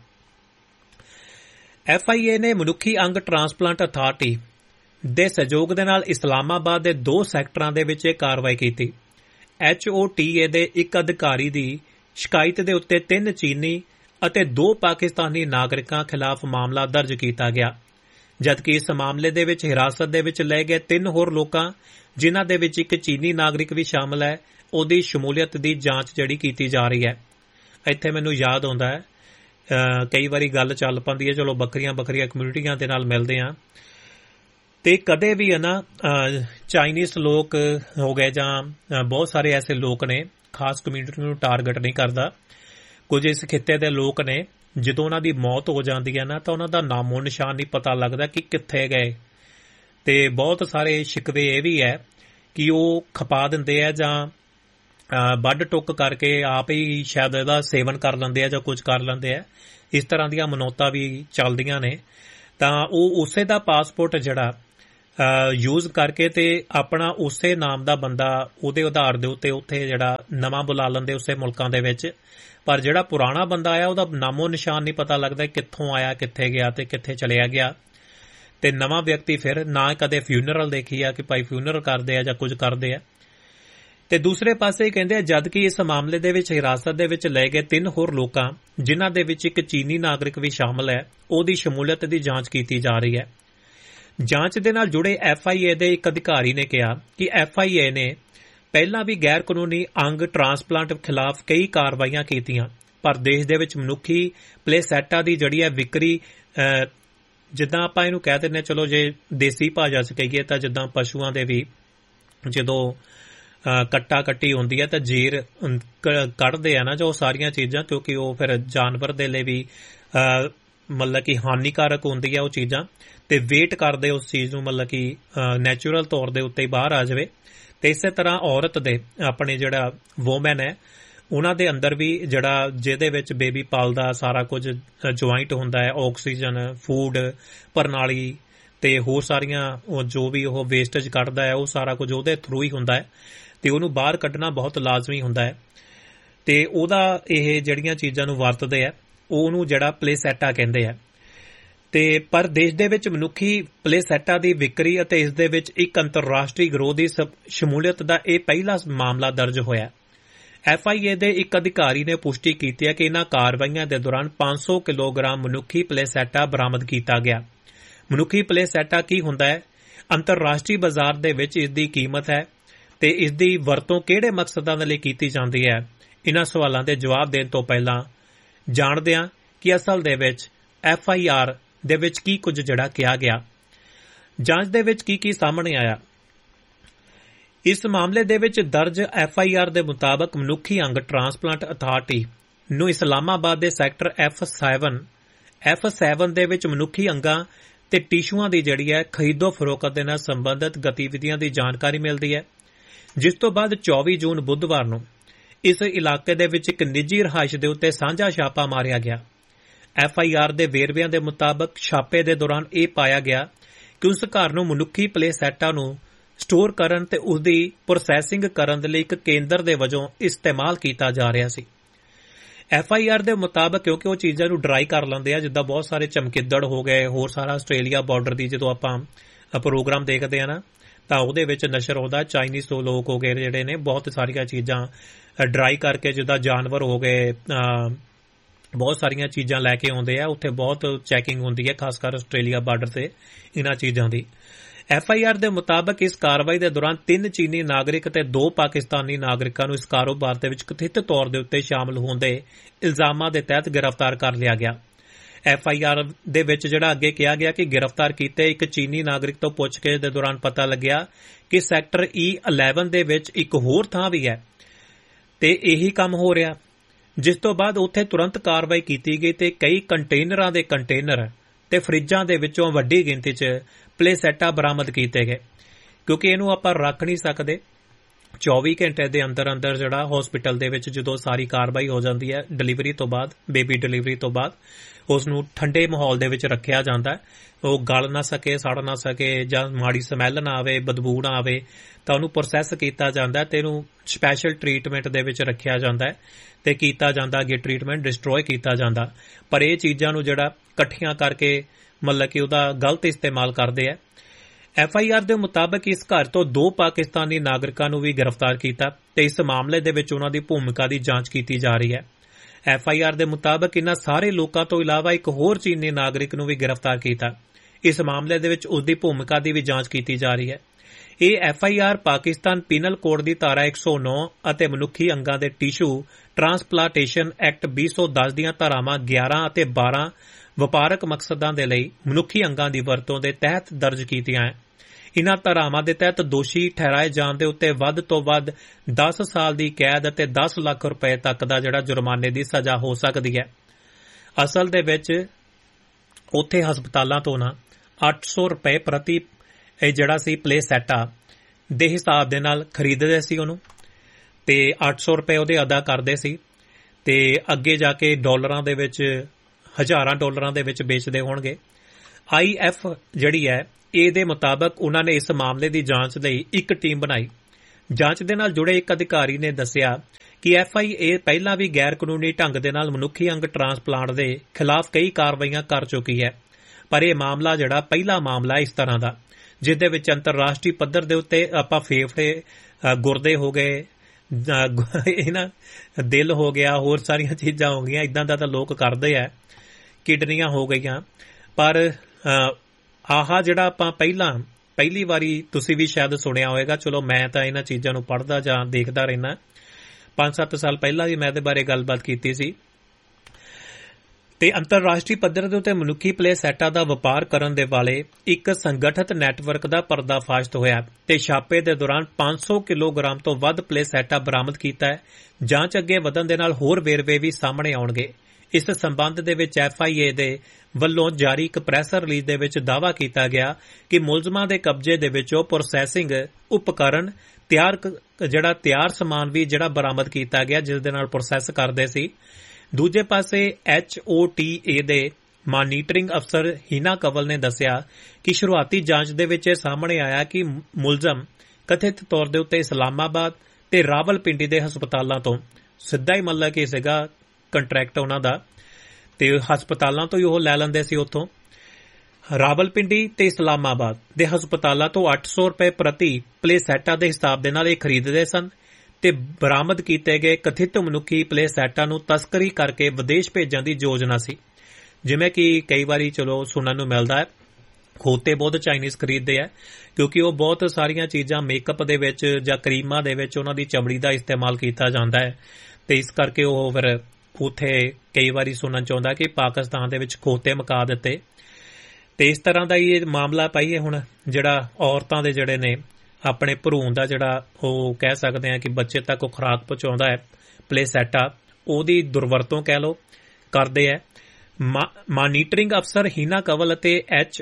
FIA ਨੇ ਮਨੁੱਖੀ ਅੰਗ ਟ੍ਰਾਂਸਪਲਾਂਟ ਅਥਾਰਟੀ ਦੇ ਸਹਿਯੋਗ ਦੇ ਨਾਲ ਇਸਲਾਮਾਬਾਦ ਦੇ 2 ਸੈਕਟਰਾਂ ਦੇ ਵਿੱਚ ਇਹ ਕਾਰਵਾਈ ਕੀਤੀ। HOTA ਦੇ ਇੱਕ ਅਧਿਕਾਰੀ ਦੀ ਸ਼ਿਕਾਇਤ ਦੇ ਉੱਤੇ 3 ਚੀਨੀ ਅਤੇ 2 ਪਾਕਿਸਤਾਨੀ ਨਾਗਰਿਕਾਂ ਖਿਲਾਫ ਮਾਮਲਾ ਦਰਜ ਕੀਤਾ ਗਿਆ, ਜਦਕਿ ਇਸ ਮਾਮਲੇ ਦੇ ਵਿੱਚ ਹਿਰਾਸਤ ਦੇ ਵਿੱਚ ਲਏ ਗਏ 3 ਹੋਰ ਲੋਕਾਂ, ਜਿਨ੍ਹਾਂ ਦੇ ਵਿੱਚ ਇੱਕ ਚੀਨੀ ਨਾਗਰਿਕ ਵੀ ਸ਼ਾਮਲ ਹੈ, ਉਹਦੀ ਸ਼ਮੂਲੀਅਤ ਦੀ ਜਾਂਚ ਜਿਹੜੀ ਕੀਤੀ ਜਾ ਰਹੀ ਹੈ। ਇੱਥੇ ਮੈਨੂੰ ਯਾਦ ਆਉਂਦਾ ਹੈ ਕਈ ਵਾਰੀ ਗੱਲ ਚੱਲ ਪੈਂਦੀ ਹੈ, ਚਲੋ ਵੱਖਰੀਆਂ ਕਮਿਊਨਿਟੀਆਂ ਦੇ ਨਾਲ ਮਿਲਦੇ ਹਾਂ ਤੇ ਕਦੇ ਵੀ ਹੈ ਨਾ ਚਾਈਨੀਜ਼ ਲੋਕ ਹੋ ਗਏ ਜਾਂ ਬਹੁਤ ਸਾਰੇ ਐਸੇ ਲੋਕ ਨੇ, ਖਾਸ ਕਮਿਊਨਿਟੀ ਨੂੰ ਟਾਰਗੇਟ ਨਹੀਂ ਕਰਦਾ, ਕੁਝ ਇਸ ਖਿੱਤੇ ਦੇ ਲੋਕ ਨੇ, ਜਦੋਂ ਉਹਨਾਂ ਦੀ ਮੌਤ ਹੋ ਜਾਂਦੀ ਹੈ ਨਾ ਤਾਂ ਉਹਨਾਂ ਦਾ ਨਾਮੋ ਨਿਸ਼ਾਨ ਨਹੀਂ ਪਤਾ ਲੱਗਦਾ ਕਿ ਕਿੱਥੇ ਗਏ। ਤੇ ਬਹੁਤ ਸਾਰੇ ਸ਼ਿਕਵੇ ਇਹ ਵੀ ਹੈ ਕਿ ਉਹ ਖਪਾ ਦਿੰਦੇ ਆ ਜਾਂ ਵੱਢ ਟੁੱਕ ਕਰਕੇ ਆਪ ਹੀ ਸ਼ਾਇਦ ਇਹਦਾ ਸੇਵਨ ਕਰ ਲੈਂਦੇ ਆ ਜਾਂ ਕੁਝ ਕਰ ਲੈਂਦੇ ਆ। ਇਸ ਤਰ੍ਹਾਂ ਦੀਆਂ ਮਨੌਤਾਂ ਵੀ ਚੱਲਦੀਆਂ ਨੇ। ਤਾਂ ਉਹ ਉਸੇ ਦਾ ਪਾਸਪੋਰਟ ਜਿਹੜਾ ਯੂਜ਼ ਕਰਕੇ ਤੇ ਆਪਣਾ ਉਸੇ ਨਾਮ ਦਾ ਬੰਦਾ ਉਹਦੇ ਆਧਾਰ ਦੇ ਉੱਤੇ ਉੱਥੇ ਜਿਹੜਾ ਨਵਾਂ ਬੁਲਾ ਲੈਂਦੇ ਉਸੇ ਮੁਲਕਾਂ ਦੇ ਵਿੱਚ। ਪਰ ਜਿਹੜਾ ਪੁਰਾਣਾ ਬੰਦਾ ਆਇਆ ਉਹਦਾ ਨਾਮੋ ਨਿਸ਼ਾਨ ਨਹੀਂ ਪਤਾ ਲੱਗਦਾ ਕਿੱਥੋਂ ਆਇਆ, ਕਿੱਥੇ ਗਿਆ ਤੇ ਕਿੱਥੇ ਚਲਿਆ ਗਿਆ। ਤੇ ਨਵਾਂ ਵਿਅਕਤੀ ਫਿਰ ਨਾ ਕਦੇ ਫਿਊਨਰਲ ਦੇਖੀ ਆ ਕਿ ਭਾਈ ਫਿਊਨਰਲ ਕਰਦੇ ਆ ਜਾਂ ਕੁਝ ਕਰਦੇ ਆ। ਤੇ ਦੂਸਰੇ ਪਾਸੇ ਕਹਿੰਦੇ ਆ ਜਦ ਕਿ ਇਸ ਮਾਮਲੇ ਦੇ ਵਿੱਚ ਹਿਰਾਸਤ ਦੇ ਵਿੱਚ ਲਏ ਗਏ 3 ਹੋਰ ਲੋਕਾਂ, ਜਿਨ੍ਹਾਂ ਦੇ ਵਿੱਚ ਇੱਕ ਚੀਨੀ ਨਾਗਰਿਕ ਵੀ ਸ਼ਾਮਲ ਹੈ, ਉਹਦੀ ਸ਼ਮੂਲੀਅਤ ਦੀ ਜਾਂਚ ਕੀਤੀ ਜਾ ਰਹੀ ਹੈ। ਜਾਂਚ ਦੇ ਨਾਲ ਜੁੜੇ FIA ਦੇ ਇੱਕ ਅਧਿਕਾਰੀ ਨੇ ਕਿਹਾ ਕਿ FIA ਨੇ ਪਹਿਲਾਂ ਵੀ ਗੈਰ ਕਾਨੂੰਨੀ ਅੰਗ ਟ੍ਰਾਂਸਪਲਾਂਟ ਖਿਲਾਫ ਕਈ ਕਾਰਵਾਈਆਂ ਕੀਤੀਆਂ, ਪਰ ਦੇਸ਼ ਦੇ ਵਿੱਚ ਮਨੁੱਖੀ ਪਲੇਸੈਟਾ ਦੀ ਜਿਹੜੀ ਹੈ ਵਿਕਰੀ, ਜਿੱਦਾਂ ਆਪਾਂ ਇਹਨੂੰ ਕਹਿ ਦਿੰਦੇ, ਚਲੋ ਜੇ ਦੇਸੀ ਭਾਸ਼ਾ 'ਚ ਕਹੀਏ ਤਾਂ ਜਿੱਦਾਂ ਪਸ਼ੂਆਂ ਦੇ ਵੀ ਜਦੋਂ ਕੱਟਾ ਕੱਟੀ ਹੁੰਦੀ ਹੈ ਤਾਂ ਜੀਰ ਕੱਢਦੇ ਆ ਨਾ ਜੋ ਸਾਰੀਆਂ ਚੀਜ਼ਾਂ, ਕਿਉਂਕਿ ਉਹ ਫਿਰ ਜਾਨਵਰ ਦੇ ਲਈ ਵੀ ਮਤਲਬ ਕਿ ਹਾਨੀਕਾਰਕ ਹੁੰਦੀ ਹੈ ਉਹ ਚੀਜ਼ਾਂ, ਤੇ ਵੇਟ ਕਰਦੇ ਉਸ ਚੀਜ਼ ਨੂੰ ਮਤਲਬ ਕਿ ਨੈਚੁਰਲ ਤੌਰ ਦੇ ਉੱਤੇ ਬਾਹਰ ਆ ਜਾਵੇ। ਤੇ ਇਸੇ ਤਰ੍ਹਾਂ ਔਰਤ ਦੇ ਆਪਣੇ ਜਿਹੜਾ ਵੂਮਨ ਹੈ ਉਹਨਾਂ ਦੇ ਅੰਦਰ ਵੀ ਜਿਹੜਾ ਜਿਹਦੇ ਵਿੱਚ ਬੇਬੀ ਪਾਲਦਾ ਸਾਰਾ ਕੁਝ ਜੁਆਇੰਟ ਹੁੰਦਾ ਹੈ, ਆਕਸੀਜਨ, ਫੂਡ ਪ੍ਰਣਾਲੀ ਤੇ ਹੋਰ ਸਾਰੀਆਂ ਜੋ ਵੀ ਉਹ ਵੇਸਟੇਜ ਕੱਢਦਾ ਹੈ ਉਹ ਸਾਰਾ ਕੁਝ ਉਹਦੇ ਥਰੂ ਹੀ ਹੁੰਦਾ ਹੈ ਤੇ ਉਹਨੂੰ ਬਾਹਰ ਕੱਢਣਾ ਬਹੁਤ ਲਾਜ਼ਮੀ ਹੁੰਦਾ ਹੈ। ਤੇ ਉਹਦਾ ਇਹ ਜਿਹੜੀਆਂ ਚੀਜ਼ਾਂ ਨੂੰ ਵਰਤਦੇ ਆ ਉਹਨੂੰ ਜਿਹੜਾ ਪਲੇਸੈਟਾ ਕਹਿੰਦੇ ਆ। ਤੇ ਪਰ ਦੇਸ਼ ਦੇ ਵਿੱਚ ਮਨੁੱਖੀ ਪਲੇਸੈਟਾ ਦੀ ਵਿਕਰੀ ਅਤੇ ਇਸ ਦੇ ਵਿੱਚ ਇੱਕ ਅੰਤਰਰਾਸ਼ਟਰੀ ਗਰੋਹ ਦੀ ਸ਼ਮੂਲੀਅਤ ਦਾ ਇਹ ਪਹਿਲਾ ਮਾਮਲਾ ਦਰਜ ਹੋਇਆ। FIA ਦੇ ਇੱਕ ਅਧਿਕਾਰੀ ਨੇ ਪੁਸ਼ਟੀ ਕੀਤੀ ਹੈ ਕਿ ਇਹਨਾਂ ਕਾਰਵਾਈਆਂ ਦੇ ਦੌਰਾਨ 500 ਕਿਲੋਗ੍ਰਾਮ ਮਨੁੱਖੀ ਪਲੇਸੈਟਾ ਬਰਾਮਦ ਕੀਤਾ ਗਿਆ। ਮਨੁੱਖੀ ਪਲੇਸੈਟਾ ਕੀ ਹੁੰਦਾ ਹੈ, ਅੰਤਰਰਾਸ਼ਟਰੀ ਬਾਜ਼ਾਰ ਦੇ ਵਿੱਚ ਇਸ ਦੀ ਕੀਮਤ ਹੈ ਤੇ ਇਸ ਦੀ ਵਰਤੋਂ ਕਿਹੜੇ ਮਕਸਦਾਂ ਦੇ ਲਈ ਕੀਤੀ ਜਾਂਦੀ ਹੈ। ਇਹਨਾਂ ਸਵਾਲਾਂ ਦੇ ਜਵਾਬ ਦੇਣ ਤੋਂ ਪਹਿਲਾਂ ਜਾਣਦੇ ਹਾਂ ਕਿ ਅਸਲ ਦੇ ਵਿੱਚ FIR ਦੇ ਵਿੱਚ ਕੀ ਕੁਝ ਜਿਹੜਾ ਕਿਹਾ ਗਿਆ। ਜਾਂਚ ਦੇ ਵਿੱਚ ਕੀ ਸਾਹਮਣੇ ਆਇਆ। ਇਸ ਮਾਮਲੇ ਦੇ ਵਿੱਚ ਦਰਜ FIR ਦੇ ਮੁਤਾਬਕ ਮਨੁੱਖੀ ਅੰਗ ਟ੍ਰਾਂਸਪਲਾਂਟ ਅਥਾਰਟੀ ਨੂੰ ਇਸਲਾਮਾਬਾਦ ਦੇ ਸੈਕਟਰ F7 ਦੇ ਵਿੱਚ ਮਨੁੱਖੀ ਅੰਗਾਂ ਤੇ ਟਿਸ਼ੂਆਂ ਦੀ ਜਿਹੜੀ ਹੈ ਖਰੀਦੋ ਫਰੋਖਤ ਦੇ ਨਾਲ ਸੰਬੰਧਿਤ ਗਤੀਵਿਧੀਆਂ ਦੀ ਜਾਣਕਾਰੀ ਮਿਲਦੀ ਹੈ, ਜਿਸ ਤੋਂ ਬਾਅਦ 24 ਜੂਨ ਬੁੱਧਵਾਰ ਨੂੰ ਇਸ ਇਲਾਕੇ ਦੇ ਵਿੱਚ ਇੱਕ ਨਿੱਜੀ ਰਹਾਇਸ਼ ਦੇ ਉੱਤੇ ਸਾਂਝਾ ਛਾਪਾ ਮਾਰਿਆ ਗਿਆ। FIR ਦੇ ਵੇਰਵਿਆਂ ਦੇ ਮੁਤਾਬਕ ਛਾਪੇ ਦੇ ਦੌਰਾਨ ਇਹ ਪਾਇਆ ਗਿਆ ਕਿ ਉਸ ਘਰ ਨੂੰ ਮਨੁੱਖੀ ਪਲੇਸੈਟਾ ਨੂੰ ਸਟੋਰ ਕਰਨ ਤੇ ਉਸ ਦੀ ਪ੍ਰੋਸੈਸਿੰਗ ਕਰਨ ਦੇ ਲਈ ਇੱਕ ਕੇਂਦਰ ਦੇ ਵਜੋਂ ਇਸਤੇਮਾਲ ਕੀਤਾ ਜਾ ਰਿਹਾ ਸੀ। FIR ਦੇ ਮੁਤਾਬਕ ਕਿਉਂਕਿ ਉਹ ਚੀਜ਼ਾਂ ਨੂੰ ਡਰਾਈ ਕਰ ਲੈਂਦੇ ਆ, ਜਿੱਦਾਂ ਬਹੁਤ ਸਾਰੇ ਚਮਕਿੱਦੜ ਹੋ ਗਏ, ਹੋਰ ਸਾਰਾ ਆਸਟ੍ਰੇਲੀਆ ਬਾਰਡਰ ਦੀ ਜਦੋਂ ਆਪਾਂ ਪ੍ਰੋਗਰਾਮ ਦੇਖਦੇ ਆ ਨਾ ਤਾਂ ਉਹਦੇ ਵਿੱਚ ਨਸ਼ਰ ਹੁੰਦਾ ਚਾਈਨੀਜ਼ ਲੋਕ ਹੋ ਗਏ ਜਿਹੜੇ ਨੇ ਬਹੁਤ ਸਾਰੀਆਂ ਚੀਜ਼ਾਂ ਡਰਾਈ ਕਰਕੇ, ਜਿੱਦਾਂ ਜਾਨਵਰ ਹੋ ਗਏ, ਬਹੁਤ ਸਾਰੀਆਂ ਚੀਜ਼ਾਂ ਲੈ ਕੇ ਆਉਂਦੇ ਆ। ਉੱਥੇ ਬਹੁਤ ਚੈਕਿੰਗ ਹੁੰਦੀ ਹੈ, ਖਾਸ ਕਰ ਆਸਟ੍ਰੇਲੀਆ ਬਾਰਡਰ ਤੇ ਇਹਨਾਂ ਚੀਜ਼ਾਂ ਦੀ। FIR ਦੇ ਮੁਤਾਬਕ ਇਸ ਕਾਰਵਾਈ ਦੇ ਦੌਰਾਨ 3 ਚੀਨੀ ਨਾਗਰਿਕ ਤੇ 2 ਪਾਕਿਸਤਾਨੀ ਨਾਗਰਿਕਾਂ ਨੂੰ ਇਸ ਕਾਰੋਬਾਰ ਦੇ ਵਿੱਚ ਕਥਿਤ ਤੌਰ ਦੇ ਉੱਤੇ ਸ਼ਾਮਲ ਹੋਣ ਦੇ ਇਲਜ਼ਾਮਾਂ ਦੇ ਤਹਿਤ ਗ੍ਰਿਫਤਾਰ ਕਰ ਲਿਆ ਗਿਆ। FIR ਦੇ ਵਿੱਚ ਜਿਹੜਾ ਅੱਗੇ ਕਿਹਾ ਗਿਆ ਕਿ ਗ੍ਰਿਫਤਾਰ ਕੀਤੇ ਇੱਕ ਚੀਨੀ ਨਾਗਰਿਕ ਤੋਂ ਪੁੱਛਗਿੱਛ ਦੇ ਦੌਰਾਨ ਪਤਾ ਲੱਗਿਆ ਕਿ ਸੈਕਟਰ E11 ਦੇ ਵਿੱਚ ਇੱਕ ਹੋਰ ਥਾਂ ਵੀ ਹੈ ਤੇ ਇਹੀ ਕੰਮ ਹੋ ਰਿਹਾ, ਜਿਸ ਤੋਂ ਬਾਅਦ ਉੱਥੇ ਤੁਰੰਤ ਕਾਰਵਾਈ ਕੀਤੀ ਗਈ ਤੇ ਕਈ ਕੰਟੇਨਰਾਂ ਦੇ ਕੰਟੇਨਰ ਤੇ ਫਰਿੱਜਾਂ ਦੇ ਵਿੱਚੋਂ ਵੱਡੀ ਗਿਣਤੀ 'ਚ ਪਲੇਸੈਟਾ ਬਰਾਮਦ ਕੀਤੇ ਗਏ। ਕਿਉਂਕਿ ਇਹਨੂੰ ਆਪਾਂ ਰੱਖ ਨਹੀਂ ਸਕਦੇ, 24 ਘੰਟੇ ਦੇ ਅੰਦਰ ਅੰਦਰ ਜਿਹੜਾ ਹਸਪੀਟਲ ਦੇ ਵਿੱਚ ਜਦੋਂ ਸਾਰੀ ਕਾਰਵਾਈ ਹੋ ਜਾਂਦੀ ਹੈ ਡਿਲੀਵਰੀ ਤੋਂ ਬਾਅਦ, ਬੇਬੀ ਡਿਲੀਵਰੀ ਤੋਂ ਬਾਅਦ, ਉਸ ਨੂੰ ਠੰਡੇ ਮਾਹੌਲ ਦੇ ਵਿੱਚ ਰੱਖਿਆ ਜਾਂਦਾ ਹੈ। ਉਹ ਗਲ ਨਾ ਸਕੇ, ਸੜ ਨਾ ਸਕੇ ਜਾਂ ਮਾੜੀ ਸਮੈਲ ਨਾ ਆਵੇ, ਬਦਬੂ ਨਾ ਆਵੇ, ਤਾਂ ਉਹਨੂੰ ਪ੍ਰੋਸੈਸ ਕੀਤਾ ਜਾਂਦਾ ਤੇ ਇਹਨੂੰ ਸਪੈਸ਼ਲ ਟ੍ਰੀਟਮੈਂਟ ਦੇ ਵਿੱਚ ਰੱਖਿਆ ਜਾਂਦਾ ਹੈ ਤੇ ਕੀਤਾ ਜਾਂਦਾ ਅੱਗੇ ਟ੍ਰੀਟਮੈਂਟ ਡਿਸਟਰੋਏ ਕੀਤਾ ਜਾਂਦਾ। ਪਰ ਇਹ ਚੀਜ਼ਾਂ ਨੂੰ ਜਿਹੜਾ ਇਕੱਠੀਆਂ ਕਰਕੇ ਮਤਲਬ ਕਿ ਉਹਦਾ ਗਲਤ ਇਸਤੇਮਾਲ ਕਰਦੇ ਆ। FIR ਦੇ ਮੁਤਾਬਕ ਇਸ ਘਰ ਤੋਂ 2 ਪਾਕਿਸਤਾਨੀ ਨਾਗਰਿਕਾਂ ਨੂੰ ਵੀ ਗ੍ਰਿਫਤਾਰ ਕੀਤਾ ਤੇ ਇਸ ਮਾਮਲੇ ਦੇ ਵਿੱਚ ਉਹਨਾਂ ਦੀ ਭੂਮਿਕਾ ਦੀ ਜਾਂਚ ਕੀਤੀ ਜਾ ਰਹੀ ਹੈ। FIR ਦੇ ਮੁਤਾਬਕ ਇਹਨਾਂ ਸਾਰੇ ਲੋਕਾਂ ਤੋਂ ਇਲਾਵਾ ਇੱਕ ਹੋਰ ਚੀਨੀ ਨਾਗਰਿਕ ਨੂੰ ਵੀ ਗ੍ਰਿਫਤਾਰ ਕੀਤਾ। ਇਸ ਮਾਮਲੇ ਦੇ ਵਿੱਚ ਉਸ ਦੀ ਭੂਮਿਕਾ ਦੀ ਵੀ ਜਾਂਚ ਕੀਤੀ ਜਾ ਰਹੀ ਹੈ। ਇਹ FIR ਪਾਕਿਸਤਾਨ ਪੀਨਲ ਕੋਡ ਦੀ ਧਾਰਾ 109 ਅਤੇ ਮਨੁੱਖੀ ਅੰਗਾਂ ਦੇ ਟਿਸ਼ੂ ਟ੍ਰਾਂਸਪਲਾਂਟੇਸ਼ਨ ਐਕਟ 2010 ਦੀਆਂ ਧਾਰਾਵਾਂ 11 ਅਤੇ 12 ਵਪਾਰਕ ਮਕਸਦਾਂ ਦੇ ਲਈ ਮਨੁੱਖੀ ਅੰਗਾਂ ਦੀ ਵਰਤੋਂ ਦੇ ਤਹਿਤ ਦਰਜ ਕੀਤੀਆਂ ਹੈ। ਇਨ੍ਹਾਂ ਧਾਰਾਵਾਂ ਦੇ ਤਹਿਤ ਦੋਸ਼ੀ ਠਹਿਰਾਏ ਜਾਣ ਦੇ ਉੱਤੇ ਵੱਧ ਤੋਂ ਵੱਧ 10 ਸਾਲ ਦੀ ਕੈਦ ਅਤੇ 10 ਲੱਖ ਰੁਪਏ ਤੱਕ ਦਾ ਜਿਹੜਾ ਜੁਰਮਾਨੇ ਦੀ ਸਜ਼ਾ ਹੋ ਸਕਦੀ ਹੈ। ਅਸਲ ਦੇ ਵਿੱਚ ਉੱਥੇ ਹਸਪਤਾਲਾਂ ਤੋਂ ਨਾ 800 ਰੁਪਏ ਪ੍ਰਤੀ ਇਹ ਜਿਹੜਾ ਸੀ ਪਲੇਸੈਟਾ ਦੇ ਹਿਸਾਬ ਦੇ ਨਾਲ ਖਰੀਦਦੇ ਸੀ ਉਹਨੂੰ, ਤੇ 800 ਰੁਪਏ ਉਹਦੇ ਅਦਾ ਕਰਦੇ ਸੀ, ਤੇ ਅੱਗੇ ਜਾ ਕੇ ਡਾਲਰਾਂ ਦੇ ਵਿੱਚ ਹਜ਼ਾਰਾਂ ਡਾਲਰਾਂ ਦੇ ਵਿੱਚ ਵੇਚਦੇ ਹੋਣਗੇ। IF ਜਿਹੜੀ ਹੈ ਇਹਦੇ ਮੁਤਾਬਕ ਉਹਨਾਂ ਨੇ ਇਸ ਮਾਮਲੇ ਦੀ ਜਾਂਚ ਲਈ ਇੱਕ ਟੀਮ ਬਣਾਈ। ਜਾਂਚ ਦੇ ਨਾਲ ਜੁੜੇ ਇੱਕ ਅਧਿਕਾਰੀ ਨੇ ਦੱਸਿਆ ਕਿ FIA ਪਹਿਲਾਂ ਵੀ ਗੈਰ ਕਾਨੂੰਨੀ ਢੰਗ ਦੇ ਨਾਲ ਮਨੁੱਖੀ ਅੰਗ ਟ੍ਰਾਂਸਪਲਾਂਟ ਦੇ ਖਿਲਾਫ ਕਈ ਕਾਰਵਾਈਆਂ ਕਰ ਚੁੱਕੀ ਹੈ, ਪਰ ਇਹ ਮਾਮਲਾ ਜਿਹੜਾ ਪਹਿਲਾ ਮਾਮਲਾ ਇਸ ਤਰ੍ਹਾਂ ਦਾ ਜਿਸ ਦੇ ਵਿੱਚ ਅੰਤਰਰਾਸ਼ਟਰੀ ਪੱਧਰ ਦੇ ਉੱਤੇ ਆਪਾਂ ਫੇਫੜੇ, ਗੁਰਦੇ ਹੋ ਗਏ, ਦਿਲ ਹੋ ਗਿਆ, ਹੋਰ ਸਾਰੀਆਂ ਚੀਜ਼ਾਂ ਹੋ ਗਈਆਂ, ਇਦਾਂ ਦਾ ਤਾਂ ਲੋਕ ਕਰਦੇ ਆ, ਕਿਡਨੀਆਂ ਹੋ ਗਈਆਂ, ਪਰ ਆਹ ਜਿਹੜਾ ਆਪਾਂ ਪਹਿਲੀ ਵਾਰੀ ਤੁਸੀਂ ਵੀ ਸ਼ਾਇਦ ਸੁਣਿਆ ਹੋਵੇਗਾ। ਚਲੋ ਮੈਂ ਤਾਂ ਇਹਨਾਂ ਚੀਜ਼ਾਂ ਨੂੰ ਪੜ੍ਹਦਾ ਜਾਂ ਦੇਖਦਾ ਰਹਿਣਾ, 5-7 ਸਾਲ ਪਹਿਲਾਂ ਵੀ ਮੈਂ ਇਹਦੇ ਬਾਰੇ ਗੱਲਬਾਤ ਕੀਤੀ ਸੀ। ਤੇ ਅੰਤਰਰਾਸ਼ਟਰੀ ਪੱਧਰ ਦੇ ਉੱਤੇ ਮਨੁੱਖੀ ਪਲੇਸੈਟਾਂ ਦਾ ਵਪਾਰ ਕਰਨ ਦੇ ਵਾਲੇ ਇੱਕ ਸੰਗਠਿਤ ਨੈਟਵਰਕ ਦਾ ਪਰਦਾਫਾਸ਼ ਹੋਇਆ ਤੇ ਛਾਪੇ ਦੇ ਦੌਰਾਨ 500 ਕਿਲੋਗ੍ਰਾਮ ਤੋਂ ਵੱਧ ਪਲੇਸੈਟਾ ਬਰਾਮਦ ਕੀਤਾ ਹੈ। ਜਾਂਚ ਅੱਗੇ ਵਧਣ ਦੇ ਨਾਲ ਹੋਰ ਵੇਰਵੇ ਵੀ ਸਾਹਮਣੇ ਆਉਣਗੇ। ਇਸ ਸੰਬੰਧ ਦੇ ਵਿੱਚ FIA ਦੇ ਵੱਲੋਂ ਜਾਰੀ ਇੱਕ ਪ੍ਰੈਸ ਰਿਲੀਜ਼ ਦੇ ਵਿੱਚ ਦਾਅਵਾ ਕੀਤਾ ਗਿਆ ਕਿ ਮੁਲਜ਼ਮਾਂ ਦੇ ਕਬਜ਼ੇ ਦੇ ਵਿੱਚੋਂ ਪ੍ਰੋਸੈਸਿੰਗ ਉਪਕਰਨ ਤਿਆਰ ਸਮਾਨ ਵੀ ਜਿਹੜਾ ਬਰਾਮਦ ਕੀਤਾ ਗਿਆ, ਜਿਸ ਦੇ ਨਾਲ ਪ੍ਰੋਸੈਸ ਕਰਦੇ ਸੀ। ਦੂਜੇ ਪਾਸੇ HOTA ਦੇ ਮਾਨੀਟਰਿੰਗ ਅਫਸਰ ਹੀਨਾ ਕੰਵਲ ਨੇ ਦੱਸਿਆ ਕਿ ਸ਼ੁਰੂਆਤੀ ਜਾਂਚ ਦੇ ਵਿੱਚ ਇਹ ਸਾਹਮਣੇ ਆਇਆ ਕਿ ਮੁਲਜ਼ਮ ਕਥਿਤ ਤੌਰ ਦੇ ਉੱਤੇ ਇਸਲਾਮਾਬਾਦ ਤੇ ਰਾਵਲਪਿੰਡੀ ਦੇ ਹਸਪਤਾਲਾਂ ਤੋਂ ਸਿੱਧਾ ਹੀ ਮਤਲਬ ਕਿ ਸੀਗਾ ਕੰਟਰੈਕਟ ਉਹਨਾਂ ਦਾ, ਤੇ ਹਸਪਤਾਲਾਂ ਤੋਂ ਹੀ ਉਹ ਲੈ ਲੈਂਦੇ ਸੀ। ਉੱਥੋਂ ਰਾਵਲਪਿੰਡੀ ਤੇ ਇਸਲਾਮਾਬਾਦ ਦੇ ਹਸਪਤਾਲਾਂ ਤੋਂ 800 ਰੁਪਏ ਪ੍ਰਤੀ ਪਲੇਸੈਟਾ ਦੇ ਹਿਸਾਬ ਦੇ ਨਾਲ ਇਹ ਖਰੀਦਦੇ ਸਨ ਤੇ ਬਰਾਮਦ ਕੀਤੇ ਗਏ ਕਥਿਤ ਮਨੁੱਖੀ ਪਲੇਸੈਟਾਂ ਨੂੰ ਤਸਕਰੀ ਕਰਕੇ ਵਿਦੇਸ਼ ਭੇਜਣ ਦੀ ਯੋਜਨਾ ਸੀ। ਜਿਵੇਂ ਕਿ ਕਈ ਵਾਰੀ ਚਲੋ ਸੁਣਨ ਨੂੰ ਮਿਲਦਾ ਹੈ, ਖੋਤੇ ਬਹੁਤ ਚਾਈਨੀਜ਼ ਖਰੀਦਦੇ ਆ, ਕਿਉਂਕਿ ਉਹ ਬਹੁਤ ਸਾਰੀਆਂ ਚੀਜ਼ਾਂ ਮੇਕਅਪ ਦੇ ਵਿੱਚ ਜਾਂ ਕਰੀਮਾਂ ਦੇ ਵਿੱਚ ਉਹਨਾਂ ਦੀ ਚਮੜੀ ਦਾ ਇਸਤੇਮਾਲ ਕੀਤਾ ਜਾਂਦਾ ਹੈ, ਤੇ ਇਸ ਕਰਕੇ ਉਹ ਫਿਰ ਉੱਥੇ ਕਈ ਵਾਰੀ ਸੁਣਨ ਚ ਆਉਂਦਾ ਕਿ ਪਾਕਿਸਤਾਨ ਦੇ ਵਿੱਚ ਖੋਤੇ ਮੁਕਾ ਦਿੱਤੇ। ਤੇ ਇਸ ਤਰ੍ਹਾਂ ਦਾ ਹੀ ਇਹ ਮਾਮਲਾ ਪਾਈਏ ਹੁਣ, ਜਿਹੜਾ ਔਰਤਾਂ ਦੇ ਜਿਹੜੇ ਨੇ ਆਪਣੇ ਭਰੂਣ ਦਾ ਜਿਹੜਾ ਉਹ ਕਹਿ ਸਕਦੇ ਆ ਕਿ ਬੱਚੇ ਤੱਕ ਉਹ ਖੁਰਾਕ ਪਹੁੰਚਾਉਂਦਾ ਹੈ ਪਲੇਸੈਟਾ, ਉਹਦੀ ਦੁਰਵਰਤੋਂ ਕਹਿ ਲਓ ਕਰਦੇ ਹੈ। ਮਾਨੀਟਰਿੰਗ ਅਫਸਰ ਹੀਨਾ ਕੰਵਲ ਅਤੇ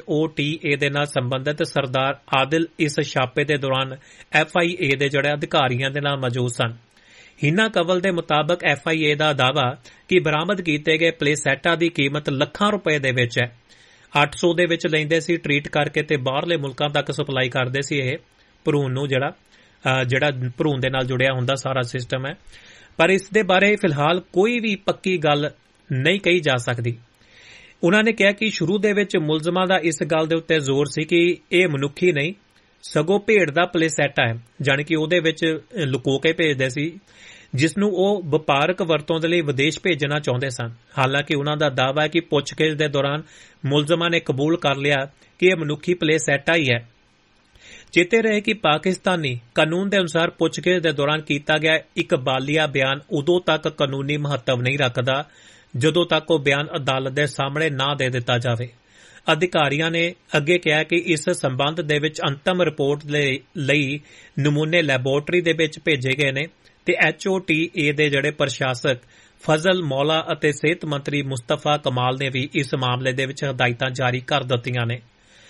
HOTA ਦੇ ਨਾਲ ਸੰਬੰਧਿਤ ਸਰਦਾਰ ਆਦਿਲ ਇਸ ਛਾਪੇ ਦੇ ਦੌਰਾਨ FIA ਦੇ ਜਿਹੜੇ ਅਧਿਕਾਰੀਆਂ ਦੇ ਨਾਲ ਮੌਜੂਦ ਸਨ। ਹੀਨਾ ਕੰਵਲ ਦੇ ਮੁਤਾਬਕ FIA ਦਾ ਦਾਅਵਾ ਕਿ ਬਰਾਮਦ ਕੀਤੇ ਗਏ ਪਲੇਸੈਟਾ ਦੀ ਕੀਮਤ ਲੱਖਾਂ ਰੁਪਏ ਦੇ ਵਿੱਚ ਹੈ। 800 ਦੇ ਵਿੱਚ ਲੈਂਦੇ ਸੀ ਟ੍ਰੀਟ ਕਰਕੇ ਤੇ ਬਾਹਰਲੇ ਮੁਲਕਾਂ ਤੱਕ ਸਪਲਾਈ ਕਰਦੇ ਸੀ ਇਹ ਭਰੂਣ ਨੂੰ, ਜਿਹੜਾ ਭਰੂਣ ਦੇ ਨਾਲ ਜੁੜਿਆ ਹੁੰਦਾ ਸਾਰਾ ਸਿਸਟਮ ਹੈ। ਪਰ ਇਸ ਦੇ ਬਾਰੇ ਫਿਲਹਾਲ ਕੋਈ ਵੀ ਪੱਕੀ ਗੱਲ ਨਹੀਂ ਕਹੀ ਜਾ ਸਕਦੀ। ਉਹਨਾਂ ਨੇ ਕਿਹਾ ਕਿ ਸ਼ੁਰੂ ਦੇ ਵਿੱਚ ਮੁਲਜ਼ਮਾਂ ਦਾ ਇਸ ਗੱਲ ਦੇ ਉੱਤੇ ਜ਼ੋਰ ਸੀ ਕਿ ਇਹ ਮਨੁੱਖੀ ਨਹੀਂ ਸਗੋਂ ਭੇਡ ਦਾ ਪਲੇਸੈਟਾ ਹੈ, ਜਾਣੀ ਕਿ ਉਹਦੇ ਵਿੱਚ ਲੁਕੋ ਕੇ ਭੇਜਦੇ ਸੀ, ਜਿਸ ਨੂੰ ਉਹ ਵਪਾਰਕ ਵਰਤੋਂ ਦੇ ਲਈ ਵਿਦੇਸ਼ ਭੇਜਣਾ ਚਾਹੁੰਦੇ ਸਨ। ਹਾਲਾਂਕਿ ਉਹਨਾਂ ਦਾ ਦਾਅਵਾ ਹੈ ਕਿ ਪੁੱਛਗਿੱਛ ਦੇ ਦੌਰਾਨ ਮੁਲਜ਼ਮਾਂ ਨੇ ਕਬੂਲ ਕਰ ਲਿਆ ਕਿ ਇਹ ਮਨੁੱਖੀ ਪਲੇਸੈਟਾ ਹੀ ਹੈ। ਚੇਤੇ ਰਹੇ ਕਿ ਪਾਕਿਸਤਾਨੀ ਕਾਨੂੰਨ ਦੇ ਅਨੁਸਾਰ ਪੁੱਛਗਿੱਛ ਦੇ ਦੌਰਾਨ ਕੀਤਾ ਗਿਆ ਇੱਕ ਬਾਲੀਆ ਬਿਆਨ ਉਦੋਂ ਤੱਕ ਕਾਨੂੰਨੀ ਮਹੱਤਵ ਨਹੀਂ ਰੱਖਦਾ ਜਦੋਂ ਤੱਕ ਉਹ ਬਿਆਨ ਅਦਾਲਤ ਦੇ ਸਾਹਮਣੇ ਨਾ ਦੇ ਦਿੱਤਾ ਜਾਵੇ। ਅਧਿਕਾਰੀਆਂ ਨੇ ਅੱਗੇ ਕਿਹਾ ਕਿ ਇਸ ਸੰਬੰਧ ਦੇ ਵਿੱਚ ਅੰਤਮ ਰਿਪੋਰਟ ਲਈ ਨਮੂਨੇ ਲੈਬੋਰਟਰੀ ਦੇ ਵਿੱਚ ਭੇਜੇ ਗਏ ਨੇ ਤੇ HOTA ਦੇ ਜਿਹੜੇ ਪ੍ਰਸ਼ਾਸਕ ਫਜ਼ਲ ਮੌਲਾ ਅਤੇ ਸਿਹਤ ਮੰਤਰੀ ਮੁਸਤਫਾ ਕਮਾਲ ਨੇ ਵੀ ਇਸ ਮਾਮਲੇ ਦੇ ਵਿੱਚ ਹਦਾਇਤਾਂ ਜਾਰੀ ਕਰ ਦਿੱਤੀਆਂ ਨੇ।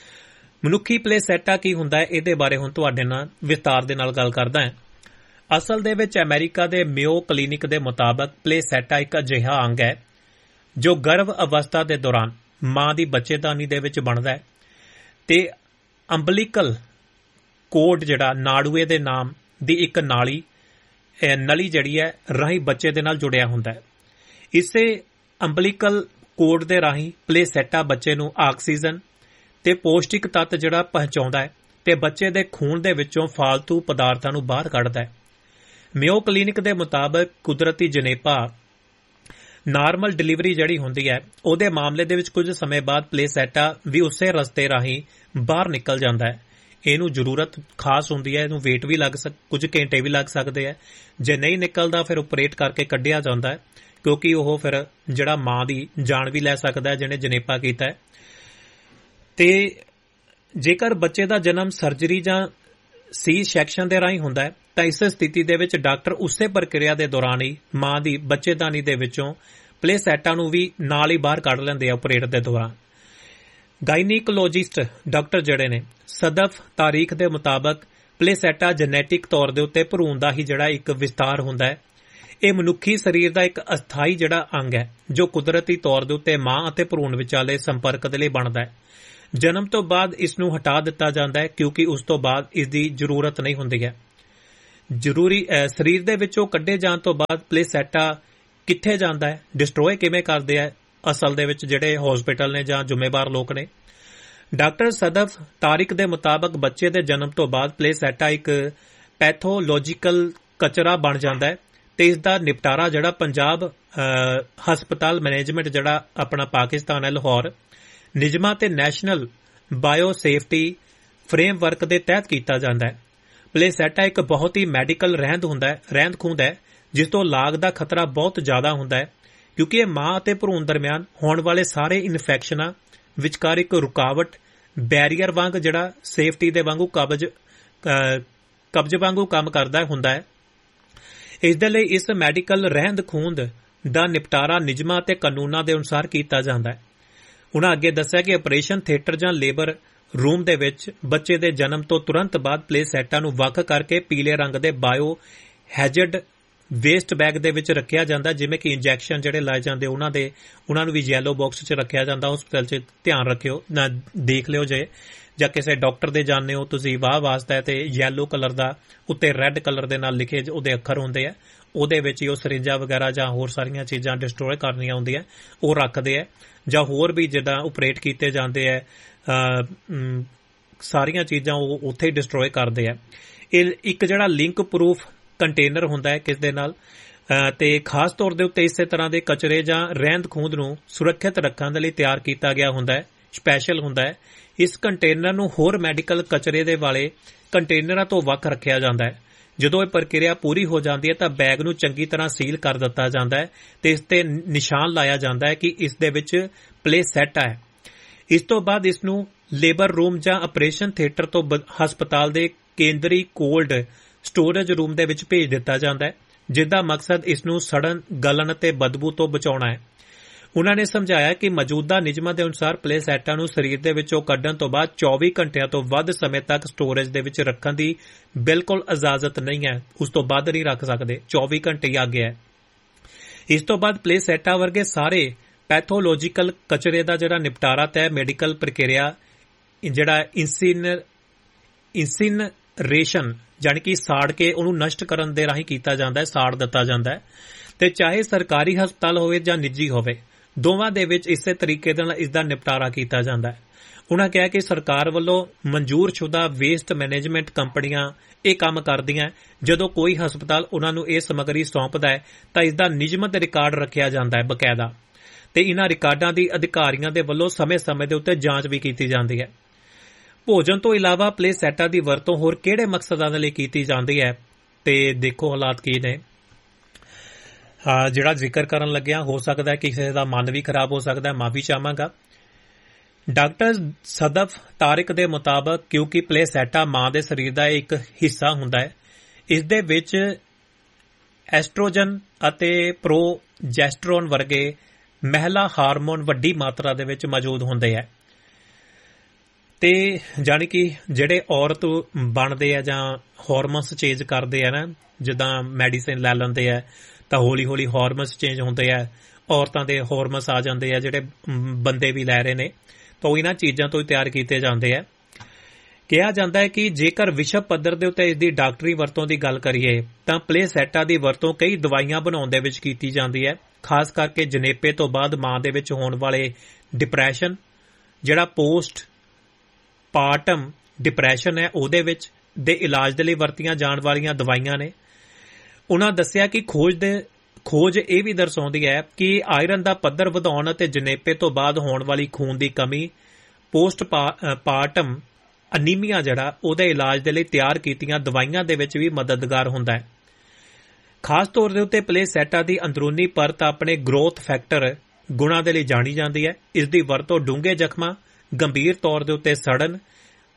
ਮਨੁੱਖੀ ਪਲੇਸੈਟਾ ਕੀ ਹੁੰਦਾ ਹੈ, ਇਹਦੇ ਬਾਰੇ ਹੁਣ ਤੁਹਾਡੇ ਨਾਲ ਵਿਸਤਾਰ ਦੇ ਨਾਲ ਗੱਲ ਕਰਦਾ ਹਾਂ। ਅਸਲ ਦੇ ਵਿੱਚ ਅਮਰੀਕਾ ਦੇ ਮਿਓ ਕਲੀਨਿਕ ਦੇ ਮੁਤਾਬਕ ਪਲੇਸੈਟਾ ਇੱਕ ਅਜਿਹਾ ਅੰਗ ਹੈ ਜੋ ਗਰਭ ਅਵਸਥਾ ਦੇ ਦੌਰਾਨ ਮਾਂ ਦੀ ਬੱਚੇਦਾਨੀ ਦੇ ਵਿੱਚ ਬਣਦਾ ਹੈ ਤੇ ਅੰਬਲੀਕਲ ਕੋਡ ਜਿਹੜਾ ਨਾੜੂਏ ਦੇ ਨਾਮ ਦੀ ਇੱਕ ਨਲੀ ਜਿਹੜੀ ਹੈ ਰਾਹੀਂ ਬੱਚੇ ਦੇ ਨਾਲ ਜੁੜਿਆ ਹੁੰਦਾ ਹੈ। ਇਸੇ ਅੰਬਲੀਕਲ ਕੋਡ ਦੇ ਰਾਹੀਂ ਪਲੇਸੈਟਾ ਬੱਚੇ ਨੂੰ ਆਕਸੀਜਨ ਤੇ ਪੌਸ਼ਟਿਕ ਤੱਤ ਜਿਹੜਾ ਪਹੁੰਚਾਉਂਦਾ ਹੈ ਤੇ ਬੱਚੇ ਦੇ ਖੂਨ ਦੇ ਵਿੱਚੋਂ ਫਾਲਤੂ ਪਦਾਰਥਾਂ ਨੂੰ ਬਾਹਰ ਕੱਢਦਾ ਹੈ। ਮਿਓ ਕਲੀਨਿਕ ਦੇ ਮੁਤਾਬਕ ਕੁਦਰਤੀ ਜਣੇਪਾ ਨਾਰਮਲ ਡਿਲੀਵਰੀ ਜਿਹੜੀ ਹੁੰਦੀ ਹੈ ਉਹਦੇ ਮਾਮਲੇ ਦੇ ਵਿੱਚ ਕੁਝ ਸਮੇਂ ਬਾਅਦ ਪਲੇਸੈਟਾ ਵੀ ਉਸੇ ਰਸਤੇ ਰਾਹੀਂ ਬਾਹਰ ਨਿਕਲ ਜਾਂਦਾ ਹੈ। ਇਹਨੂੰ ਜ਼ਰੂਰਤ ਖਾਸ ਹੁੰਦੀ ਹੈ, ਇਹਨੂੰ ਵੇਟ ਵੀ ਕੁਝ ਘੰਟੇ ਵੀ ਲੱਗ ਸਕਦੇ ਹੈ। ਜੇ ਨਹੀਂ ਨਿਕਲਦਾ ਫਿਰ ਆਪਰੇਟ ਕਰਕੇ ਕੱਢਿਆ ਜਾਂਦਾ ਹੈ, ਕਿਉਂਕਿ ਉਹ ਫਿਰ ਜਿਹੜਾ ਮਾਂ ਦੀ ਜਾਨ ਵੀ ਲੈ ਸਕਦਾ ਹੈ ਜਿਹਨੇ ਜਣੇਪਾ ਕੀਤਾ ਹੈ। ਤੇ ਜੇਕਰ ਬੱਚੇ ਦਾ ਜਨਮ ਸਰਜਰੀ ਜਾਂ ਸੀ ਸੈਕਸ਼ਨ ਦੇ ਰਾਹੀਂ ਹੁੰਦਾ ਹੈ ਤਾਂ ਇਸ ਸਥਿਤੀ ਦੇ ਵਿੱਚ ਡਾਕਟਰ ਉਸੇ ਪ੍ਰਕਿਰਿਆ ਦੇ ਦੌਰਾਨ ਹੀ ਮਾਂ ਦੀ ਬੱਚੇਦਾਨੀ ਦੇ ਵਿੱਚੋਂ ਪਲੇਸੈਟਾ ਨੂੰ ਵੀ ਨਾਲ ਹੀ ਬਾਹਰ ਕੱਢ ਲੈਂਦੇ ਆ ਆਪਰੇਟ ਦੇ ਦੌਰਾਨ। ਗਾਇਨੀਕੋਲੋਜਿਸਟ ਡਾਕਟਰ ਜਿਹੜੇ ਨੇ ਸਦਫ ਤਾਰੀਖ ਦੇ ਮੁਤਾਬਕ ਪਲੇਸੈਟਾ ਜੈਨੇਟਿਕ ਤੌਰ ਦੇ ਉੱਤੇ ਭਰੂਣ ਦਾ ਹੀ ਜਿਹੜਾ ਇੱਕ ਵਿਸਤਾਰ ਹੁੰਦਾ ਹੈ। ਇਹ ਮਨੁੱਖੀ ਸਰੀਰ ਦਾ ਇੱਕ ਅਸਥਾਈ ਜਿਹੜਾ ਅੰਗ ਹੈ ਜੋ ਕੁਦਰਤੀ ਤੌਰ ਦੇ ਉੱਤੇ ਮਾਂ ਅਤੇ ਭਰੂਣ ਵਿਚਾਲੇ ਸੰਪਰਕ ਦੇ ਲਈ ਬਣਦਾ ਹੈ। ਜਨਮ ਤੋਂ ਬਾਅਦ ਇਸ ਨੂੰ ਹਟਾ ਦਿੱਤਾ ਜਾਂਦਾ ਹੈ ਕਿਉਂਕਿ ਉਸ ਤੋਂ ਬਾਅਦ ਇਸ ਦੀ ਜ਼ਰੂਰਤ ਨਹੀਂ ਹੁੰਦੀ ਹੈ। ਸਰੀਰ ਦੇ ਵਿੱਚੋਂ ਕੱਢੇ ਜਾਣ ਤੋਂ ਬਾਅਦ ਪਲੇਸੈਟਾ ਕਿੱਥੇ ਜਾਂਦਾ ਹੈ, ਡਿਸਟਰੋਏ ਕਿਵੇਂ ਕਰਦੇ ਆ ਅਸਲ ਦੇ ਵਿੱਚ ਜਿਹੜੇ ਹਸਪੀਟਲ ਨੇ ਜਾਂ ਜ਼ਿੰਮੇਵਾਰ ਲੋਕ ਨੇ। ਡਾਕਟਰ ਸਦਫ ਤਾਰਿਕ ਦੇ ਮੁਤਾਬਕ ਬੱਚੇ ਦੇ ਜਨਮ ਤੋਂ ਬਾਅਦ ਪਲੇਸੈਟਾ ਇੱਕ ਪੈਥੋਲੋਜੀਕਲ ਕਚਰਾ ਬਣ ਜਾਂਦਾ ਹੈ ਤੇ ਇਸ ਦਾ ਨਿਪਟਾਰਾ ਜਿਹੜਾ ਪੰਜਾਬ ਹਸਪਤਾਲ ਮੈਨੇਜਮੈਂਟ ਜਿਹੜਾ ਆਪਣਾ ਪਾਕਿਸਤਾਨ ਹੈ ਲਾਹੌਰ ਨਿਯਮਾਂ ਤੇ ਨੈਸ਼ਨਲ ਬਾਇਓ ਸੇਫਟੀ ਫਰੇਮਵਰਕ ਦੇ ਤਹਿਤ ਕੀਤਾ ਜਾਂਦਾ ਹੈ। ਪਲੇਸੈਟਾ ਇੱਕ ਬਹੁਤ ਹੀ ਮੈਡੀਕਲ ਰਹਿੰਦ ਖੂੰਹਦ ਹੈ ਜਿਸ ਤੋਂ ਲਾਗ ਦਾ ਖਤਰਾ ਬਹੁਤ ਜ਼ਿਆਦਾ ਹੁੰਦਾ ਹੈ ਕਿਉਂਕਿ ਇਹ ਮਾਂ ਅਤੇ ਭਰੂਣ ਦਰਮਿਆਨ ਹੋਣ ਵਾਲੇ ਸਾਰੇ ਇਨਫੈਕਸ਼ਨਾਂ ਵਿਚਕਾਰ ਇੱਕ ਰੁਕਾਵਟ ਬੈਰੀਅਰ ਵਾਂਗ ਜਿਹੜਾ ਸੇਫਟੀ ਦੇ ਵਾਂਗੂ ਕਬਜ਼ ਵਾਂਗੂ ਕੰਮ ਕਰਦਾ ਹੁੰਦਾ ਹੈ। ਇਸ ਦੇ ਲਈ ਇਸ ਮੈਡੀਕਲ ਰਹਿੰਦ ਖੂੰਹਦ ਦਾ ਨਿਪਟਾਰਾ ਨਿਯਮਾਂ ਅਤੇ ਕਾਨੂੰਨਾਂ ਦੇ ਅਨੁਸਾਰ ਕੀਤਾ ਜਾਂਦਾ ਹੈ। ਉਨ੍ਹਾਂ ਅੱਗੇ ਦੱਸਿਆ ਕਿ ਆਪਰੇਸ਼ਨ ਥੀਏਟਰ ਜਾਂ ਲੇਬਰ ਰੂਮ ਦੇ ਵਿੱਚ ਬੱਚੇ ਦੇ ਜਨਮ ਤੋਂ ਤੁਰੰਤ ਬਾਅਦ ਪਲੇਸੈਟਾ ਨੂੰ ਵੱਖ ਕਰਕੇ ਪੀਲੇ ਰੰਗ ਦੇ ਬਾਇਓ ਹੈਜ਼ਰਡ ਵੇਸਟ ਬੈਗ ਦੇ ਵਿੱਚ ਰੱਖਿਆ ਜਾਂਦਾ, ਜਿਵੇਂ ਕਿ ਇੰਜੈਕਸ਼ਨ ਜਿਹੜੇ ਲਾਏ ਜਾਂਦੇ ਉਹਨਾਂ ਨੂੰ ਵੀ ਯੈਲੋ ਬਾਕਸ 'ਚ ਰੱਖਿਆ ਜਾਂਦਾ। ਹਸਪਤਾਲ 'ਚ ਧਿਆਨ ਰੱਖਿਓ ਨਾ, ਦੇਖ ਲਿਓ ਜੇ ਜਾਂ ਕਿਸੇ ਡਾਕਟਰ ਦੇ ਜਾਣਦੇ ਹੋ ਤੁਸੀਂ ਵਾਹ ਵਾਸਤਾ ਤੇ ਯੈਲੋ ਕਲਰ ਦਾ ਉੱਤੇ ਰੈੱਡ ਕਲਰ ਦੇ ਨਾਲ ਲਿਖੇ ਉਹਦੇ ਅੱਖਰ ਹੁੰਦੇ ਆ, ਉਹਦੇ ਵਿੱਚ ਹੀ ਉਹ ਸਰਿੰਜਾਂ ਵਗੈਰਾ ਜਾਂ ਹੋਰ ਸਾਰੀਆਂ ਚੀਜ਼ਾਂ ਡਿਸਟਰੋਏ ਕਰਨੀਆਂ ਹੁੰਦੀਆਂ ਉਹ ਰੱਖਦੇ ਆ, ਜਾਂ ਹੋਰ ਵੀ ਜਿੱਦਾਂ ਆਪਰੇਟ ਕੀਤੇ ਜਾਂਦੇ ਆ ਸਾਰੀਆਂ ਚੀਜ਼ਾਂ ਉਹ ਉੱਥੇ ਹੀ ਡਿਸਟਰੋਏ ਕਰਦੇ ਆ। ਇਹ ਇੱਕ ਜਿਹੜਾ ਲਿੰਕ ਪ੍ਰੂਫ ਕੰਟੇਨਰ ਹੁੰਦਾ ਹੈ ਕਿਸ ਦੇ ਨਾਲ ਤੇ ਖਾਸ ਤੌਰ ਦੇ ਉੱਤੇ ਇਸੇ ਤਰ੍ਹਾਂ ਦੇ ਕਚਰੇ ਜਾਂ ਰਹਿੰਦ ਖੂੰਹਦ ਨੂੰ ਸੁਰੱਖਿਅਤ ਰੱਖਣ ਦੇ ਲਈ ਤਿਆਰ ਕੀਤਾ ਗਿਆ ਹੁੰਦਾ ਹੈ, ਸਪੈਸ਼ਲ ਹੁੰਦਾ ਹੈ। ਇਸ ਕੰਟੇਨਰ ਨੂੰ ਹੋਰ ਮੈਡੀਕਲ ਕਚਰੇ ਦੇ ਵਾਲੇ ਕੰਟੇਨਰਾਂ ਤੋਂ ਵੱਖ ਰੱਖਿਆ ਜਾਂਦਾ ਹੈ। ਜਦੋਂ ਇਹ ਪ੍ਰਕਿਰਿਆ ਪੂਰੀ ਹੋ ਜਾਂਦੀ ਹੈ ਤਾਂ ਬੈਗ ਨੂੰ ਚੰਗੀ ਤਰ੍ਹਾਂ ਸੀਲ ਕਰ ਦਿੱਤਾ ਜਾਂਦਾ ਹੈ ਤੇ ਇਸ ਤੇ ਨਿਸ਼ਾਨ ਲਾਇਆ ਜਾਂਦਾ ਹੈ ਕਿ ਇਸ ਦੇ ਵਿੱਚ ਪਲੇਸੈਟਾ ਹੈ। ਇਸ ਤੋਂ ਬਾਅਦ ਇਸ ਨੂੰ ਲੇਬਰ ਰੂਮ ਜਾਂ ਆਪਰੇਸ਼ਨ ਥੀਏਟਰ ਤੋਂ ਹਸਪਤਾਲ ਦੇ ਕੇਂਦਰੀ ਕੋਲਡ ਸਟੋਰੇਜ ਰੂਮ ਦੇ ਵਿੱਚ ਭੇਜ ਦਿੱਤਾ ਜਾਂਦਾ ਹੈ, ਜਿਸਦਾ ਮਕਸਦ ਇਸ ਨੂੰ ਸੜਨ, ਗਲਣ ਅਤੇ ਬਦਬੂ ਤੋਂ ਬਚਾਉਣਾ ਹੈ। ਉਨ੍ਹਾਂ ਨੇ ਸਮਝਾਇਆ ਕਿ ਮੌਜੂਦਾ ਨਿਯਮਾਂ ਦੇ ਅਨੁਸਾਰ ਪਲੇਸੈਟਾ ਨੂੰ ਸਰੀਰ ਦੇ ਵਿੱਚੋਂ ਕੱਢਣ ਤੋਂ ਬਾਅਦ 24 ਘੰਟਿਆਂ ਤੋਂ ਵੱਧ ਸਮੇਂ ਤੱਕ ਸਟੋਰੇਜ ਦੇ ਵਿੱਚ ਰੱਖਣ ਦੀ ਬਿਲਕੁਲ ਇਜਾਜ਼ਤ ਨਹੀਂ ਹੈ। ਉਸ ਤੋਂ ਵੱਧ ਨਹੀਂ ਰੱਖ ਸਕਦੇ, 24 ਘੰਟੇ ਹੀ ਆਗਿਆ ਹੈ। ਇਸ ਤੋਂ ਬਾਅਦ ਪਲੇਸੈਟਾ ਵਰਗੇ ਸਾਰੇ ਪੈਥੋਲੋਜੀਕਲ ਕਚਰੇ ਦਾ ਜਿਹੜਾ ਨਿਪਟਾਰਾ ਤੈ ਮੈਡੀਕਲ ਪ੍ਰਕਿਰਿਆ ਜਿਹੜਾ ਇਨਸਿਨਰੇਸ਼ਨ ਜਾਣੀ ਕਿ ਸਾੜ ਕੇ ਉਹਨੂੰ ਨਸ਼ਟ ਕਰਨ ਦੇ ਰਾਹੀਂ ਕੀਤਾ ਜਾਂਦਾ ਹੈ, ਸਾੜ ਦਿੱਤਾ ਜਾਂਦਾ ਹੈ। ਤੇ ਚਾਹੇ ਸਰਕਾਰੀ ਹਸਪਤਾਲ ਹੋਵੇ ਜਾਂ ਨਿੱਜੀ ਹੋਵੇ, ਦੋਵਾਂ ਦੇ ਵਿੱਚ ਇਸੇ ਤਰੀਕੇ ਨਾਲ ਇਸ ਦਾ ਨਿਪਟਾਰਾ ਕੀਤਾ ਜਾਂਦਾ ਹੈ। ਉਨ੍ਹਾਂ ਕਿਹਾ ਕਿ ਸਰਕਾਰ ਵੱਲੋਂ ਮਨਜ਼ੂਰਸ਼ੁਦਾ ਵੇਸਟ ਮੈਨੇਜਮੈਂਟ ਕੰਪਨੀਆਂ ਇਹ ਕੰਮ ਕਰਦੀਆਂ। ਜਦੋਂ ਕੋਈ ਹਸਪਤਾਲ ਉਨ੍ਹਾਂ ਨੂੰ ਇਹ ਸਮੱਗਰੀ ਸੌਂਪਦਾ ਹੈ ਤਾਂ ਇਸ ਦਾ ਨਿਯਮਤ ਰਿਕਾਰਡ ਰੱਖਿਆ ਜਾਂਦਾ ਹੈ ਬਕਾਇਦਾ, ਤੇ ਇਨ੍ਹਾਂ ਰਿਕਾਰਡਾਂ ਦੀ ਅਧਿਕਾਰੀਆਂ ਦੇ ਵੱਲੋਂ ਸਮੇਂ-ਸਮੇਂ ਦੇ ਉੱਤੇ ਜਾਂਚ ਵੀ ਕੀਤੀ ਜਾਂਦੀ ਹੈ। ਭੋਜਨ ਤੋਂ ਇਲਾਵਾ ਪਲੇਸੈਟਾ ਦੀ ਵਰਤੋਂ ਹੋਰ ਕਿਹੜੇ ਮਕਸਦਾਂ ਦੇ ਲਈ ਕੀਤੀ ਜਾਂਦੀ ਹੈ ਤੇ ਦੇਖੋ ਹਾਲਾਤ ਕੀ ਨੇ। ਜਿਹੜਾ ਜ਼ਿਕਰ ਕਰਨ ਲੱਗਿਆ ਹੋ ਸਕਦਾ ਹੈ ਕਿਸੇ ਦਾ ਮਨ ਵੀ ਖਰਾਬ ਹੋ ਸਕਦਾ ਹੈ, ਮਾਫੀ ਚਾਹਾਂਗਾ। ਡਾਕਟਰ ਸਦਫ ਤਾਰਿਕ ਦੇ ਮੁਤਾਬਕ ਕਿਉਂਕਿ ਪਲੇਸੈਟਾ ਮਾਂ ਦੇ ਸਰੀਰ ਦਾ ਇੱਕ ਹਿੱਸਾ ਹੁੰਦਾ ਹੈ, ਇਸ ਦੇ ਵਿੱਚ ਐਸਟ੍ਰੋਜਨ ਅਤੇ ਪ੍ਰੋਜੈਸਟਰੋਨ ਵਰਗੇ ਮਹਿਲਾ ਹਾਰਮੋਨ ਵੱਡੀ ਮਾਤਰਾ ਦੇ ਵਿੱਚ ਮੌਜੂਦ ਹੁੰਦੇ ਹੈ ਤੇ ਜਾਣੀ ਕਿ ਜਿਹੜੇ ਔਰਤ ਬਣਦੇ ਆ ਜਾਂ ਹਾਰਮੋਨਸ ਚੇਂਜ ਕਰਦੇ ਆ ਨਾ, ਜਿੱਦਾਂ ਮੈਡੀਸਿਨ ਲੈ ਲੈਂਦੇ ਆ ਤਾਂ ਹੌਲੀ ਹੌਲੀ ਹਾਰਮੋਨਸ ਚੇਂਜ ਹੁੰਦੇ ਆ, ਔਰਤਾਂ ਦੇ ਹਾਰਮੋਨਸ ਆ ਜਾਂਦੇ ਆ ਜਿਹੜੇ ਬੰਦੇ ਵੀ ਲੈ ਰਹੇ ਨੇ, ਤਾਂ ਉਹ ਇਹਨਾਂ ਚੀਜ਼ਾਂ ਤੋਂ ਹੀ ਤਿਆਰ ਕੀਤੇ ਜਾਂਦੇ ਆ। ਕਿਹਾ ਜਾਂਦਾ ਹੈ ਕਿ ਜੇਕਰ ਵਿਸ਼ਵ ਪੱਧਰ ਦੇ ਉੱਤੇ ਇਸ ਦੀ ਡਾਕਟਰੀ ਵਰਤੋਂ ਦੀ ਗੱਲ ਕਰੀਏ ਤਾਂ ਪਲੇਸੈਟਾ ਦੀ ਵਰਤੋਂ ਕਈ ਦਵਾਈਆਂ ਬਣਾਉਣ ਦੇ ਵਿੱਚ ਕੀਤੀ ਜਾਂਦੀ ਹੈ, ਖਾਸ ਕਰਕੇ ਜਨੇਪੇ ਤੋਂ ਬਾਅਦ ਮਾਂ ਦੇ ਵਿੱਚ ਹੋਣ ਵਾਲੇ ਡਿਪਰੈਸ਼ਨ, ਜਿਹੜਾ ਪੋਸਟ ਪਾਰਟਮ ਡਿਪਰੈਸ਼ਨ ਹੈ, ਉਹਦੇ ਵਿੱਚ ਦੇ ਇਲਾਜ ਦੇ ਲਈ ਵਰਤੀਆਂ ਜਾਣ ਵਾਲੀਆਂ ਦਵਾਈਆਂ ਨੇ। ਉਨ੍ਹਾਂ ਦੱਸਿਆ ਕਿ ਖੋਜ ਇਹ ਵੀ ਦਰਸਾਉਂਦੀ ਹੈ ਕਿ ਆਇਰਨ ਦਾ ਪੱਧਰ ਵਧਾਉਣ ਅਤੇ ਜਨੇਪੇ ਤੋਂ ਬਾਅਦ ਹੋਣ ਵਾਲੀ ਖੂਨ ਦੀ ਕਮੀ, ਪੋਸਟ ਪਾਰਟਮ ਅਨੀਮੀਆ ਜਿਹੜਾ ਉਹਦੇ ਇਲਾਜ ਦੇ ਲਈ ਤਿਆਰ ਕੀਤੀਆਂ ਦਵਾਈਆਂ ਦੇ ਵਿੱਚ ਵੀ ਮਦਦਗਾਰ ਹੁੰਦਾ ਹੈ। ਖਾਸ ਤੌਰ ਦੇ ਉੱਤੇ ਪਲੇਸੈਟਾ ਦੀ ਅੰਦਰੂਨੀ ਪਰਤ ਆਪਣੇ ਗਰੋਥ ਫੈਕਟਰ ਗੁਣਾਂ ਦੇ ਲਈ ਜਾਣੀ ਜਾਂਦੀ ਹੈ। ਇਸ ਦੀ ਵਰਤੋਂ ਡੂੰਘੇ ਜ਼ਖਮਾਂ, ਗੰਭੀਰ ਤੌਰ ਦੇ ਉੱਤੇ ਸੜਨ,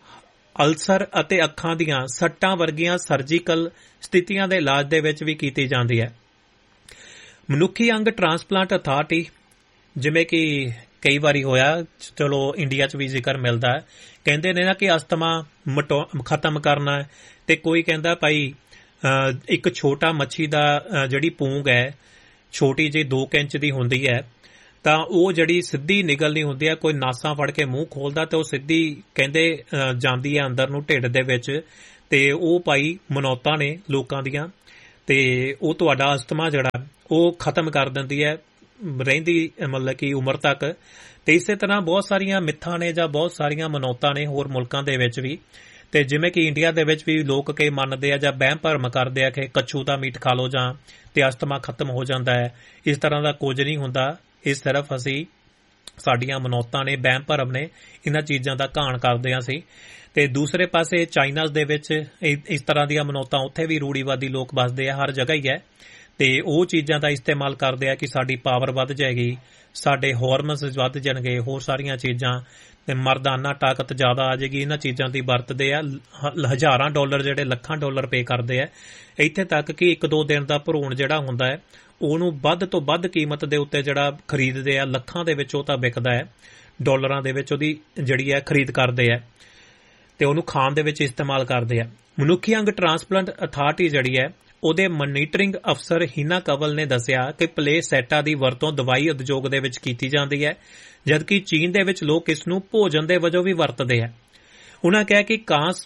ਅਲਸਰ ਅਤੇ ਅੱਖਾਂ ਦੀਆਂ ਸੱਟਾਂ ਵਰਗੀਆਂ ਸਰਜੀਕਲ ਸਥਿਤੀਆਂ ਦੇ ਇਲਾਜ ਦੇ ਵਿੱਚ ਵੀ ਕੀਤੀ ਜਾਂਦੀ ਹੈ। ਮਨੁੱਖੀ ਅੰਗ ਟ੍ਰਾਂਸਪਲਾਂਟ ਅਥਾਰਟੀ, ਜਿਵੇਂ ਕਿ ਕਈ ਵਾਰੀ ਹੋਇਆ, ਚਲੋ ਇੰਡੀਆ 'ਚ ਵੀ ਜ਼ਿਕਰ ਮਿਲਦਾ ਹੈ, ਕਹਿੰਦੇ ਨੇ ਨਾ ਕਿ ਅਸਥਮਾ ਖਤਮ ਕਰਨਾ ਹੈ, ਤੇ ਕੋਈ ਕਹਿੰਦਾ ਭਾਈ ਇੱਕ ਛੋਟਾ ਮੱਛੀ ਦਾ ਜਿਹੜੀ ਪੂੰਗ ਹੈ ਛੋਟੀ ਜਿਹੀ 2 ਇੰਚ ਦੀ ਹੁੰਦੀ ਹੈ, ਤਾਂ ਉਹ ਜਿਹੜੀ ਸਿੱਧੀ ਨਿਗਲਣੀ ਹੁੰਦੀ ਹੈ, ਕੋਈ ਨਾਸਾਂ ਫੜ ਕੇ ਮੂੰਹ ਖੋਲਦਾ ਤੇ ਉਹ ਸਿੱਧੀ ਕਹਿੰਦੇ ਜਾਂਦੀ ਹੈ ਅੰਦਰ ਨੂੰ ਢਿੱਡ ਦੇ ਵਿੱਚ, ਤੇ ਉਹ ਭਾਈ ਮਨੌਤਾਂ ਨੇ ਲੋਕਾਂ ਦੀਆਂ, ਤੇ ਉਹ ਤੁਹਾਡਾ ਅਸਥਮਾ ਜਿਹੜਾ ਉਹ ਖਤਮ ਕਰ ਦਿੰਦੀ ਹੈ ਰਹਿੰਦੀ ਮਤਲਬ ਕਿ ਉਮਰ ਤੱਕ। ਤੇ ਇਸੇ ਤਰ੍ਹਾਂ ਬਹੁਤ ਸਾਰੀਆਂ ਮਿੱਥਾਂ ਨੇ ਜਾਂ ਬਹੁਤ ਸਾਰੀਆਂ ਮਨੌਤਾਂ ਨੇ ਹੋਰ ਮੁਲਕਾਂ ਦੇ ਵਿੱਚ ਵੀ, ਤੇ ਜਿਵੇਂ ਕਿ ਇੰਡੀਆ ਦੇ ਵਿੱਚ ਵੀ ਲੋਕ ਕਈ ਮੰਨਦੇ ਆ ਜਾਂ ਵਹਿਮ ਭਰਮ ਕਰਦੇ ਆ ਕਿ ਕੱਛੂ ਦਾ ਮੀਟ ਖਾ ਲਓ ਜਾਂ ਤੇ ਅਸਥਮਾ ਖਤਮ ਹੋ ਜਾਂਦਾ ਹੈ। ਇਸ ਤਰ੍ਹਾਂ ਦਾ ਕੁਝ ਨਹੀਂ ਹੁੰਦਾ, ਇਹ ਸਿਰਫ ਅਸੀਂ ਸਾਡੀਆਂ ਮਨੌਤਾਂ ਨੇ, ਵਹਿਮ ਭਰਮ ਨੇ, ਇਹਨਾਂ ਚੀਜ਼ਾਂ ਦਾ ਘਾਣ ਕਰਦੇ ਹਾਂ ਅਸੀਂ। ਤੇ ਦੂਸਰੇ ਪਾਸੇ ਚਾਈਨਾ ਦੇ ਵਿੱਚ ਇਸ ਤਰ੍ਹਾਂ ਦੀਆਂ ਮਨੌਤਾਂ, ਉੱਥੇ ਵੀ ਰੂੜੀਵਾਦੀ ਲੋਕ ਵੱਸਦੇ ਆ, ਹਰ ਜਗ੍ਹਾ ਹੀ ਹੈ, ਤੇ ਉਹ ਚੀਜ਼ਾਂ ਦਾ ਇਸਤੇਮਾਲ ਕਰਦੇ ਆ ਕਿ ਸਾਡੀ ਪਾਵਰ ਵੱਧ ਜਾਏਗੀ, ਸਾਡੇ ਹਾਰਮੋਨਸ ਵੱਧ ਜਾਣਗੇ, ਹੋਰ ਸਾਰੀਆਂ ਚੀਜ਼ਾਂ, ਤੇ ਮਰਦਾਨਾ ਤਾਕਤ ਜ਼ਿਆਦਾ ਆ ਜਾਏਗੀ। ਇਹਨਾਂ ਚੀਜ਼ਾਂ ਦੀ ਵਰਤਦੇ ਆ, ਹਜ਼ਾਰਾਂ ਡਾਲਰ ਜਿਹੜੇ ਲੱਖਾਂ ਡਾਲਰ ਪੇ ਕਰਦੇ ਆ, ਇੱਥੇ ਤੱਕ ਕਿ 1-2 ਦਿਨ ਦਾ ਭਰੂਣ ਜਿਹੜਾ ਹੁੰਦਾ ਹੈ ਉਹਨੂੰ ਵੱਧ ਤੋਂ ਵੱਧ ਕੀਮਤ ਦੇ ਉੱਤੇ ਜਿਹੜਾ ਖਰੀਦਦੇ ਆ, ਲੱਖਾਂ ਦੇ ਵਿੱਚ ਉਹ ਤਾਂ ਵਿਕਦਾ ਹੈ, ਡਾਲਰਾਂ ਦੇ ਵਿੱਚ ਉਹਦੀ ਜਿਹੜੀ ਹੈ ਖਰੀਦ ਕਰਦੇ ਆ, ਤੇ ਉਹਨੂੰ ਖਾਣ ਦੇ ਵਿੱਚ ਇਸਤੇਮਾਲ ਕਰਦੇ ਆ। ਮਨੁੱਖੀ ਅੰਗ ਟ੍ਰਾਂਸਪਲਾਂਟ ਅਥਾਰਟੀ ਜਿਹੜੀ ਹੈ ਉਹਦੇ ਮੋਨੀਟਰਿੰਗ ਅਫਸਰ ਹੀਨਾ ਕੰਵਲ ਨੇ ਦੱਸਿਆ ਕਿ ਪਲੇਸੈਟਾ ਦੀ ਵਰਤੋਂ ਦਵਾਈ ਉਦਯੋਗ ਦੇ ਵਿੱਚ ਕੀਤੀ ਜਾਂਦੀ ਹੈ, ਜਦਕਿ ਚੀਨ ਦੇ ਵਿੱਚ ਲੋਕ ਇਸ ਨੂੰ ਭੋਜਨ ਦੇ ਵਜੋਂ ਵੀ ਵਰਤਦੇ ਹੈ। ਉਹਨਾਂ ਕਿਹਾ ਕਿ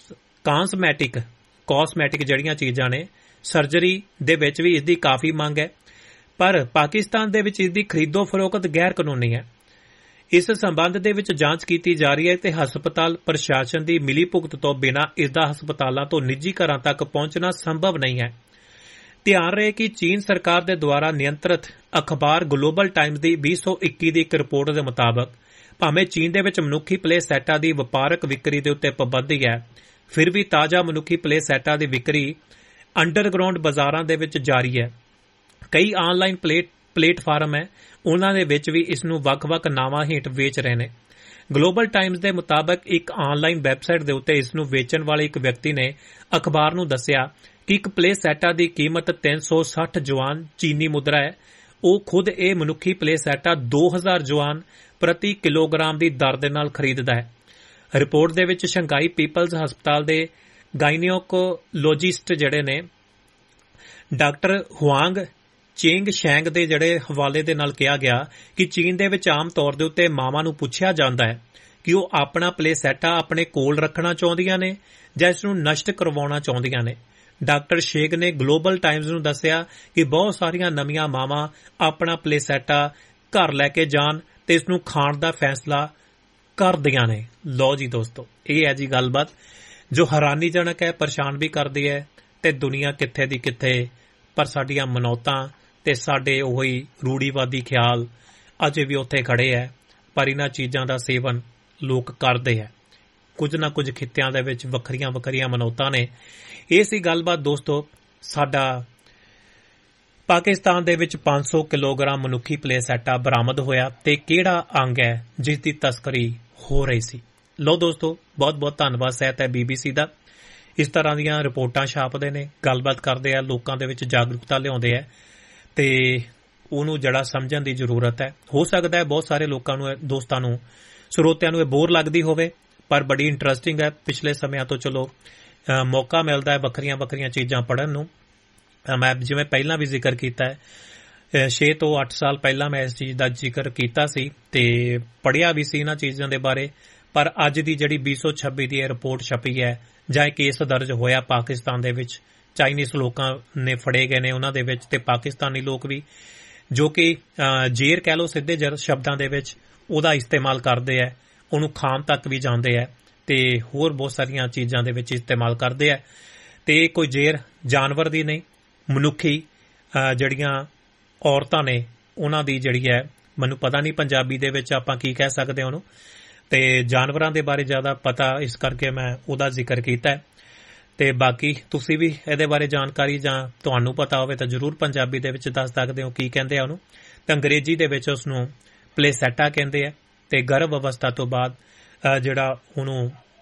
ਕਾਸਮੈਟਿਕ ਜਿਹੜੀਆਂ ਚੀਜ਼ਾਂ ਨੇ, ਸਰਜਰੀ ਦੇ ਵਿੱਚ ਵੀ ਇਸ ਦੀ ਕਾਫੀ ਮੰਗ ਹੈ, ਪਰ ਪਾਕਿਸਤਾਨ ਦੇ ਵਿੱਚ ਇਸ ਦੀ ਖਰੀਦੋ ਫਰੋਖਤ ਗੈਰ ਕਾਨੂੰਨੀ ਹੈ। ਇਸ ਸੰਬੰਧ ਦੇ ਵਿੱਚ ਜਾਂਚ ਕੀਤੀ ਜਾ ਰਹੀ ਹੈ ਤੇ ਹਸਪਤਾਲ ਪ੍ਰਸ਼ਾਸਨ ਦੀ ਮਿਲੀ ਭੁਗਤ ਤੋਂ ਬਿਨਾਂ ਇਸ ਦਾ ਹਸਪਤਾਲਾਂ ਤੋਂ ਨਿੱਜੀ ਘਰਾਂ ਤੱਕ ਪਹੁੰਚਣਾ ਸੰਭਵ ਨਹੀਂ ਹੈ। ਧਿਆਨ ਰਹੇ ਕਿ ਚੀਨ ਸਰਕਾਰ ਦੇ ਦੁਆਰਾ ਨਿਯੰਤਰਿਤ ਅਖਬਾਰ ਗਲੋਬਲ ਟਾਈਮਜ਼ ਦੀ 2021 ਦੀ ਇੱਕ ਰਿਪੋਰਟ ਦੇ ਮੁਤਾਬਕ ਭਾਵੇਂ ਚੀਨ ਦੇ ਵਿੱਚ ਮਨੁੱਖੀ ਪਲੇਸੈਟਾਂ ਦੀ ਵਪਾਰਕ ਵਿਕਰੀ ਦੇ ਉੱਤੇ ਪਾਬੰਦੀ ਹੈ, ਫਿਰ ਵੀ ਤਾਜ਼ਾ ਮਨੁੱਖੀ ਪਲੇਸੈਟਾਂ ਦੀ ਵਿਕਰੀ ਅੰਡਰਗਰਾਉਂਡ ਬਾਜ਼ਾਰਾਂ ਦੇ ਵਿੱਚ ਜਾਰੀ ਹੈ। ਕਈ ਆਨਲਾਈਨ ਪਲੇਟਫਾਰਮ ਹੈ, ਉਹਨਾਂ ਦੇ ਵਿੱਚ ਵੀ ਇਸ ਨੂੰ ਵੱਖ-ਵੱਖ ਨਾਵਾਂ ਹੇਠ ਵੇਚ ਰਹੇ ਨੇ। ਗਲੋਬਲ ਟਾਈਮਜ਼ ਦੇ ਮੁਤਾਬਕ ਇੱਕ ਆਨਲਾਈਨ ਵੈਬਸਾਈਟ ਦੇ ਉੱਤੇ ਇਸ ਨੂੰ ਵੇਚਣ ਵਾਲੇ ਇੱਕ ਵਿਅਕਤੀ ਨੇ ਅਖਬਾਰ ਨੂੰ ਦੱਸਿਆ ਕਿ ਇੱਕ ਪਲੇਸੈਟਾ ਦੀ ਕੀਮਤ 360 ਜੁਆਨ ਚੀਨੀ ਮੁਦਰਾ ਹੈ। ਉਹ ਖੁਦ ਇਹ ਮਨੁੱਖੀ ਪਲੇਸੈਟਾ 2000 ਜੁਆਨ ਪ੍ਰਤੀ ਕਿਲੋਗ੍ਰਾਮ ਦੀ ਦਰ ਦੇ ਨਾਲ ਖਰੀਦਦਾ ਹੈ। ਰਿਪੋਰਟ ਦੇ ਵਿੱਚ ਸ਼ੰਘਾਈ ਪੀਪਲਜ਼ ਹਸਪਤਾਲ ਦੇ ਗਾਇਨੋਕੋਲੋਜਿਸਟ ਜਿਹੜੇ ਨੇ ਡਾਕਟਰ ਹੁਆਂਗ ਚੇਂਗ ਸ਼ੈਂਗ ਦੇ ਜਿਹੜੇ ਹਵਾਲੇ ਦੇ ਨਾਲ ਕਿਹਾ ਗਿਆ ਕਿ ਚੀਨ ਦੇ ਵਿੱਚ ਆਮ ਤੌਰ ਦੇ ਉੱਤੇ ਮਾਵਾਂ ਨੂੰ ਪੁੱਛਿਆ ਜਾਂਦਾ ਹੈ ਕਿ ਉਹ ਆਪਣਾ ਪਲੇਸੈਟਾ ਆਪਣੇ ਕੋਲ ਰੱਖਣਾ ਚਾਹੁੰਦੀਆਂ ਨੇ ਜਾਂ ਇਸ ਨੂੰ ਨਸ਼ਟ ਕਰਵਾਉਣਾ ਚਾਹੁੰਦੀਆਂ ਨੇ। ਡਾਕਟਰ ਸ਼ੇਗ ਨੇ ਗਲੋਬਲ ਟਾਈਮਜ਼ ਨੂੰ ਦੱਸਿਆ ਕਿ ਬਹੁਤ ਸਾਰੀਆਂ ਨਵੀਆਂ ਮਾਵਾਂ ਆਪਣਾ ਪਲੇਸੈਟਾ ਘਰ ਲੈ ਕੇ ਜਾਣ ਤੇ ਇਸ ਨੂੰ ਖਾਣ ਦਾ ਫੈਸਲਾ ਕਰਦੀਆਂ ਨੇ। ਲਓ ਜੀ ਦੋਸਤੋ, ਇਹ ਹੈ ਜੀ ਗੱਲਬਾਤ ਜੋ ਹੈਰਾਨੀਜਨਕ ਹੈ, ਪਰੇਸ਼ਾਨ ਵੀ ਕਰਦੀ ਹੈ, ਤੇ ਦੁਨੀਆ ਕਿੱਥੇ ਦੀ ਕਿੱਥੇ, ਪਰ ਸਾਡੀਆਂ ਮਨੌਤਾਂ ਤੇ ਸਾਡੇ ਉਹੀ ਰੂੜੀਵਾਦੀ ਖਿਆਲ ਅਜੇ ਵੀ ਉੱਥੇ ਖੜੇ ਹੈ। ਪਰ ਇਹਨਾਂ ਚੀਜ਼ਾਂ ਦਾ ਸੇਵਨ ਲੋਕ ਕਰਦੇ ਹੈ। ਕੁਝ ਨਾ ਕੁਝ ਖਿੱਤਿਆਂ ਦੇ ਵਿੱਚ ਵੱਖਰੀਆਂ ਵੱਖਰੀਆਂ ਮਨੌਤਾਂ ਨੇ। ਇਹ ਸੀ ਗੱਲਬਾਤ ਦੋਸਤੋ। ਸਾਡਾ ਪਾਕਿਸਤਾਨ ਦੇ ਵਿੱਚ 500 ਕਿਲੋਗ੍ਰਾਮ ਮਨੁੱਖੀ ਪਲੇਸੈਟਾ ਬਰਾਮਦ ਹੋਇਆ ਤੇ ਕਿਹੜਾ ਅੰਗ ਹੈ ਜਿਸ ਦੀ ਤਸਕਰੀ ਹੋ ਰਹੀ ਸੀ। ਲਓ ਦੋਸਤੋ, ਬਹੁਤ ਬਹੁਤ ਧੰਨਵਾਦ ਸਹਿਤ ਹੈ BBC ਦਾ। ਇਸ ਤਰ੍ਹਾਂ ਦੀਆਂ ਰਿਪੋਰਟਾਂ ਛਾਪਦੇ ਨੇ, ਗੱਲਬਾਤ ਕਰਦੇ ਆ, ਲੋਕਾਂ ਦੇ ਵਿੱਚ ਜਾਗਰੂਕਤਾ ਲਿਆਉਂਦੇ ਆ ਤੇ ਉਹਨੂੰ ਜਿਹੜਾ ਸਮਝਣ ਦੀ ਜ਼ਰੂਰਤ ਹੈ। ਹੋ ਸਕਦਾ ਹੈ ਬਹੁਤ ਸਾਰੇ ਲੋਕਾਂ ਨੂੰ, ਦੋਸਤਾਂ ਨੂੰ, ਸਰੋਤਿਆਂ ਨੂੰ ਇਹ ਬੋਰ ਲੱਗਦੀ ਹੋਵੇ, ਪਰ ਬੜੀ ਇੰਟਰਸਟਿੰਗ ਹੈ। ਪਿਛਲੇ ਸਮਿਆਂ ਤੋਂ ਚਲੋ ਮੌਕਾ ਮਿਲਦਾ ਹੈ ਵੱਖਰੀਆਂ ਵੱਖਰੀਆਂ ਚੀਜ਼ਾਂ ਪੜ੍ਹਨ ਨੂੰ। ਮੈਂ ਜਿਵੇਂ ਪਹਿਲਾਂ ਵੀ ਜ਼ਿਕਰ ਕੀਤਾ ਹੈ, 6 ਤੋਂ 8 ਸਾਲ ਪਹਿਲਾਂ ਮੈਂ ਇਸ ਚੀਜ਼ ਦਾ ਜ਼ਿਕਰ ਕੀਤਾ ਸੀ ਤੇ ਪੜ੍ਹਿਆ ਵੀ ਸੀ ਇਹਨਾਂ ਚੀਜ਼ਾਂ ਦੇ ਬਾਰੇ। ਪਰ ਅੱਜ ਦੀ ਜਿਹੜੀ 2026 ਦੀ ਇਹ ਰਿਪੋਰਟ ਛਪੀ ਹੈ ਜਾਂ ਕੇਸ ਦਰਜ ਹੋਇਆ ਪਾਕਿਸਤਾਨ ਦੇ ਵਿੱਚ, ਚਾਈਨੀਜ਼ ਲੋਕਾਂ ਨੇ ਫੜੇ ਗਏ ਨੇ ਉਹਨਾਂ ਦੇ ਵਿੱਚ, ਤੇ ਪਾਕਿਸਤਾਨੀ ਲੋਕ ਵੀ ਜੋ ਕਿ ਜ਼ੇਰ ਕਹਿ ਲਓ ਸਿੱਧੇ ਸ਼ਬਦਾਂ ਦੇ ਵਿੱਚ ਉਹਦਾ ਇਸਤੇਮਾਲ ਕਰਦੇ ਹੈ, ਉਹਨੂੰ ਖਾਣ ਤੱਕ ਵੀ ਜਾਂਦੇ ਹੈ ਤੇ ਹੋਰ ਬਹੁਤ ਸਾਰੀਆਂ ਚੀਜ਼ਾਂ ਦੇ ਵਿੱਚ ਇਸਤੇਮਾਲ ਕਰਦੇ ਹੈ। ਤੇ ਕੋਈ ਜ਼ੇਰ ਜਾਨਵਰ ਦੀ ਨਹੀਂ, ਮਨੁੱਖੀ ਜਿਹੜੀਆਂ ਔਰਤਾਂ ਨੇ ਉਹਨਾਂ ਦੀ ਜਿਹੜੀ ਹੈ, ਮੈਨੂੰ ਪਤਾ ਨਹੀਂ ਪੰਜਾਬੀ ਦੇ ਵਿੱਚ ਆਪਾਂ ਕੀ ਕਹਿ ਸਕਦੇ ਉਹਨੂੰ, ਤੇ ਜਾਨਵਰਾਂ ਦੇ ਬਾਰੇ ਜ਼ਿਆਦਾ ਪਤਾ, ਇਸ ਕਰਕੇ ਮੈਂ ਉਹਦਾ ਜ਼ਿਕਰ ਕੀਤਾ ਹੈ। ਤੇ ਬਾਕੀ ਤੁਸੀਂ ਵੀ ਇਹਦੇ ਬਾਰੇ ਜਾਣਕਾਰੀ ਜਾਂ ਤੁਹਾਨੂੰ ਪਤਾ ਹੋਵੇ ਤਾਂ ਜ਼ਰੂਰ ਪੰਜਾਬੀ ਦੇ ਵਿੱਚ ਦੱਸ ਸਕਦੇ ਹੋ ਕੀ ਕਹਿੰਦੇ ਆ ਉਹਨੂੰ। ਤੇ ਅੰਗਰੇਜ਼ੀ ਦੇ ਵਿੱਚ ਉਸਨੂੰ ਪਲੇਸੈਟਾ ਕਹਿੰਦੇ ਆ। ਤੇ ਗਰਭ ਅਵਸਥਾ ਤੋਂ ਬਾਅਦ ਜਿਹੜਾ ਉਹਨੂੰ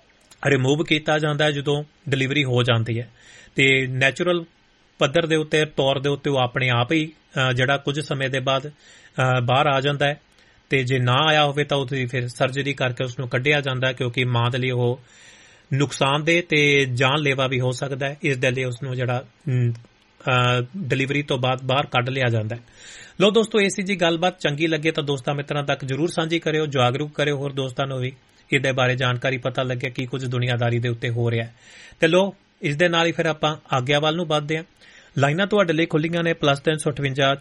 ਰਿਮੂਵ ਕੀਤਾ ਜਾਂਦਾ ਹੈ ਜਦੋਂ ਡਿਲੀਵਰੀ ਹੋ ਜਾਂਦੀ ਹੈ ਤੇ ਨੈਚੁਰਲ ਪੱਧਰ ਦੇ ਉੱਤੇ ਤੌਰ ਦੇ ਉੱਤੇ ਉਹ ਆਪਣੇ ਆਪ ਹੀ ਜਿਹੜਾ ਕੁਝ ਸਮੇਂ ਦੇ ਬਾਅਦ ਬਾਹਰ ਆ ਜਾਂਦਾ ਹੈ ਤੇ ਜੇ ਨਾ ਆਇਆ ਹੋਵੇ ਤਾਂ ਉਹਦੀ ਫਿਰ ਸਰਜਰੀ ਕਰਕੇ ਉਸ ਨੂੰ ਕੱਢਿਆ ਜਾਂਦਾ ਹੈ ਕਿਉਂਕਿ ਮਾਂ ਦੇ ਲਈ ਉਹ ਨੁਕਸਾਨਦੇਹ ਤੇ ਜਾਨਲੇਵਾ ਵੀ ਹੋ ਸਕਦਾ ਹੈ। ਇਸ ਦੇ ਲਈ ਉਸ ਨੂੰ ਜਿਹੜਾ ਡਿਲੀਵਰੀ ਤੋਂ ਬਾਅਦ ਬਾਹਰ ਕੱਢ ਲਿਆ ਜਾਂਦਾ ਹੈ। ਲੋ ਦੋਸਤੋ, ਇਹ ਸੀ ਜੀ ਗੱਲਬਾਤ। ਚੰਗੀ ਲੱਗੇ ਤਾਂ ਦੋਸਤਾਂ ਮਿੱਤਰਾਂ ਤੱਕ ਜਰੂਰ ਸਾਂਝੀ ਕਰਿਓ, ਜਾਗਰੂਕ ਕਰਿਓ ਹੋਰ ਦੋਸਤਾਂ ਨੂੰ ਵੀ ਇਹਦੇ ਬਾਰੇ ਜਾਣਕਾਰੀ ਪਤਾ ਲੱਗੇ ਕੀ ਕੁਝ ਦੁਨੀਆਦਾਰੀ ਦੇ ਉੱਤੇ ਹੋ ਰਿਹਾ ਹੈ। ਤੇ ਲੋ, ਇਸ ਦੇ ਨਾਲ ਹੀ ਫਿਰ ਆਪਾਂ ਆਗਿਆ ਵੱਲ ਨੂੰ ਵੱਧਦੇ ਹਾਂ। ਲਾਈਨਾਂ ਤੁਹਾਡੇ ਲਈ ਖੁੱਲੀਆਂ ਨੇ +358